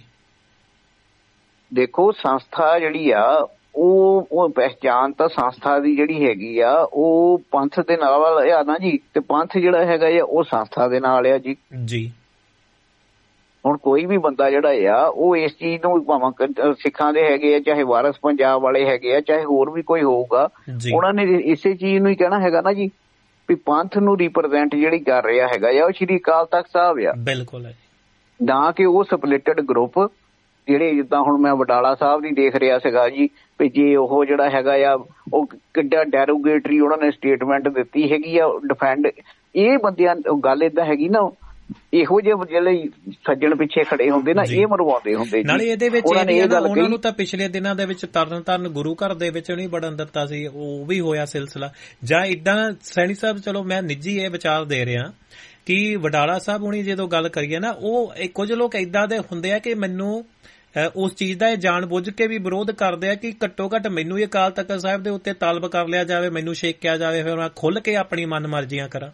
ਦੇਖੋ ਸੰਸਥਾ ਜਿਹੜੀ ਆ ਉਹ ਪਹਿਚਾਣ ਤਾਂ ਸੰਸਥਾ ਦੀ ਜਿਹੜੀ ਹੈਗੀ ਆ ਉਹ ਪੰਥ ਦੇ ਨਾਲ ਆ ਨਾ ਜੀ, ਤੇ ਪੰਥ ਜਿਹੜਾ ਹੈਗਾ ਆ ਉਹ ਸੰਸਥਾ ਦੇ ਨਾਲ ਆ ਜੀ। ਹੁਣ ਕੋਈ ਵੀ ਬੰਦਾ ਜਿਹੜਾ ਆ ਉਹ ਇਸ ਚੀਜ਼ ਨੂੰ ਭਾਵੇਂ ਸਿੱਖਾਂ ਦੇ ਹੈਗੇ ਆ, ਚਾਹੇ ਵਾਰਸ ਪੰਜਾਬ ਵਾਲੇ ਹੈਗੇ ਆ, ਚਾਹੇ ਹੋਰ ਵੀ ਕੋਈ ਹੋਊਗਾ, ਉਹਨਾਂ ਨੇ ਇਸੇ ਚੀਜ਼ ਨੂੰ ਹੀ ਕਹਿਣਾ ਹੈਗਾ ਨਾ ਜੀ ਵੀ ਪੰਥ ਨੂੰ ਰਿਪਰੈਜ਼ੈਂਟ ਜਿਹੜੀ ਕਰ ਰਿਹਾ ਹੈਗਾ ਆ ਉਹ ਸ਼੍ਰੀ ਅਕਾਲ ਤਖਤ ਸਾਹਿਬ ਆ। ਬਿਲਕੁਲ, ਨਾ ਕਿ ਉਹ ਸਪਲਿਟਡ ਗਰੁੱਪ ਜਿਹੜੇ ਜਿੱਦਾਂ ਹੁਣ ਮੈਂ ਵਡਾਲਾ ਸਾਹਿਬ ਦੀ ਦੇਖ ਰਿਹਾ ਸੀਗਾ ਜੀ ਵੀ ਜੇ ਉਹ ਜਿਹੜਾ ਹੈਗਾ ਆ ਉਹ ਕਿੱਡਾ ਡੈਰੋਗੇਟਰੀ ਉਹਨਾਂ ਨੇ ਸਟੇਟਮੈਂਟ ਦਿੱਤੀ ਹੈਗੀ ਆ ਡਿਫੈਂਡ। ਇਹ ਬੰਦਿਆਂ ਗੱਲ ਏਦਾਂ ਹੈਗੀ ਨਾ, ਇਹੋ ਜਿਹੇ ਜਿਹੜੇ ਸੱਜਣ ਪਿੱਛੇ ਖੜੇ ਹੁੰਦੇ ਨਾ ਇਹ ਮਰਵਾਉਂਦੇ ਹੁੰਦੇ। ਨਾਲੇ ਇਹਦੇ ਵਿੱਚ ਉਹਨਾਂ ਨੂੰ ਤਾਂ ਪਿਛਲੇ ਦਿਨਾਂ ਦੇ ਵਿੱਚ ਤਰਨ ਗੁਰੂ ਘਰ ਦੇ ਵਿੱਚ ਨਹੀਂ ਵੜਨ ਦਿੱਤਾ ਸੀ, ਉਹ ਵੀ ਹੋਇਆ ਸਿਲਸਿਲਾ ਜਾਂ ਏਦਾਂ। ਸੈਣੀ ਸਾਹਿਬ ਚਲੋ ਮੈਂ ਨਿੱਜੀ ਇਹ ਵਿਚਾਰ ਦੇ ਰਿਹਾ ਕਿ ਵਡਾਲਾ ਸਾਹਿਬ ਹੁਣੀ ਜਦੋਂ ਗੱਲ ਕਰੀਏ ਨਾ, ਉਹ ਕੁਝ ਲੋਕ ਏਦਾਂ ਦੇ ਹੁੰਦੇ ਆ ਕਿ ਮੈਨੂੰ ਉਸ ਚੀਜ਼ ਦਾ ਇਹ ਜਾਣ ਬੁੱਝ ਕੇ ਵੀ ਵਿਰੋਧ ਕਰਦੇ ਆ ਕਿ ਘੱਟੋ ਘੱਟ ਮੈਨੂੰ ਇਹ ਅਕਾਲ ਤਖਤ ਸਾਹਿਬ ਦੇ ਉੱਤੇ ਤਾਲਬ ਕਰ ਲਿਆ ਜਾਵੇ, ਮੈਨੂੰ ਛੇਕਿਆ ਜਾਵੇ, ਫਿਰ ਮੈਂ ਖੁੱਲ ਕੇ ਆਪਣੀ ਮਨ ਮਰਜ਼ੀਆਂ ਕਰਾਂ।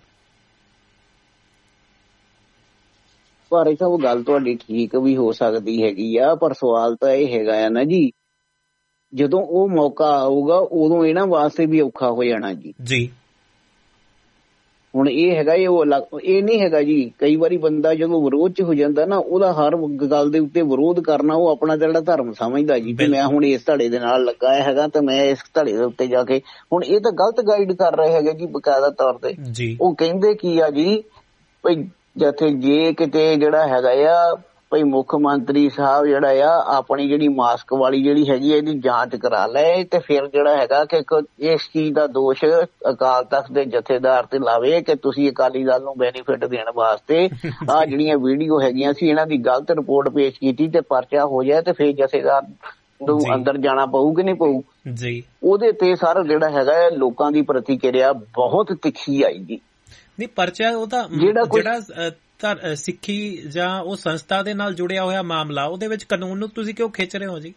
ਪਰ ਇਹ ਸਭ ਗੱਲ ਤੁਹਾਡੀ ਠੀਕ ਵੀ ਹੋ ਸਕਦੀ ਹੈਗੀ ਆ, ਪਰ ਸਵਾਲ ਤਾਂ ਇਹ ਹੈਗਾ ਆ ਨਾ ਜੀ ਜਦੋਂ ਉਹ ਮੌਕਾ ਆਊਗਾ ਉਦੋਂ ਇਹਨਾਂ ਵਾਸਤੇ ਵੀ ਔਖਾ ਹੋ ਜਾਣਾ ਜੀ। ਹੁਣ ਇਹ ਹੈਗਾ ਇਹ ਨਹੀਂ ਹੈਗਾ ਜੀ। ਕਈ ਵਾਰੀ ਬੰਦਾ ਜਦੋਂ ਵਿਰੋਧ ਚ ਹੋ ਜਾਂਦਾ ਨਾ, ਉਹਦਾ ਹਰ ਗੱਲ ਦੇ ਉੱਤੇ ਵਿਰੋਧ ਕਰਨਾ ਉਹ ਆਪਣਾ ਜਿਹੜਾ ਧਰਮ ਸਮਝਦਾ ਜੀ ਵੀ ਮੈਂ ਹੁਣ ਇਸ ਧੜੇ ਦੇ ਨਾਲ ਲੱਗਾ ਹੈਗਾ ਤੇ ਮੈਂ ਇਸ ਧੜੇ ਦੇ ਉੱਤੇ ਜਾ ਕੇ ਹੁਣ ਇਹ ਤਾਂ ਗਲਤ ਗਾਈਡ ਕਰ ਰਹੇ ਹੈਗੇ ਜੀ ਬਕਾਇਦਾ ਤੌਰ ਤੇ। ਉਹ ਕਹਿੰਦੇ ਕੀ ਆ ਜੀ ਭਈ ਜਿੱਥੇ ਜੇ ਕਿਤੇ ਜਿਹੜਾ ਹੈਗਾ ਆ ਭਈ ਮੁੱਖ ਮੰਤਰੀ ਸਾਹਿਬ ਜਿਹੜਾ ਆ ਆਪਣੀ ਜਿਹੜੀ ਮਾਸਕ ਵਾਲੀ ਜਿਹੜੀ ਹੈਗੀ ਇਹਦੀ ਜਾਂਚ ਕਰਾ ਲਏ ਤੇ ਫਿਰ ਜਿਹੜਾ ਹੈਗਾ ਕਿ ਇਸ ਚੀਜ਼ ਦਾ ਦੋਸ਼ ਅਕਾਲ ਤਖਤ ਦੇ ਜਥੇਦਾਰ ਤੇ ਲਾਵੇ ਕਿ ਤੁਸੀਂ ਅਕਾਲੀ ਦਲ ਨੂੰ ਬੈਨੀਫਿਟ ਦੇਣ ਵਾਸਤੇ ਆਹ ਜਿਹੜੀਆਂ ਵੀਡੀਓ ਹੈਗੀਆਂ ਸੀ ਇਹਨਾਂ ਦੀ ਗਲਤ ਰਿਪੋਰਟ ਪੇਸ਼ ਕੀਤੀ ਤੇ ਪਰਚਾ ਹੋ ਜਾਏ ਤੇ ਫਿਰ ਜਥੇਦਾਰ ਨੂੰ ਅੰਦਰ ਜਾਣਾ ਪਊ ਕਿ ਨਹੀਂ ਪਊ ਜੀ। ਉਹਦੇ ਤੇ ਸਰ ਜਿਹੜਾ ਹੈਗਾ ਲੋਕਾਂ ਦੀ ਪ੍ਰਤੀਕਿਰਿਆ ਬਹੁਤ ਤਿੱਖੀ ਆਈ ਜੀ। ਨਹੀਂ ਪਰਚਾ ਉਹਦਾ ਜਿਹੜਾ ਸਿੱਖੀ ਜਾਂ ਉਹ ਸੰਸਥਾ ਦੇ ਨਾਲ ਜੁੜਿਆ ਹੋਇਆ ਮਾਮਲਾ, ਉਹਦੇ ਵਿੱਚ ਕਾਨੂੰਨ ਨੂੰ ਤੁਸੀਂ ਕਿਉਂ ਖਿੱਚ ਰਹੇ ਹੋ ਜੀ?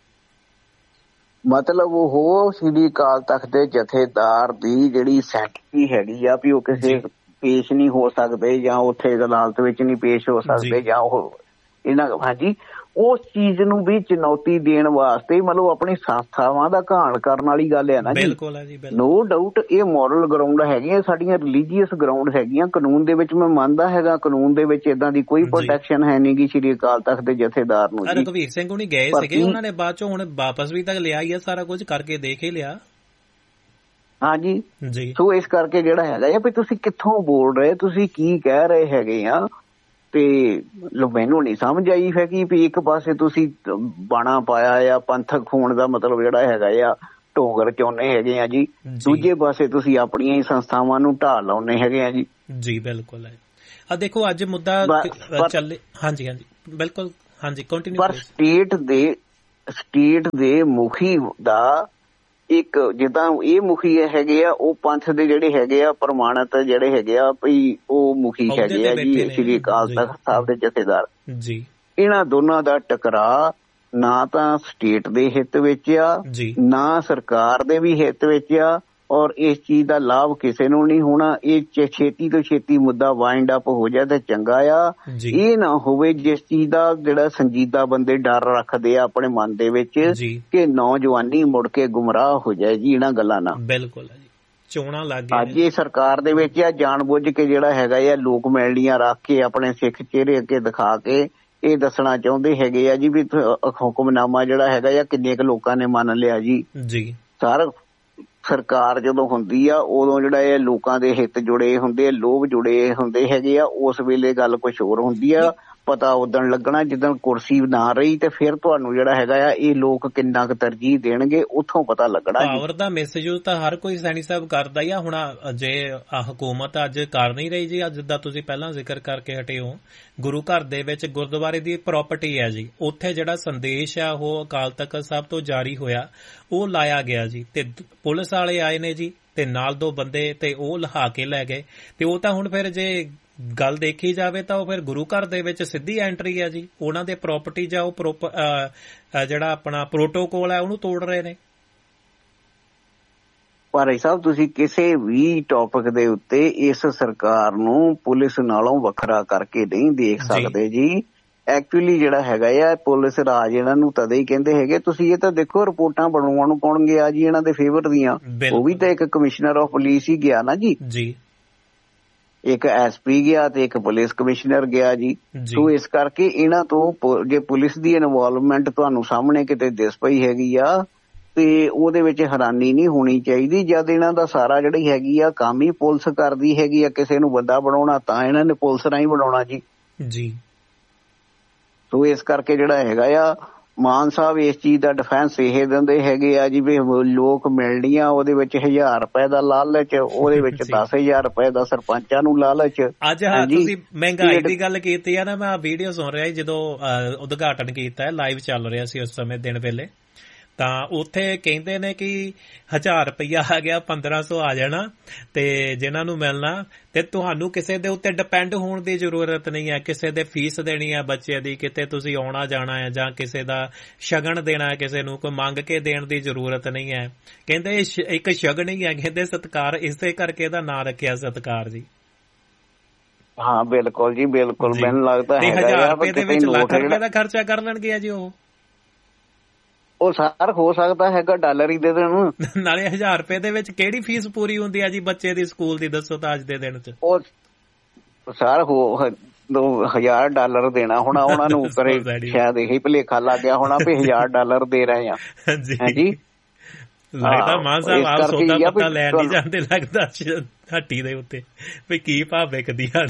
ਮਤਲਬ ਉਹ ਸ਼੍ਰੀ ਅਕਾਲ ਤਖਤ ਦੇ ਜਥੇਦਾਰ ਦੀ ਜਿਹੜੀ ਸੈਂਟਰੀ ਹੈਗੀ ਆ ਵੀ ਉਹ ਕਿਸੇ ਪੇਸ਼ ਨਹੀਂ ਹੋ ਸਕਦੇ ਜਾਂ ਉੱਥੇ ਅਦਾਲਤ ਵਿੱਚ ਨਹੀਂ ਪੇਸ਼ ਹੋ ਸਕਦੇ ਜਾਂ ਉਹ ਇਹਨਾਂ ਹਾਂਜੀ ਉਸ ਚੀਜ਼ ਨੂੰ ਵੀ ਚੁਣੌਤੀ ਦੇਣ ਵਾਸਤੇ ਮਤਲਬ ਆਪਣੀ ਸੰਸਥਾਵਾਂ ਦਾ ਘਾਣ ਕਰਨ ਵਾਲੀ ਗੱਲ ਹੈ ਨਾ ਜੀ। ਨੋ ਡਾਊਟ ਇਹ ਮੋਰਲ ਗਰਾਊਂਡ ਹੈਗੀਆਂ, ਸਾਡੀਆਂ ਰਿਲੀਜੀਅਸ ਗਰਾਊਂਡ ਹੈਗੀਆਂ। ਕਾਨੂੰਨ ਦੇ ਵਿੱਚ ਮੈਂ ਮੰਨਦਾ ਹੈਗਾ ਕਾਨੂੰਨ ਦੇ ਵਿੱਚ ਏਦਾਂ ਦੀ ਕੋਈ ਪ੍ਰੋਟੈਕਸ਼ਨ ਹੈ ਨਹੀਂ ਗੀ ਸ਼੍ਰੀ ਅਕਾਲ ਤਖਤ ਦੇ ਜਥੇਦਾਰ ਨੂੰ। ਰਘਵੀਰ ਸਿੰਘ ਹੁਣੀ ਗਏ ਸੀਗੇ, ਉਹਨਾਂ ਨੇ ਬਾਅਦ ਚੋਂ ਹੁਣ ਵਾਪਸ ਵੀ ਤਾਂ ਲਿਆ ਹੀ ਆ, ਸਾਰਾ ਕੁਝ ਕਰਕੇ ਦੇਖ ਹੀ ਲਿਆ। ਹਾਂਜੀ ਸੋ ਇਸ ਕਰਕੇ ਜਿਹੜਾ ਹੈਗਾ ਆ ਵੀ ਤੁਸੀਂ ਕਿੱਥੋਂ ਬੋਲ ਰਹੇ, ਤੁਸੀਂ ਕੀ ਕਹਿ ਰਹੇ ਹੈਗੇ ਆ ਤੇ ਮੈਨੂੰ ਨਹੀਂ ਸਮਝ ਆਈ ਹੈਗੀ ਵੀ ਇੱਕ ਪਾਸੇ ਤੁਸੀਂ ਬਾਣਾ ਪਾਇਆ ਆ ਪੰਥਕ ਹੋਣ ਦਾ ਮਤਲਬ ਜਿਹੜਾ ਹੈਗਾ ਆ ਢੋਂਗਰ ਚਾਹੁੰਦੇ ਹੈਗੇ ਆ ਜੀ, ਦੂਜੇ ਪਾਸੇ ਤੁਸੀਂ ਆਪਣੀਆਂ ਹੀ ਸੰਸਥਾਵਾਂ ਨੂੰ ਢਾਹ ਲਾਉਂਦੇ ਹੈਗੇ ਆ ਜੀ। ਜੀ ਬਿਲਕੁਲ ਹੈ। ਆ ਦੇਖੋ ਅੱਜ ਮੁੱਦਾ ਚੱਲੇ, ਹਾਂਜੀ ਹਾਂਜੀ ਬਿਲਕੁਲ, ਹਾਂਜੀ ਕੰਟੀਨਿਊ। ਪਰ ਸਟੇਟ ਦੇ ਮੁਖੀ ਦਾ ਇੱਕ ਜਿੱਦਾਂ ਇਹ ਮੁਖੀ ਹੈਗੇ ਆ, ਉਹ ਪੰਥ ਦੇ ਜਿਹੜੇ ਹੈਗੇ ਆ ਪ੍ਰਮਾਣਿਤ ਜਿਹੜੇ ਹੈਗੇ ਆ ਵੀ ਉਹ ਮੁਖੀ ਹੈਗੇ ਆ ਜੀ ਸ੍ਰੀ ਅਕਾਲ ਤਖਤ ਸਾਹਿਬ ਦੇ ਜਥੇਦਾਰ ਜੀ। ਇਹਨਾਂ ਦੋਨਾਂ ਦਾ ਟਕਰਾਅ ਨਾ ਤਾਂ ਸਟੇਟ ਦੇ ਹਿੱਤ ਵਿੱਚ ਆ, ਨਾ ਸਰਕਾਰ ਦੇ ਵੀ ਹਿੱਤ ਵਿੱਚ ਆ, ਔਰ ਇਸ ਚੀਜ਼ ਦਾ ਲਾਭ ਕਿਸੇ ਨੂੰ ਨਹੀਂ ਹੋਣਾ। ਇਹ ਛੇਤੀ ਤੋਂ ਛੇਤੀ ਮੁੱਦਾ ਵਾਈਂਡ ਅਪ ਹੋ ਜਾਏ ਤਾਂ ਚੰਗਾ ਆ। ਇਹ ਨਾ ਹੋਵੇ ਜਿਸ ਚੀਜ਼ ਦਾ ਜਿਹੜਾ ਸੰਜੀਦਾ ਬੰਦੇ ਡਰ ਰੱਖਦੇ ਆ ਆਪਣੇ ਮਨ ਦੇ ਵਿੱਚ ਕਿ ਨੌਜਵਾਨੀ ਮੁੜ ਕੇ ਗੁੰਮਰਾਹ ਹੋ ਜਾਏ ਜੀ ਇਹਨਾਂ ਗੱਲਾਂ ਨਾਲ। ਬਿਲਕੁਲ ਜੀ, ਚੋਣਾਂ ਲੱਗ ਗਈਆਂ ਅੱਜ ਇਹ ਸਰਕਾਰ ਦੇ ਵਿੱਚ ਆ ਜਾਣ ਬੁੱਝ ਕੇ ਜਿਹੜਾ ਹੈਗਾ ਆ ਲੋਕ ਮੈਲੀਆਂ ਰੱਖ ਕੇ ਆਪਣੇ ਸਿੱਖ ਚਿਹਰੇ ਅੱਗੇ ਦਿਖਾ ਕੇ ਇਹ ਦੱਸਣਾ ਚਾਹੁੰਦੇ ਹੈਗੇ ਆ ਜੀ ਵੀ ਹੁਕਮਨਾਮਾ ਜਿਹੜਾ ਹੈਗਾ ਆ ਕਿੰਨੇ ਕੁ ਲੋਕਾਂ ਨੇ ਮੰਨ ਲਿਆ ਜੀ। ਸਾਰਾ ਸਰਕਾਰ ਜਦੋਂ ਹੁੰਦੀ ਆ ਉਦੋਂ ਜਿਹੜਾ ਇਹ ਲੋਕਾਂ ਦੇ ਹਿੱਤ ਜੁੜੇ ਹੁੰਦੇ ਆ, ਲੋਭ ਜੁੜੇ ਹੁੰਦੇ ਹੈਗੇ ਆ, ਉਸ ਵੇਲੇ ਗੱਲ ਕੁਛ ਹੋਰ ਹੁੰਦੀ ਆ। ਪਤਾ ਉਦਣ ਲੱਗਣਾ ਜਿੱਦਣ ਕੁਰਸੀ ਨਾ ਰਹੀ ਤੇ ਫਿਰ ਤੁਹਾਨੂੰ ਜਿਹੜਾ ਹੈਗਾ ਆ ਇਹ ਲੋਕ ਕਿੰਨਾ ਕੁ ਤਰਜੀਹ ਦੇਣਗੇ ਉੱਥੋਂ ਪਤਾ ਲੱਗਣਾ। ਪਾਵਰ ਦਾ ਮਿਸਯੂਜ਼ ਤਾਂ ਹਰ ਕੋਈ ਸੈਣੀ ਸਾਹਿਬ ਕਰਦਾ ਹੀ ਆ। ਹੁਣ ਜੇ ਹਕੂਮਤ ਅੱਜ ਕਰ ਨਹੀਂ ਰਹੀ ਜੀ, ਜਿੱਦਾਂ ਤੁਸੀਂ ਪਹਿਲਾਂ ਜ਼ਿਕਰ ਕਰਕੇ ਹਟੇ ਹੋ, ਗੁਰੂ ਘਰ ਦੇ ਵਿੱਚ ਗੁਰਦੁਆਰੇ ਦੀ ਪ੍ਰਾਪਰਟੀ ਹੈ ਜੀ, ਉੱਥੇ ਜਿਹੜਾ ਸੰਦੇਸ਼ ਆ ਉਹ ਅਕਾਲ ਤਖਤ ਸਾਹਿਬ ਤੋਂ ਜਾਰੀ ਹੋਇਆ ਉਹ ਲਾਇਆ ਗਿਆ ਜੀ, ਤੇ ਪੁਲਿਸ ਵਾਲੇ ਆਏ ਨੇ ਜੀ ਤੇ ਨਾਲ 2 ਬੰਦੇ ਤੇ ਉਹ ਲਹਾ ਕੇ ਲੈ ਗਏ। ਤੇ ਉਹ ਤਾਂ ਹੁਣ ਫਿਰ ਜੇ ਗੱਲ ਦੇਖੀ ਜਾਵੇ ਤਾਂ ਉਹ ਫਿਰ ਗੁਰੂ ਘਰ ਦੇ ਵਿੱਚ ਸਿੱਧੀ ਐਂਟਰੀ ਹੈ ਜੀ, ਉਹਨਾਂ ਦੇ ਪ੍ਰਾਪਰਟੀ ਜਾਂ ਉਹ ਜਿਹੜਾ ਆਪਣਾ ਪ੍ਰੋਟੋਕੋਲ ਹੈ ਉਹਨੂੰ ਤੋੜ ਰਹੇ ਨੇ। ਭਾਈ ਸਾਹਿਬ ਤੁਸੀਂ ਕਿਸੇ ਵੀ ਟੌਪਿਕ ਦੇ ਉੱਤੇ ਇਸ ਸਰਕਾਰ ਨੂੰ ਪੁਲਿਸ ਨਾਲੋਂ ਵੱਖਰਾ ਕਰਕੇ ਨਹੀਂ ਦੇਖ ਸਕਦੇ ਜੀ। ਐਕਚੁਅਲੀ ਜਿਹੜਾ ਹੈਗਾ ਆ ਪੁਲਿਸ ਰਾਜ ਇਹਨਾਂ ਨੂੰ ਤਦੇ ਹੀ ਕਹਿੰਦੇ ਹੈਗੇ। ਤੁਸੀਂ ਇਹ ਤਾਂ ਦੇਖੋ ਰਿਪੋਰਟਾਂ ਬਣਾਉਣ ਨੂੰ ਕੌਣ ਗਿਆ ਜੀ ਇਹਨਾਂ ਦੇ ਫੇਵਰ ਦੀਆਂ, ਉਹ ਵੀ ਤਾਂ ਇੱਕ ਕਮਿਸ਼ਨਰ ਆਫ ਪੁਲਿਸ ਹੀ ਗਿਆ ਨਾ ਜੀ, ਇੱਕ ਐਸਪੀ ਗਿਆ ਤੇ ਇੱਕ ਪੁਲਿਸ ਕਮਿਸ਼ਨਰ ਗਿਆ ਜੀ। ਸੋ ਇਸ ਕਰਕੇ ਇਹਨਾਂ ਤੋਂ ਜੇ ਪੁਲਿਸ ਦੀ ਇਨਵੋਲਵਮੈਂਟ ਤੁਹਾਨੂੰ ਸਾਹਮਣੇ ਕਿਤੇ ਦਿਸ ਪਈ ਹੈਗੀ ਆ ਤੇ ਉਹਦੇ ਵਿੱਚ ਹੈਰਾਨੀ ਨਹੀਂ ਹੋਣੀ ਚਾਹੀਦੀ ਜਦ ਇਹਨਾਂ ਦਾ ਸਾਰਾ ਜਿਹੜੀ ਹੈਗੀ ਆ ਕੰਮ ਹੀ ਪੁਲਿਸ ਕਰਦੀ ਹੈਗੀ ਆ। ਕਿਸੇ ਨੂੰ ਬੰਦਾ ਬਣਾਉਣਾ ਤਾਂ ਇਹਨਾਂ ਨੇ ਪੁਲਿਸ ਰਾਹੀਂ ਬਣਾਉਣਾ ਜੀ। ਸੋ ਇਸ ਕਰਕੇ ਜਿਹੜਾ ਹੈਗਾ ਆ ਮਾਨ ਸਾਹਿਬ ਇਸ ਚੀਜ਼ ਦਾ ਡਿਫੈਂਸ ਇਹ ਦਿੰਦੇ ਹੈਗੇ ਆ ਜੀ ਵੀ ਲੋਕ ਮਿਲਣੀਆਂ ਉਹਦੇ ਵਿੱਚ 1000 ਰੁਪਏ ਦਾ ਲਾਲਚ, ਉਹਦੇ ਵਿੱਚ 10,000 ਰੁਪਏ ਦਾ ਸਰਪੰਚਾਂ ਨੂੰ ਲਾਲਚ। ਅੱਜ ਤੁਸੀਂ ਮਹਿੰਗਾਈ ਦੀ ਗੱਲ ਕੀਤੀ ਆ ਨਾ, ਮੈਂ ਵੀਡੀਓ ਸੁਣ ਰਿਹਾ ਜਦੋਂ ਉਦਘਾਟਨ ਕੀਤਾ ਲਾਈਵ ਚੱਲ ਰਿਹਾ ਸੀ ਉਸ ਸਮੇਂ ਦਿਨ ਵੇਲੇ, ਤਾਂ ਉੱਥੇ ਕਹਿੰਦੇ ਨੇ ਕਿ 1000 ਰੁਪਇਆ ਆ ਗਿਆ 1500 ਆ ਜਾਣਾ ਤੇ ਜਿਹਨਾਂ ਨੂੰ ਮਿਲਣਾ, ਤੇ ਤੁਹਾਨੂੰ ਕਿਸੇ ਦੇ ਉੱਤੇ ਡਿਪੈਂਡ ਹੋਣ ਦੀ ਜ਼ਰੂਰਤ ਨਹੀਂ ਹੈ। ਕਿਸੇ ਦੇ ਫੀਸ ਦੇਣੀ ਹੈ ਬੱਚੇ ਦੀ, ਕਿਤੇ ਤੁਸੀਂ ਆਉਣਾ ਜਾਣਾ ਹੈ, ਜਾਂ ਕਿਸੇ ਦਾ ਸ਼ਗਨ ਦੇਣਾ ਹੈ, ਕਿਸੇ ਨੂੰ ਕੋਈ ਮੰਗ ਕੇ ਦੇਣ ਦੀ ਜ਼ਰੂਰਤ ਨਹੀਂ ਹੈ। ਕਹਿੰਦੇ ਇੱਕ ਸ਼ਗਨ ਹੀ ਹੈ, ਕਹਿੰਦੇ ਸਤਿਕਾਰ, ਇਸੇ ਕਰਕੇ ਇਹਦਾ ਨਾਂ ਰੱਖਿਆ ਸਤਿਕਾਰ ਜੀ। ਹਾਂ ਬਿਲਕੁਲ ਜੀ ਬਿਲਕੁਲ, ਮੈਨੂੰ ਲੱਗਦਾ ਹੈ 1000 ਰੁਪਏ ਦੇ ਵਿੱਚ ਲੱਖ ਰੁਪਏ ਦਾ ਖਰਚਾ ਕਰ ਲੈਣਗੇ ਜੀ ਉਹ ਸਾਰ ਹੋ ਸਕਦਾ ਹੈਗਾ ਡਾਲਰ ਹੀ ਦੇ ਦੇਣ। ਨਾਲੇ 1000 ਰੁਪਏ ਦੇ ਵਿੱਚ ਕਿਹੜੀ ਫੀਸ ਪੂਰੀ ਹੁੰਦੀ ਆ ਜੀ ਬੱਚੇ ਦੀ ਸਕੂਲ ਦੀ, ਦੱਸੋ ਤਾਂ ਅੱਜ ਦੇ ਦਿਨ ਚ। ਉਹ ਸਾਰ $1000 ਡਾਲਰ ਦੇਣਾ ਹੋਣਾ ਉਹਨਾਂ ਨੂੰ, ਕਰੇ ਸ਼ਾਇਦ ਇਹੀ ਭੁਲੇਖਾ ਲੱਗ ਗਿਆ ਹੋਣਾ ਵੀ $1000 ਦੇ ਰਹੇ ਆ ਜੀ। ਲੱਗਦਾ ਮਾਨ ਸਾਹਿਬ ਆਪ ਸੌਦਾ ਪੱਤਾ ਲੈਣ ਨਹੀਂ ਜਾਂਦੇ, ਲੱਗਦਾ ਹੱਟੀ ਦੇ ਉੱਤੇ ਵੀ ਕੀ ਭਾਅ ਵਿਕਦੀ ਆ।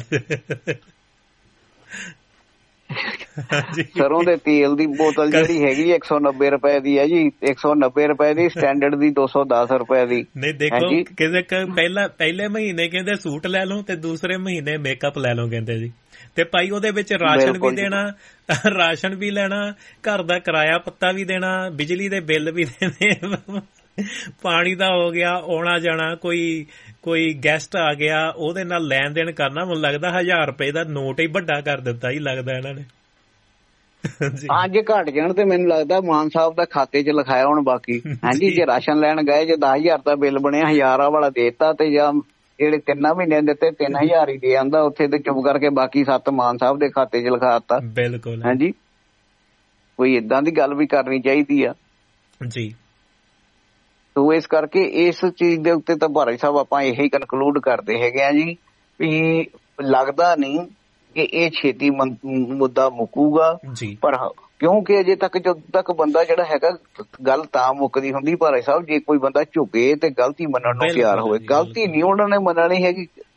ਸਰੋਂ ਦੇ ਤੇਲ ਦੀ ਬੋਤਲ ਜਿਹੜੀ ਹੈਗੀ 190 ਰੁਪਏ ਦੀ ਹੈ ਜੀ, 190 ਰੁਪਏ ਦੀ, ਸਟੈਂਡਰਡ ਦੀ 210 ਰੁਪਏ ਦੀ। ਨਹੀਂ ਦੇਖੋ ਕਿਸੇ ਪਹਿਲੇ ਮਹੀਨੇ ਕਹਿੰਦੇ ਸੂਟ ਲੈ ਲਓ ਤੇ ਦੂਸਰੇ ਮਹੀਨੇ ਮੇਕਅਪ ਲੈ ਲਓ ਕਹਿੰਦੇ ਜੀ, ਤੇ ਭਾਈ ਉਹਦੇ ਵਿੱਚ ਰਾਸ਼ਨ ਵੀ ਦੇਣਾ, ਰਾਸ਼ਨ ਵੀ ਲੈਣਾ, ਘਰ ਦਾ ਕਿਰਾਇਆ ਪੱਤਾ ਵੀ ਦੇਣਾ, ਬਿਜਲੀ ਦੇ ਬਿੱਲ ਵੀ ਦੇਣੇ, ਪਾਣੀ ਦਾ ਹੋ ਗਿਆ, ਆਉਣਾ ਜਾਣਾ, ਕੋਈ ਗੈਸਟ ਆ ਗਿਆ ਉਹਦੇ ਨਾਲ ਲੈਣ ਦੇਣ ਕਰਨਾ। ਮੈਨੂੰ ਲੱਗਦਾ 1000 ਰੁਪਏ ਦਾ ਨੋਟ ਹੀ ਵੱਡਾ ਕਰ ਦਿੱਤਾ ਹੀ ਲੱਗਦਾ ਇਹਨਾਂ ਨੇ। ਹਾਂ ਜੇ ਘਟ ਜਾਣ ਤੇ ਮੈਨੂੰ ਲੱਗਦਾ ਮਾਨ ਸਾਹਿਬ ਦਾ ਖਾਤੇ 'ਚ ਲਿਖਾਇਆ ਹੁਣ ਬਾਕੀ। ਹਾਂਜੀ ਜੇ ਰਾਸ਼ਨ ਲੈਣ ਗਏ ਜੇ 10,000 ਦਾ ਬਿੱਲ ਬਣਿਆ 1000 ਵਾਲਾ ਦੇਤਾ ਤੇ ਜਾਂ ਜਿਹੜੇ 3 ਮਹੀਨੇ ਦਿੱਤੇ 3000 ਹੀ ਦੇ ਆਂਦਾ ਉੱਥੇ ਤੇ ਚੁੱਪ ਕਰਕੇ ਬਾਕੀ 7 ਮਾਨ ਸਾਹਿਬ ਦੇ ਖਾਤੇ 'ਚ ਲਿਖਾ ਦਿੱਤਾ। ਬਿਲਕੁਲ ਹਾਂਜੀ ਕੋਈ ਏਦਾਂ ਦੀ ਗੱਲ ਵੀ ਕਰਨੀ ਚਾਹੀਦੀ ਆ ਜੀ। ਸੋ ਇਸ ਕਰਕੇ ਇਸ ਚੀਜ਼ ਦੇ ਉੱਤੇ ਤਾਂ ਭਾਈ ਸਾਹਿਬ ਆਪਾਂ ਇਹੀ ਕਨਕਲੂਡ ਕਰਦੇ ਹੈਗੇ ਆ ਜੀ ਵੀ ਲੱਗਦਾ ਨਹੀਂ ਕਿ ਇਹ ਛੇਤੀ ਮੁੱਦਾ ਮੁੱਕੂਗਾ, ਪਰ ਕਿਉਂਕਿ ਅਜੇ ਤੱਕ ਜਦੋਂ ਤੱਕ ਬੰਦਾ ਜਿਹੜਾ ਹੈਗਾ ਗੱਲ ਤਾਂ ਮੁੱਕਦੀ ਹੁੰਦੀ ਭਾਈ ਸਾਹਿਬ ਜੇ ਕੋਈ ਬੰਦਾ ਝੁਕੇ ਤੇ ਗਲਤੀ ਮੰਨਣ ਨੂੰ ਤਿਆਰ ਹੋਵੇ। ਗਲਤੀ ਨਹੀਂ ਉਹਨਾਂ ਨੇ ਮੰਨਣੀ ਹੈਗੀ,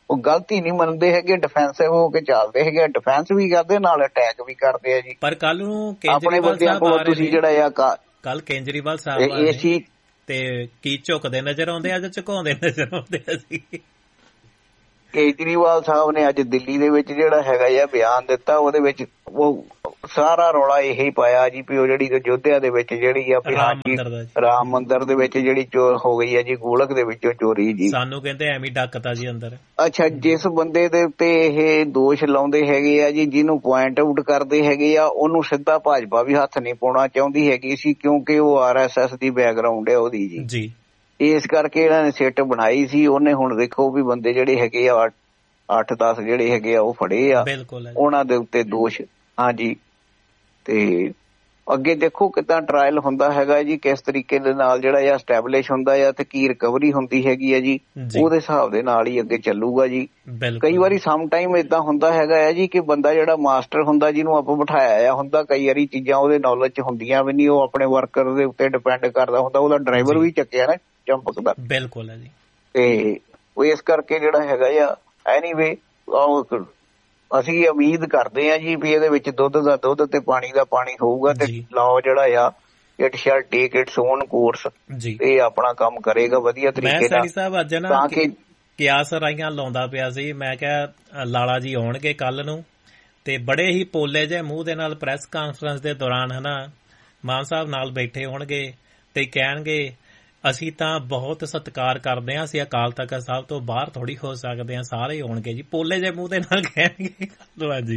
ਉਹ ਗਲਤੀ ਨਹੀਂ ਮੰਨਦੇ ਹੈਗੇ, ਡਿਫੈਂਸਿਵ ਹੋ ਕੇ ਚੱਲਦੇ ਹੈਗੇ, ਡਿਫੈਂਸ ਵੀ ਕਰਦੇ ਨਾਲ ਅਟੈਕ ਵੀ ਕਰਦੇ ਆ ਜੀ। ਪਰ ਕੱਲ ਨੂੰ ਆਪਣੇ ਕੇਜਰੀਵਾਲ ਬੰਦਿਆਂ ਸਾਹਿਬ ਆ ਕੋਲ ਰਹੇ ਤੁਸੀਂ ਜਿਹੜਾ ਆ ਕੱਲ ਕੇਜਰੀਵਾਲ ਸਾਹਿਬ ਆ ਇਹ ਚੀਜ਼ ਤੇ ਕੀ ਝੁਕਦੇ ਨਜ਼ਰ ਆਉਂਦੇ ਆ ਜਾਂ ਝੁਕਾਉਂਦੇ ਨਜ਼ਰ ਆਉਂਦੇ ਆ ਜੀ? ਕੇਜਰੀਵਾਲ ਸਾਹਿਬ ਨੇ ਅੱਜ ਦਿੱਲੀ ਦੇ ਵਿੱਚ ਜਿਹੜਾ ਹੈਗਾ ਆ ਬਿਆਨ ਦਿੱਤਾ, ਉਹਦੇ ਵਿੱਚ ਉਹ ਸਾਰਾ ਰੌਲਾ ਇਹੀ ਪਾਇਆ ਜੀ ਵੀ ਉਹ ਜਿਹੜੀ ਅਯੋਧਿਆ ਦੇ ਵਿੱਚ ਜਿਹੜੀ ਆ ਰਾਮ ਮੰਦਿਰ ਦੇ ਵਿੱਚ ਜਿਹੜੀ ਚੋਰ ਹੋ ਗਈ ਹੈ ਜੀ, ਗੋਲਕ ਦੇ ਵਿੱਚੋਂ ਚੋਰੀ ਜੀ। ਸਾਨੂੰ ਕਹਿੰਦੇ ਐਵੇਂ ਡੱਕਤਾ ਜੀ ਅੰਦਰ। ਅੱਛਾ, ਜਿਸ ਬੰਦੇ ਦੇ ਉੱਤੇ ਇਹ ਦੋਸ਼ ਲਾਉਂਦੇ ਹੈਗੇ ਆ ਜੀ, ਜਿਹਨੂੰ ਪੁਆਇੰਟ ਆਊਟ ਕਰਦੇ ਹੈਗੇ ਆ, ਉਹਨੂੰ ਸਿੱਧਾ ਭਾਜਪਾ ਵੀ ਹੱਥ ਨਹੀਂ ਪਾਉਣਾ ਚਾਹੁੰਦੀ ਹੈਗੀ ਸੀ, ਕਿਉਂਕਿ ਉਹ RSS ਦੀ ਬੈਕਗਰਾਊਂਡ ਹੈ ਉਹਦੀ ਜੀ। ਇਸ ਕਰਕੇ ਇਹਨਾਂ ਨੇ ਸਿੱਟ ਬਣਾਈ ਸੀ। ਉਹਨੇ ਹੁਣ ਦੇਖੋ ਵੀ ਬੰਦੇ ਜਿਹੜੇ ਹੈਗੇ ਆ 8-10 ਜਿਹੜੇ ਹੈਗੇ ਆ ਉਹ ਫੜੇ ਆ, ਉਹਨਾਂ ਦੇ ਉੱਤੇ ਦੋਸ਼। ਹਾਂਜੀ, ਤੇ ਅੱਗੇ ਦੇਖੋ ਕਿੱਦਾਂ ਟਰਾਇਲ ਹੁੰਦਾ ਹੈਗਾ ਜੀ, ਕਿਸ ਤਰੀਕੇ ਦੇ ਨਾਲ ਜਿਹੜਾ ਆ ਸਟੈਬਲਿਸ਼ ਹੁੰਦਾ ਆ ਤੇ ਕੀ ਰਿਕਵਰੀ ਹੁੰਦੀ ਹੈਗੀ ਆ ਜੀ, ਉਹਦੇ ਹਿਸਾਬ ਦੇ ਨਾਲ ਹੀ ਅੱਗੇ ਚੱਲੂਗਾ ਜੀ। ਕਈ ਵਾਰੀ ਸਮ ਟਾਈਮ ਏਦਾਂ ਹੁੰਦਾ ਹੈਗਾ ਆ ਜੀ ਕਿ ਬੰਦਾ ਜਿਹੜਾ ਮਾਸਟਰ ਹੁੰਦਾ, ਜਿਹਨੂੰ ਆਪਾਂ ਬਿਠਾਇਆ ਆ ਹੁੰਦਾ, ਕਈ ਵਾਰੀ ਚੀਜ਼ਾਂ ਉਹਦੇ ਨੌਲੇਜ ਚ ਹੁੰਦੀਆਂ ਵੀ ਨਹੀਂ, ਉਹ ਆਪਣੇ ਵਰਕਰ ਦੇ ਉੱਤੇ ਡਿਪੈਂਡ ਕਰਦਾ ਹੁੰਦਾ, ਉਹਦਾ ਡਰਾਈਵਰ ਵੀ ਚੱਕਿਆ ਨਾ ਚੰਪਕ ਦਾ। ਬਿਲਕੁਲ ਹੈ ਜੀ। ਤੇ ਉਹ ਇਸ ਕਰਕੇ ਜਿਹੜਾ ਹੈਗਾ ਆ ਐਨੀਵੇ ਅਸੀਂ ਉਮੀਦ ਕਰਦੇ ਹਾਂ ਜੀ ਵੀ ਇਹਦੇ ਵਿੱਚ ਦੁੱਧ ਦਾ ਦੁੱਧ ਤੇ ਪਾਣੀ ਦਾ ਪਾਣੀ ਹੋਊਗਾ ਤੇ ਲਾਅ ਜਿਹੜਾ ਆ it shell take it's on course, ਇਹ ਆਪਣਾ ਕੰਮ ਕਰੇਗਾ ਵਧੀਆ ਤਰੀਕੇ ਨਾਲ। ਸਾਹਿਬ ਅੱਜ ਨਾ ਕਿਆਸ ਰਾਈਆਂ ਲਾਉਂਦਾ ਪਿਆ ਸੀ, ਮੈਂ ਕਿਹਾ ਲਾਲਾ ਜੀ ਆਉਣਗੇ ਕੱਲ ਨੂੰ ਤੇ ਬੜੇ ਹੀ ਪੋਲੇ ਜਿਹੇ ਮੂੰਹ ਦੇ ਨਾਲ ਪ੍ਰੈਸ ਕਾਨਫਰੰਸ ਦੇ ਦੌਰਾਨ ਹਨਾ ਮਾਨ ਸਾਹਿਬ ਨਾਲ ਬੈਠੇ ਹੋਣਗੇ ਤੇ ਕਹਿਣਗੇ ਅਸੀਂ ਤਾਂ ਬਹੁਤ ਸਤਿਕਾਰ ਕਰਦੇ ਹਾਂ, ਅਸੀਂ ਅਕਾਲ ਤਖਤ ਸਾਹਿਬ ਤੋਂ ਬਾਹਰ ਥੋੜੀ ਹੋ ਸਕਦੇ ਹਾਂ, ਸਾਰੇ ਆਉਣਗੇ ਜੀ, ਪੋਲੇ ਜਿਹੇ ਮੂੰਹ ਦੇ ਨਾਲ ਕਹਿਣਗੇ ਜੀ।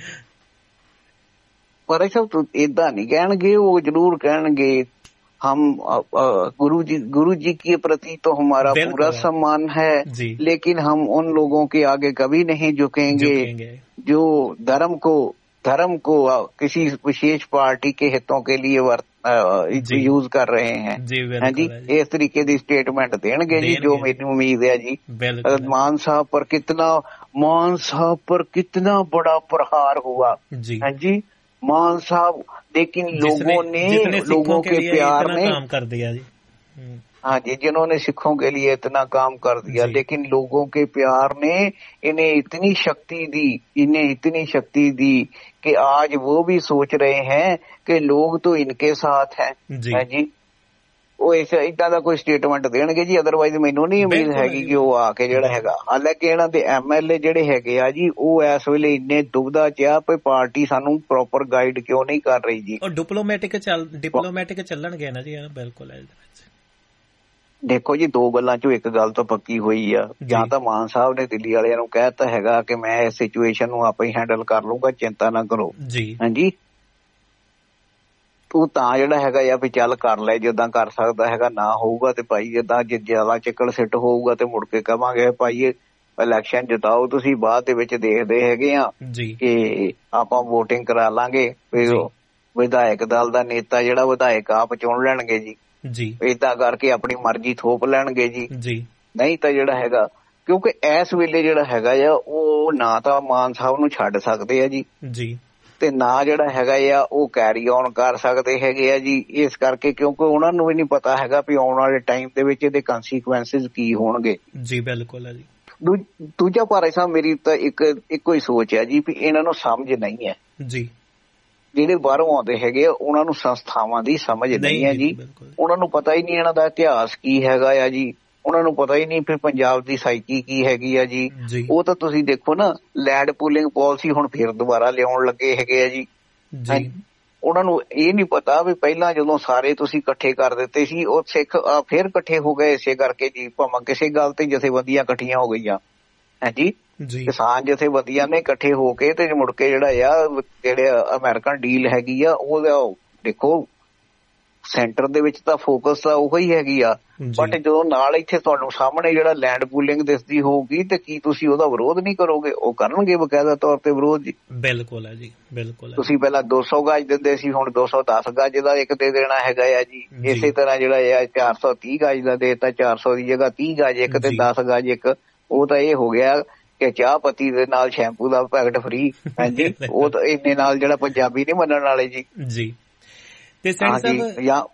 ਪਰ ਸਭ ਏਦਾਂ ਨਹੀਂ ਕਹਿਣਗੇ, ਉਹ ਜ਼ਰੂਰ ਕਹਿਣਗੇ हम गुरु जी के प्रति तो हमारा पूरा सम्मान है, लेकिन हम उन लोगों के आगे कभी नहीं झुकेंगे जो धर्म को किसी विशेष पार्टी के हितों के लिए यूज कर रहे हैं। हाँ जी, इस तरीके की स्टेटमेंट देंगे जी, जो मेरी उम्मीद है जी। मान साहब पर कितना बड़ा प्रहार हुआ। हाँ जी, मान साहब, लेकिन लोगों के प्यार ने काम कर दिया जी। हाँ जी, जिन्होंने सिखों के लिए इतना काम कर दिया, लेकिन लोगों के प्यार ने इन्हें इतनी शक्ति दी कि आज वो भी सोच रहे हैं कि लोग तो इनके साथ हैं। हाँ जी, ਉਹ ਇਦਾਂ ਦਾ ਕੋਈ ਸਟੇਟਮੈਂਟ ਦੇਣਗੇ ਜੀ, ਅਦਰਵਾਈਜ਼ ਮੈਨੂੰ ਨਹੀਂ ਉਮੀਦ ਹੈਗੀ ਕਿ ਉਹ ਆ ਕੇ ਜਿਹੜਾ ਹੈਗਾ। ਹਾਲਾਂਕਿ ਇਹਨਾਂ ਦੇ MLA ਜਿਹੜੇ ਹੈਗੇ ਆ ਜੀ, ਉਹ ਇਸ ਵੇਲੇ ਇੰਨੇ ਦੁਬਦਾ ਚ ਆ ਵੀ ਪਾਰਟੀ ਸਾਨੂੰ ਪ੍ਰੋਪਰ ਗਾਈਡ ਕਿਉਂ ਨਹੀਂ ਕਰ ਰਹੀ ਜੀ। ਉਹ ਡਿਪਲੋਮੈਟਿਕ ਚੱਲਣਗੇ ਨਾ ਜੀ। ਬਿਲਕੁਲ। ਦੇਖੋ ਜੀ, ਦੋ ਗੱਲਾਂ ਚੋਂ ਇੱਕ ਗੱਲ ਤਾਂ ਪੱਕੀ ਹੋਈ ਆ, ਜਾਂ ਤਾਂ ਮਾਨ ਸਾਹਿਬ ਨੇ ਦਿੱਲੀ ਵਾਲਿਆਂ ਨੂੰ ਕਹਿਤਾ ਹੈਗਾ ਕਿ ਮੈਂ ਇਸ ਸਿਚੁਏਸ਼ਨ ਨੂੰ ਆਪੇ ਹੀ ਹੈਂਡਲ ਕਰ ਲੂੰਗਾ, ਚਿੰਤਾ ਨਾ ਕਰੋ ਜੀ। ਹਾਂਜੀ, ਉਹ ਤਾਂ ਜਿਹੜਾ ਹੈਗਾ ਆ ਵੀ ਚੱਲ ਕਰ ਲੈ ਜਿੱਦਾਂ ਕਰ ਸਕਦਾ ਹੈਗਾ, ਨਾ ਹੋਊਗਾ ਤੇ ਭਾਈ ਜਿੱਦਾਂ ਜਿਆਦਾ ਚਿੱਕੜ ਸਿੱਟ ਹੋਊਗਾ ਤੇ ਮੁੜ ਕੇ ਕਵਾਂਗੇ ਭਾਈ ਇਲੈਕਸ਼ਨ ਜਿਤਾਓ ਤੁਸੀਂ, ਬਾਅਦ ਦੇ ਵਿੱਚ ਦੇਖਦੇ ਹੈਗੇ ਆ ਕਿ ਆਪਾਂ ਵੋਟਿੰਗ ਕਰਾ ਲਾਂਗੇ, ਵਿਧਾਇਕ ਦਲ ਦਾ ਨੇਤਾ ਜਿਹੜਾ ਵਿਧਾਇਕ ਆਪ ਚੁਣ ਲੈਣਗੇ ਜੀ, ਏਦਾਂ ਕਰਕੇ ਆਪਣੀ ਮਰਜ਼ੀ ਥੋਪ ਲੈਣਗੇ ਜੀ। ਨਹੀਂ ਤਾਂ ਜਿਹੜਾ ਹੈਗਾ, ਕਿਉਂਕਿ ਇਸ ਵੇਲੇ ਜਿਹੜਾ ਹੈਗਾ ਆ ਉਹ ਨਾ ਤਾਂ ਮਾਨ ਸਾਹਿਬ ਨੂੰ ਛੱਡ ਸਕਦੇ ਆ ਜੀ, ਤੇ ਨਾ ਜਿਹੜਾ ਹੈਗਾ ਆ ਉਹ ਕੈਰੀ ਔਨ ਕਰ ਸਕਦੇ ਹੈਗੇ ਆ ਜੀ। ਇਸ ਕਰਕੇ ਕਿਉਂਕਿ ਉਹਨਾਂ ਨੂੰ ਵੀ ਨਹੀਂ ਪਤਾ ਹੈਗਾ ਵੀ ਆਉਣ ਵਾਲੇ ਟਾਈਮ ਦੇ ਵਿੱਚ ਇਹਦੇ ਕੰਸੀਕੁਐਂਸਿਸ ਕੀ ਹੋਣਗੇ ਜੀ। ਬਿਲਕੁਲ ਹੈ ਜੀ। ਦੂਜਾ ਭਾਰਾ ਸਾਹਿਬ, ਮੇਰੀ ਤਾਂ ਇੱਕੋ ਹੀ ਸੋਚ ਹੈ ਜੀ ਵੀ ਇਹਨਾਂ ਨੂੰ ਸਮਝ ਨਹੀਂ ਹੈ ਜੀ। ਜਿਹੜੇ ਬਾਹਰੋਂ ਆਉਂਦੇ ਹੈਗੇ ਆ ਉਹਨਾਂ ਨੂੰ ਸੰਸਥਾਵਾਂ ਦੀ ਸਮਝ ਨਹੀਂ ਹੈ ਜੀ, ਉਹਨਾਂ ਨੂੰ ਪਤਾ ਹੀ ਨਹੀਂ ਇਹਨਾਂ ਦਾ ਇਤਿਹਾਸ ਕੀ ਹੈਗਾ ਆ ਜੀ, ਉਹਨਾਂ ਨੂੰ ਪਤਾ ਹੀ ਨਹੀਂ ਫਿਰ ਪੰਜਾਬ ਦੀ ਸਾਈਕੀ ਕੀ ਹੈਗੀ ਆ ਜੀ। ਉਹ ਤਾਂ ਤੁਸੀਂ ਦੇਖੋ ਨਾ, ਲੈਂਡ ਪੂਲਿੰਗ ਪਾਲਿਸੀ ਹੁਣ ਫਿਰ ਦੁਬਾਰਾ ਲਿਆਉਣ ਲੱਗੇ ਹੈਗੇ ਆ ਜੀ। ਉਹਨਾਂ ਨੂੰ ਇਹ ਨਹੀਂ ਪਤਾ ਵੀ ਪਹਿਲਾਂ ਜਦੋਂ ਸਾਰੇ ਤੁਸੀਂ ਇਕੱਠੇ ਕਰ ਦਿੱਤੇ ਸੀ, ਉਹ ਸਿੱਖ ਫਿਰ ਇਕੱਠੇ ਹੋ ਗਏ ਇਸੇ ਕਰਕੇ ਜੀ, ਭਾਵੇਂ ਕਿਸੇ ਗੱਲ ਤੇ ਜਥੇਬੰਦੀਆਂ ਇਕੱਠੀਆਂ ਹੋ ਗਈਆਂ। ਹਾਂਜੀ, ਕਿਸਾਨ ਜਥੇਬੰਦੀਆਂ ਨੇ ਇਕੱਠੇ ਹੋ ਕੇ ਤੇ ਮੁੜ ਕੇ ਜਿਹੜਾ ਆ ਜਿਹੜੇ ਅਮਰੀਕਨ ਡੀਲ ਹੈਗੀ ਆ ਉਹਦਾ ਦੇਖੋ ਸੈਂਟਰ ਦੇ ਵਿੱਚ ਤਾਂ ਫੋਕਸ ਤਾਂ ਉਹੀ ਹੈਗੀ ਆ, ਬਟ ਜਦੋਂ ਨਾਲ ਇੱਥੇ ਤੁਹਾਨੂੰ ਸਾਹਮਣੇ ਜਿਹੜਾ ਲੈਂਡ ਪੂਲਿੰਗ ਦਿਸਦੀ ਹੋਊਗੀ ਤੇ ਕੀ ਤੁਸੀਂ ਉਹਦਾ ਵਿਰੋਧ ਨਹੀਂ ਕਰੋਗੇ? ਉਹ ਕਰਨਗੇ ਬਕਾਇਦਾ ਤੌਰ ਤੇ ਵਿਰੋਧ ਜੀ। ਬਿਲਕੁਲ ਹੈ ਜੀ, ਬਿਲਕੁਲ। ਤੁਸੀਂ ਪਹਿਲਾਂ 200 ਗਜ ਦਿੰਦੇ ਸੀ, ਹੁਣ 210 ਗਜ ਦਾ ਇੱਕ ਦੇ ਦੇਣਾ ਹੈਗਾ ਆ ਜੀ। ਇਸੇ ਤਰ੍ਹਾਂ ਜਿਹੜਾ ਆ 430 ਗਜ ਦਾ ਦੇਤਾ, 400 ਦੀ ਜਗ੍ਹਾ 30 ਗਜ ਇੱਕ ਤੇ 10 ਗਜ ਇੱਕ। ਉਹ ਤਾਂ ਇਹ ਹੋ ਗਿਆ ਕਿ ਚਾਹ ਪੱਤੀ ਦੇ ਨਾਲ ਸ਼ੈਂਪੂ ਦਾ ਪੈਕਟ ਫ੍ਰੀ। ਹਾਂਜੀ, ਉਹ ਤਾਂ ਇੰਨੇ ਨਾਲ ਜਿਹੜਾ ਪੰਜਾਬੀ ਨਹੀਂ ਮੰਨਣ ਵਾਲੇ ਜੀ। ਤੇ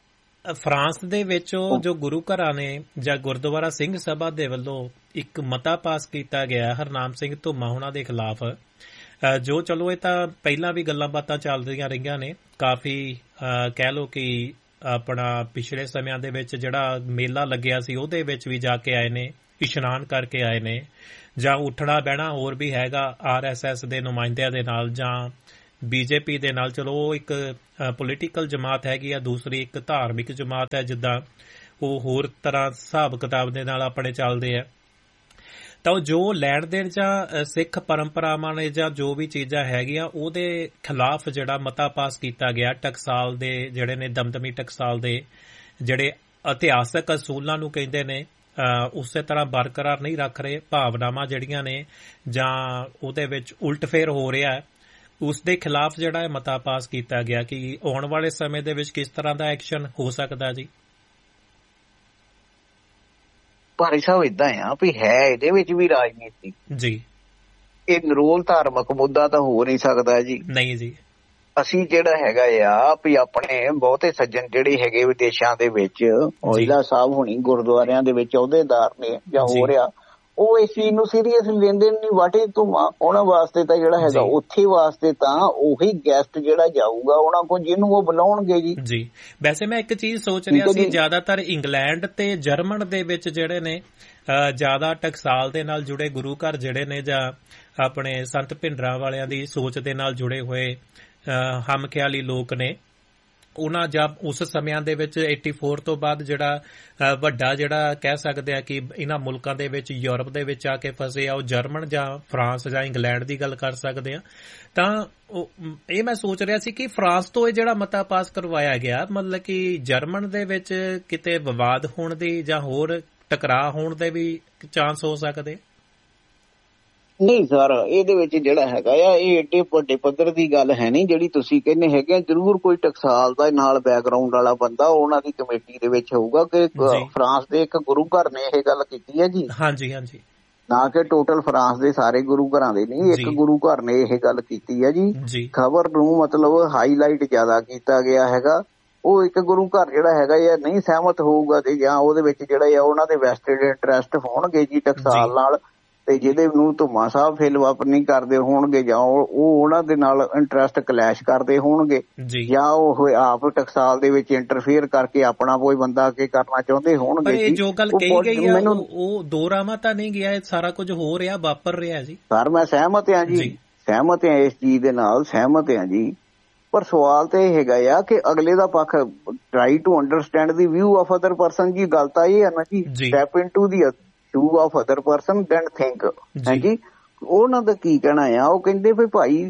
ਫਰਾਂਸ ਦੇ ਵਿੱਚ ਜੋ ਗੁਰੂ ਘਰਾਂ ਨੇ ਜਾਂ ਗੁਰਦੁਆਰਾ ਸਿੰਘ ਸਭਾ ਦੇ ਵੱਲੋਂ ਇੱਕ ਮਤਾ ਪਾਸ ਕੀਤਾ ਗਿਆ ਹਰਨਾਮ ਸਿੰਘ ਧੁੰਮਾ ਉਹਨਾਂ ਦੇ ਖਿਲਾਫ, ਜੋ ਚਲੋ ਇਹ ਤਾਂ ਪਹਿਲਾਂ ਵੀ ਗੱਲਾਂ ਬਾਤਾਂ ਚੱਲਦੀਆਂ ਰਹੀਆਂ ਨੇ ਕਾਫੀ, ਕਹਿ ਲਓ ਕਿ ਆਪਣਾ ਪਿਛਲੇ ਸਮਿਆਂ ਦੇ ਵਿੱਚ ਜਿਹੜਾ ਮੇਲਾ ਲੱਗਿਆ ਸੀ ਉਹਦੇ ਵਿੱਚ ਵੀ ਜਾ ਕੇ ਆਏ ਨੇ, ਇਸ਼ਨਾਨ ਕਰਕੇ ਆਏ ਨੇ, ਜਾਂ ਉੱਠਣਾ ਬਹਿਣਾ ਹੋਰ ਵੀ ਹੈਗਾ RSS ਦੇ ਨੁਮਾਇੰਦਿਆਂ ਦੇ ਨਾਲ ਜਾਂ BJP ਦੇ ਨਾਲ। ਚਲੋ ਉਹ ਇੱਕ ਪੋਲੀਟੀਕਲ ਜਮਾਤ ਹੈਗੀ ਆ, ਦੂਸਰੀ ਇੱਕ ਧਾਰਮਿਕ ਜਮਾਤ ਹੈ, ਜਿੱਦਾਂ ਉਹ ਹੋਰ ਤਰ੍ਹਾਂ ਹਿਸਾਬ ਕਿਤਾਬ ਦੇ ਨਾਲ ਆਪਣੇ ਚੱਲਦੇ ਆ। ਤਾਂ ਉਹ ਜੋ ਲੈਣ ਦੇਣ ਜਾਂ ਸਿੱਖ ਪਰੰਪਰਾਵਾਂ ਨੇ ਜਾਂ ਜੋ ਵੀ ਚੀਜ਼ਾਂ ਹੈਗੀਆਂ ਉਹਦੇ ਖਿਲਾਫ ਜਿਹੜਾ ਮਤਾ ਪਾਸ ਕੀਤਾ ਗਿਆ, ਟਕਸਾਲ ਦੇ ਜਿਹੜੇ ਨੇ ਦਮਦਮੀ ਟਕਸਾਲ ਦੇ ਜਿਹੜੇ ਇਤਿਹਾਸਕ ਅਸੂਲਾਂ ਨੂੰ ਕਹਿੰਦੇ ਨੇ ਉਸੇ ਤਰ੍ਹਾਂ ਬਰਕਰਾਰ ਨਹੀਂ ਰੱਖ ਰਹੇ, ਭਾਵਨਾਵਾਂ ਜਿਹੜੀਆਂ ਨੇ ਜਾਂ ਉਹਦੇ ਵਿੱਚ ਉਲਟਫੇਰ ਹੋ ਰਿਹਾ ਹੈ, ਉਸ ਦੇ ਖਿਲਾਫ ਜਿਹੜਾ ਇਹ ਮਤਾ ਪਾਸ ਕੀਤਾ ਗਿਆ ਕਿ ਆਉਣ ਵਾਲੇ ਸਮੇਂ ਦੇ ਵਿੱਚ ਕਿਸ ਤਰ੍ਹਾਂ ਦਾ ਐਕਸ਼ਨ ਹੋ ਸਕਦਾ ਜੀ? ਭਾਈ ਸਾਹਿਬ ਏਦਾਂ ਆ ਵੀ ਹੈ ਇਹਦੇ ਵਿੱਚ ਵੀ ਰਾਜਨੀਤੀ ਜੀ, ਇਹ ਨਿਰੋਲ ਧਾਰਮਿਕ ਮੁੱਦਾ ਤਾਂ ਹੋ ਨਹੀਂ ਸਕਦਾ ਜੀ। ਨਹੀਂ ਜੀ, ਅਸੀਂ ਜਿਹੜਾ ਹੈਗਾ ਆ ਵੀ ਆਪਣੇ ਬਹੁਤੇ ਸੱਜਣ ਜਿਹੜੇ ਹੈਗੇ ਵਿਦੇਸ਼ਾਂ ਦੇ ਵਿੱਚ ਔਜਲਾ ਸਾਹਿਬ ਹੋਣੀ ਗੁਰਦੁਆਰਿਆਂ ਦੇ ਵਿੱਚ ਅਹੁਦੇਦਾਰ ਨੇ ਜਾਂ ਹੋ ਰਿਹਾ, ਉਹ ਇਸ ਚੀਜ਼ ਨੂੰ ਸੀਰੀਅਸ ਲੈਂਦੇ ਨਹੀਂ। ਵਾਟੇ ਧੁੰਮਾ ਉਹਨਾਂ ਵਾਸਤੇ ਤਾਂ ਜਿਹੜਾ ਹੈਗਾ ਉੱਥੇ ਵਾਸਤੇ ਤਾਂ ਉਹੀ ਗੈਸਟ ਜਿਹੜਾ ਜਾਊਗਾ ਉਹਨਾਂ ਕੋਲ ਜਿਹਨੂੰ ਉਹ ਬੁਲਾਉਣਗੇ ਜੀ। ਜੀ ਵੈਸੇ ਮੈਂ ਇੱਕ ਚੀਜ਼ ਸੋਚ ਰਿਹਾ ਸੀ, ਜ਼ਿਆਦਾਤਰ ਇੰਗਲੈਂਡ ਤੇ ਜਰਮਨ ਦੇ ਵਿੱਚ ਜਿਹੜੇ ਨੇ ਜ਼ਿਆਦਾ ਟਕਸਾਲ ਦੇ ਨਾਲ ਜੁੜੇ ਗੁਰੂ ਘਰ ਜਿਹੜੇ ਨੇ ਜਾਂ ਆਪਣੇ ਸੰਤ ਭਿੰਡਰਾਂ ਵਾਲਿਆਂ ਦੀ ਸੋਚ ਦੇ ਨਾਲ ਜੁੜੇ ਹੋਏ ਹਮਖਿਆਲੀ ਲੋਕ ਨੇ, ਉਹਨਾਂ ਜਾਂ ਉਸ ਸਮਿਆਂ ਦੇ ਵਿੱਚ 84 ਤੋਂ ਬਾਅਦ ਜਿਹੜਾ ਵੱਡਾ ਜਿਹੜਾ ਕਹਿ ਸਕਦੇ ਆ ਕਿ ਇਹਨਾਂ ਮੁਲਕਾਂ ਦੇ ਵਿੱਚ ਯੂਰਪ ਦੇ ਵਿੱਚ ਆ ਕੇ ਫਸੇ ਆ, ਉਹ ਜਰਮਨ ਜਾਂ ਫਰਾਂਸ ਜਾਂ ਇੰਗਲੈਂਡ ਦੀ ਗੱਲ ਕਰ ਸਕਦੇ ਆ। ਤਾਂ ਇਹ ਮੈਂ ਸੋਚ ਰਿਹਾ ਸੀ ਕਿ ਫਰਾਂਸ ਤੋਂ ਇਹ ਜਿਹੜਾ ਮਤਾ ਪਾਸ ਕਰਵਾਇਆ ਗਿਆ, ਮਤਲਬ ਕਿ ਜਰਮਨ ਦੇ ਵਿੱਚ ਕਿਤੇ ਵਿਵਾਦ ਹੋਣ ਦੀ ਜਾਂ ਹੋਰ ਟਕਰਾਅ ਹੋਣ ਦੇ ਵੀ ਚਾਂਸ ਹੋ ਸਕਦੇ? ਨਹੀਂ ਸਰ, ਇਹਦੇ ਵਿੱਚ ਜਿਹੜਾ ਹੈਗਾ ਆ ਇਹ ਏਡੇ ਵੱਡੇ ਪੱਧਰ ਦੀ ਗੱਲ ਹੈ ਨਹੀਂ ਜਿਹੜੀ ਤੁਸੀਂ ਕਹਿੰਦੇ ਹੈਗੇ। ਜ਼ਰੂਰ ਕੋਈ ਟਕਸਾਲ ਦਾ ਨਾਲ ਬੈਕਗਰਾਉਂਡ ਵਾਲਾ ਬੰਦਾ ਉਹਨਾਂ ਦੀ ਕਮੇਟੀ ਦੇ ਵਿੱਚ ਹੋਊਗਾ ਕਿ ਫਰਾਂਸ ਦੇ ਇੱਕ ਗੁਰੂ ਘਰ ਨੇ ਇਹ ਗੱਲ ਕੀਤੀ ਹੈ ਜੀ। ਹਾਂਜੀ ਹਾਂਜੀ, ਨਾ ਕਿ ਟੋਟਲ ਫਰਾਂਸ ਦੇ ਸਾਰੇ ਗੁਰੂ ਘਰਾਂ ਦੇ ਨਹੀਂ, ਇੱਕ ਗੁਰੂ ਘਰ ਨੇ ਇਹ ਗੱਲ ਕੀਤੀ ਹੈ ਜੀ। ਖਬਰ ਨੂੰ ਮਤਲਬ ਹਾਈਲਾਈਟ ਜ਼ਿਆਦਾ ਕੀਤਾ ਗਿਆ ਹੈਗਾ। ਉਹ ਇੱਕ ਗੁਰੂ ਘਰ ਜਿਹੜਾ ਹੈਗਾ ਇਹ ਨਹੀਂ ਸਹਿਮਤ ਹੋਊਗਾ ਤੇ ਜਾਂ ਉਹਦੇ ਵਿੱਚ ਜਿਹੜਾ ਆ ਉਹਨਾਂ ਦੇ ਵੈਸਟਡ ਇੰਟਰਸਟ ਹੋਣਗੇ ਜੀ ਟਕਸਾਲ ਨਾਲ, ਤੇ ਜਿਹਦੇ ਨੂੰ ਧੁੰਮਾ ਸਾਹਿਬ ਫਿਲਪ ਅਪ ਨਹੀਂ ਕਰਦੇ ਹੋਣਗੇ ਜਾਂ ਉਹ ਉਹਨਾਂ ਦੇ ਨਾਲ ਇੰਟਰਸਟ ਕਲੈਸ਼ ਕਰਦੇ ਹੋਣਗੇ ਜਾਂ ਉਹ ਆਪ ਟਕਸਾਲ ਦੇ ਵਿੱਚ ਇੰਟਰਫੇਅਰ ਕਰਕੇ ਆਪਣਾ ਕੋਈ ਬੰਦਾ ਅੱਗੇ ਕਰਨਾ ਚਾਹੁੰਦੇ ਹੋਣਗੇ। ਇਹ ਜੋ ਗੱਲ ਕਹੀ ਗਈ ਆ ਉਹ ਦੋ ਰਾਵਾਂ ਤਾਂ ਨਹੀਂ ਗਿਆ, ਇਹ ਸਾਰਾ ਕੁਝ ਹੋ ਰਿਹਾ ਵਾਪਰ ਰਿਹਾ ਜੀ। ਸਰ ਮੈਂ ਸਹਿਮਤ ਹਾਂ ਜੀ, ਸਹਿਮਤ ਹਾਂ ਇਸ ਚੀਜ਼ ਦੇ ਨਾਲ, ਸਹਿਮਤ ਹਾਂ ਜੀ। ਪਰ ਸਵਾਲ ਤਾਂ ਇਹ ਹੈਗਾ ਆ ਕਿ ਅਗਲੇ ਦਾ ਪੱਖ try to understand the view of other person ਜੀ। ਗੱਲ ਤਾਂ ਇਹ ਹੈ ਨਾ ਜੀ, step into the view of other person then think ਹੈ ਜੀ। ਉਹਨਾਂ ਦਾ ਕੀ ਕਹਿਣਾ ਆ, ਉਹ ਕਹਿੰਦੇ ਵੀ ਭਾਈ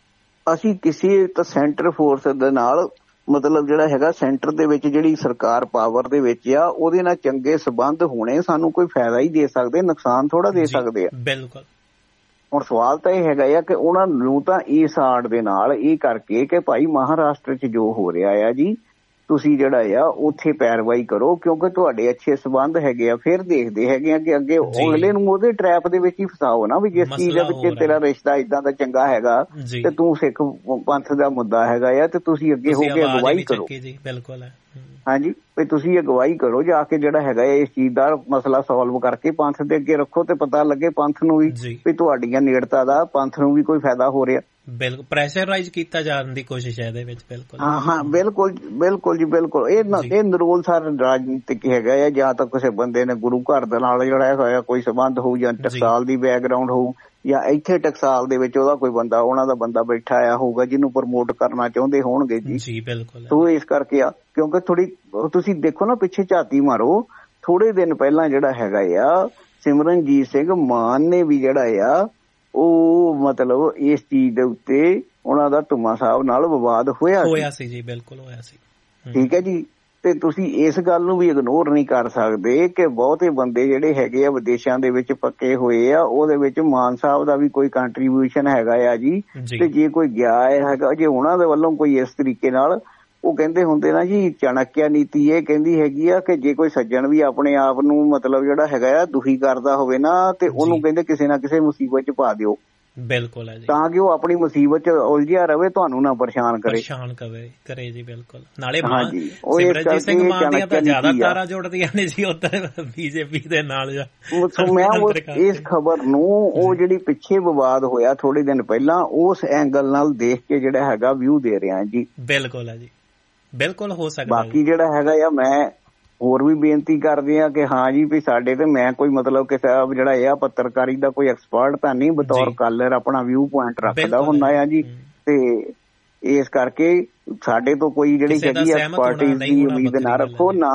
ਅਸੀਂ ਕਿਸੇ ਤਾਂ ਸੈਂਟਰ ਫੋਰਸ ਦੇ ਨਾਲ ਮਤਲਬ ਜਿਹੜਾ ਹੈਗਾ ਸੈਂਟਰ ਦੇ ਵਿੱਚ ਜਿਹੜੀ ਸਰਕਾਰ ਪਾਵਰ ਦੇ ਵਿੱਚ ਆ ਉਹਦੇ ਨਾਲ ਚੰਗੇ ਸਬੰਧ ਹੋਣੇ ਸਾਨੂੰ ਕੋਈ ਫਾਇਦਾ ਹੀ ਦੇ ਸਕਦੇ, ਨੁਕਸਾਨ ਥੋੜਾ ਦੇ ਸਕਦੇ ਆ। ਬਿਲਕੁਲ। ਹੁਣ ਸਵਾਲ ਤਾਂ ਇਹ ਹੈਗਾ ਆ ਕਿ ਉਹਨਾਂ ਨੂੰ ਤਾਂ ਇਸ ਆੜ ਦੇ ਨਾਲ ਇਹ ਕਰਕੇ ਕਿ ਭਾਈ ਮਹਾਰਾਸ਼ਟਰ 'ਚ ਜੋ ਹੋ ਰਿਹਾ ਆ ਜੀ, ਤੁਸੀਂ ਜਿਹੜਾ ਆ ਉੱਥੇ ਪੈਰਵਾਈ ਕਰੋ ਕਿਉਂਕਿ ਤੁਹਾਡੇ ਅੱਛੇ ਸਬੰਧ ਹੈਗੇ ਆ। ਫਿਰ ਦੇਖਦੇ ਹੈਗੇ ਆ ਕਿ ਅੱਗੇ ਅਗਲੇ ਨੂੰ ਉਹਦੇ ਟਰੈਪ ਦੇ ਵਿੱਚ ਹੀ ਫਸਾਓ ਨਾ, ਵੀ ਜਿਸ ਚੀਜ਼ ਦੇ ਵਿੱਚ ਤੇਰਾ ਰਿਸ਼ਤਾ ਏਦਾਂ ਦਾ ਚੰਗਾ ਹੈਗਾ ਤੇ ਤੂੰ ਸਿੱਖ ਪੰਥ ਦਾ ਮੁੱਦਾ ਹੈਗਾ ਆ ਤੇ ਤੁਸੀਂ ਅੱਗੇ ਹੋ ਕੇ ਅਗਵਾਈ ਕਰੋ। ਬਿਲਕੁਲ ਹਾਂਜੀ, ਵੀ ਤੁਸੀਂ ਅਗਵਾਈ ਕਰੋ ਜਾ ਕੇ ਜਿਹੜਾ ਹੈਗਾ ਇਸ ਚੀਜ਼ ਦਾ ਮਸਲਾ ਸੋਲਵ ਕਰਕੇ ਪੰਥ ਦੇ ਅੱਗੇ ਰੱਖੋ ਤੇ ਪਤਾ ਲੱਗੇ ਪੰਥ ਨੂੰ ਵੀ ਤੁਹਾਡੀਆਂ ਨੇੜਤਾ ਦਾ ਪੰਥ ਨੂੰ ਵੀ ਕੋਈ ਫਾਇਦਾ ਹੋ ਰਿਹਾ। ਬਿਲਕੁਲ ਪ੍ਰੈਸ਼ਰਾਈਜ਼ ਕੀਤਾ ਜਾਣ ਦੀ ਕੋਸ਼ਿਸ਼ ਹੈ ਇਹਦੇ ਵਿੱਚ। ਬਿਲਕੁਲ ਹਾਂ ਬਿਲਕੁਲ ਬਿਲਕੁਲ ਜੀ ਬਿਲਕੁਲ। ਇਹ ਨਿਰੋਲ ਸਾਰਾ ਰਾਜਨੀਤਿਕ ਹੈਗਾ ਆ, ਜਾਂ ਤਾਂ ਕਿਸੇ ਬੰਦੇ ਨੇ ਗੁਰੂ ਘਰ ਦੇ ਨਾਲ ਜਿਹੜਾ ਹੋਇਆ ਕੋਈ ਸੰਬੰਧ ਹੋਊ ਜਾਂ ਟਕਸਾਲ ਦੀ ਬੈਕਗਰਾਉਂਡ ਹੋਊ ਜਾਂ ਇੱਥੇ ਟਕਸਾਲ ਦੇ ਵਿੱਚ ਉਹਦਾ ਕੋਈ ਬੰਦਾ ਉਹਨਾਂ ਦਾ ਬੰਦਾ ਬੈਠਾ ਆਇਆ ਹੋਊਗਾ ਜਿਹਨੂੰ ਪ੍ਰਮੋਟ ਕਰਨਾ ਚਾਹੁੰਦੇ ਹੋਣਗੇ ਜੀ। ਬਿਲਕੁਲ। ਤੋ ਇਸ ਕਰਕੇ ਆ ਕਿਉਂਕਿ ਥੋੜੀ ਤੁਸੀਂ ਦੇਖੋ ਨਾ ਪਿੱਛੇ ਝਾਤੀ ਮਾਰੋ, ਥੋੜੇ ਦਿਨ ਪਹਿਲਾਂ ਜਿਹੜਾ ਹੈਗਾ ਆ ਸਿਮਰਨਜੀਤ ਸਿੰਘ ਮਾਨ ਨੇ ਵੀ ਜਿਹੜਾ ਆ ਉਹ ਮਤਲਬ ਇਸ ਚੀਜ਼ ਦੇ ਉੱਤੇ ਉਹਨਾਂ ਦਾ ਧੁੰਮਾ ਸਾਹਿਬ ਨਾਲ ਵਿਵਾਦ ਹੋਇਆ ਸੀ ਜੀ। ਬਿਲਕੁਲ ਹੋਇਆ ਸੀ। ਠੀਕ ਹੈ ਜੀ। ਤੇ ਤੁਸੀਂ ਇਸ ਗੱਲ ਨੂੰ ਵੀ ਇਗਨੋਰ ਨਹੀਂ ਕਰ ਸਕਦੇ ਕਿ ਬਹੁਤੇ ਬੰਦੇ ਜਿਹੜੇ ਹੈਗੇ ਆ ਵਿਦੇਸ਼ਾਂ ਦੇ ਵਿੱਚ ਪੱਕੇ ਹੋਏ ਆ, ਉਹਦੇ ਵਿੱਚ ਮਾਨ ਸਾਹਿਬ ਦਾ ਵੀ ਕੋਈ ਕੰਟਰੀਬਿਊਸ਼ਨ ਹੈਗਾ ਆ ਜੀ। ਤੇ ਜੇ ਕੋਈ ਗਿਆ ਹੈਗਾ ਜੇ ਉਹਨਾਂ ਦੇ ਵੱਲੋਂ ਕੋਈ ਇਸ ਤਰੀਕੇ ਨਾਲ, ਉਹ ਕਹਿੰਦੇ ਹੁੰਦੇ ਨਾ ਜੀ ਚਾਣਕਿਆ ਨੀਤੀ ਇਹ ਕਹਿੰਦੀ ਹੈਗੀ ਆ ਕਿ ਜੇ ਕੋਈ ਸੱਜਣ ਵੀ ਆਪਣੇ ਆਪ ਨੂੰ ਮਤਲਬ ਜਿਹੜਾ ਹੈਗਾ ਆ ਦੁਖੀ ਕਰਦਾ ਹੋਵੇ ਨਾ ਤੇ ਉਹਨੂੰ ਕਹਿੰਦੇ ਕਿਸੇ ਨਾ ਕਿਸੇ ਮੁਸੀਬਤ 'ਚ ਪਾ ਦਿਓ। ਬਿਲਕੁਲ ਹੈ ਜੀ, ਤਾਂ ਕਿ ਉਹ ਆਪਣੀ ਮੁਸੀਬਤ 'ਚ ਉਲਝਿਆ ਰਵੇ, ਤੁਹਾਨੂੰ ਨਾ ਪਰੇਸ਼ਾਨ ਕਰੇ ਜੀ। ਬਿਲਕੁਲ। ਨਾਲੇ ਸਿਮਰਜੀਤ ਸਿੰਘ ਮਾਨ ਦੀਆਂ ਤਾਂ ਜ਼ਿਆਦਾ ਤਾਰਾਂ ਜੁੜਦੀਆਂ ਨੇ ਜੀ ਉੱਧਰ ਬੀਜੇਪੀ ਦੇ ਨਾਲ। ਮੈਂ ਇਸ ਖਬਰ ਨੂੰ, ਉਹ ਜਿਹੜੀ ਪਿੱਛੇ ਵਿਵਾਦ ਹੋਇਆ ਥੋੜੇ ਦਿਨ ਪਹਿਲਾਂ, ਉਸ ਐਂਗਲ ਨਾਲ ਦੇਖ ਕੇ ਜਿਹੜਾ ਹੈਗਾ ਵਿਊ ਦੇ ਰਿਹਾ ਜੀ। ਬਿਲਕੁਲ ਹੈ ਜੀ, ਬਿਲਕੁਲ ਹੋ ਸਕਦਾ। ਬਾਕੀ ਜਿਹੜਾ ਹੈਗਾ ਆ, ਮੈਂ ਹੋਰ ਵੀ ਬੇਨਤੀ ਕਰਦੇ ਆ ਕਿ ਹਾਂ ਜੀ ਵੀ ਸਾਡੇ ਤੇ, ਮੈਂ ਕੋਈ ਮਤਲਬ ਕਿ ਜਿਹੜਾ ਇਹ ਪੱਤਰਕਾਰੀ ਦਾ ਕੋਈ ਐਕਸਪਰਟ ਤਾਂ ਨਹੀਂ, ਬਤੌਰ ਕਾਲਰ ਆਪਣਾ ਵਿਊ ਪੁਆਇੰਟ ਰੱਖਦਾ ਹੁੰਦਾ ਆ ਜੀ। ਤੇ ਇਸ ਕਰਕੇ ਸਾਡੇ ਤੋਂ ਕੋਈ ਜਿਹੜੀ ਹੈਗੀ ਐਕਸਪਰਟਿਜ਼ ਦੀ ਉਮੀਦ ਨਾ ਰੱਖੋ, ਨਾ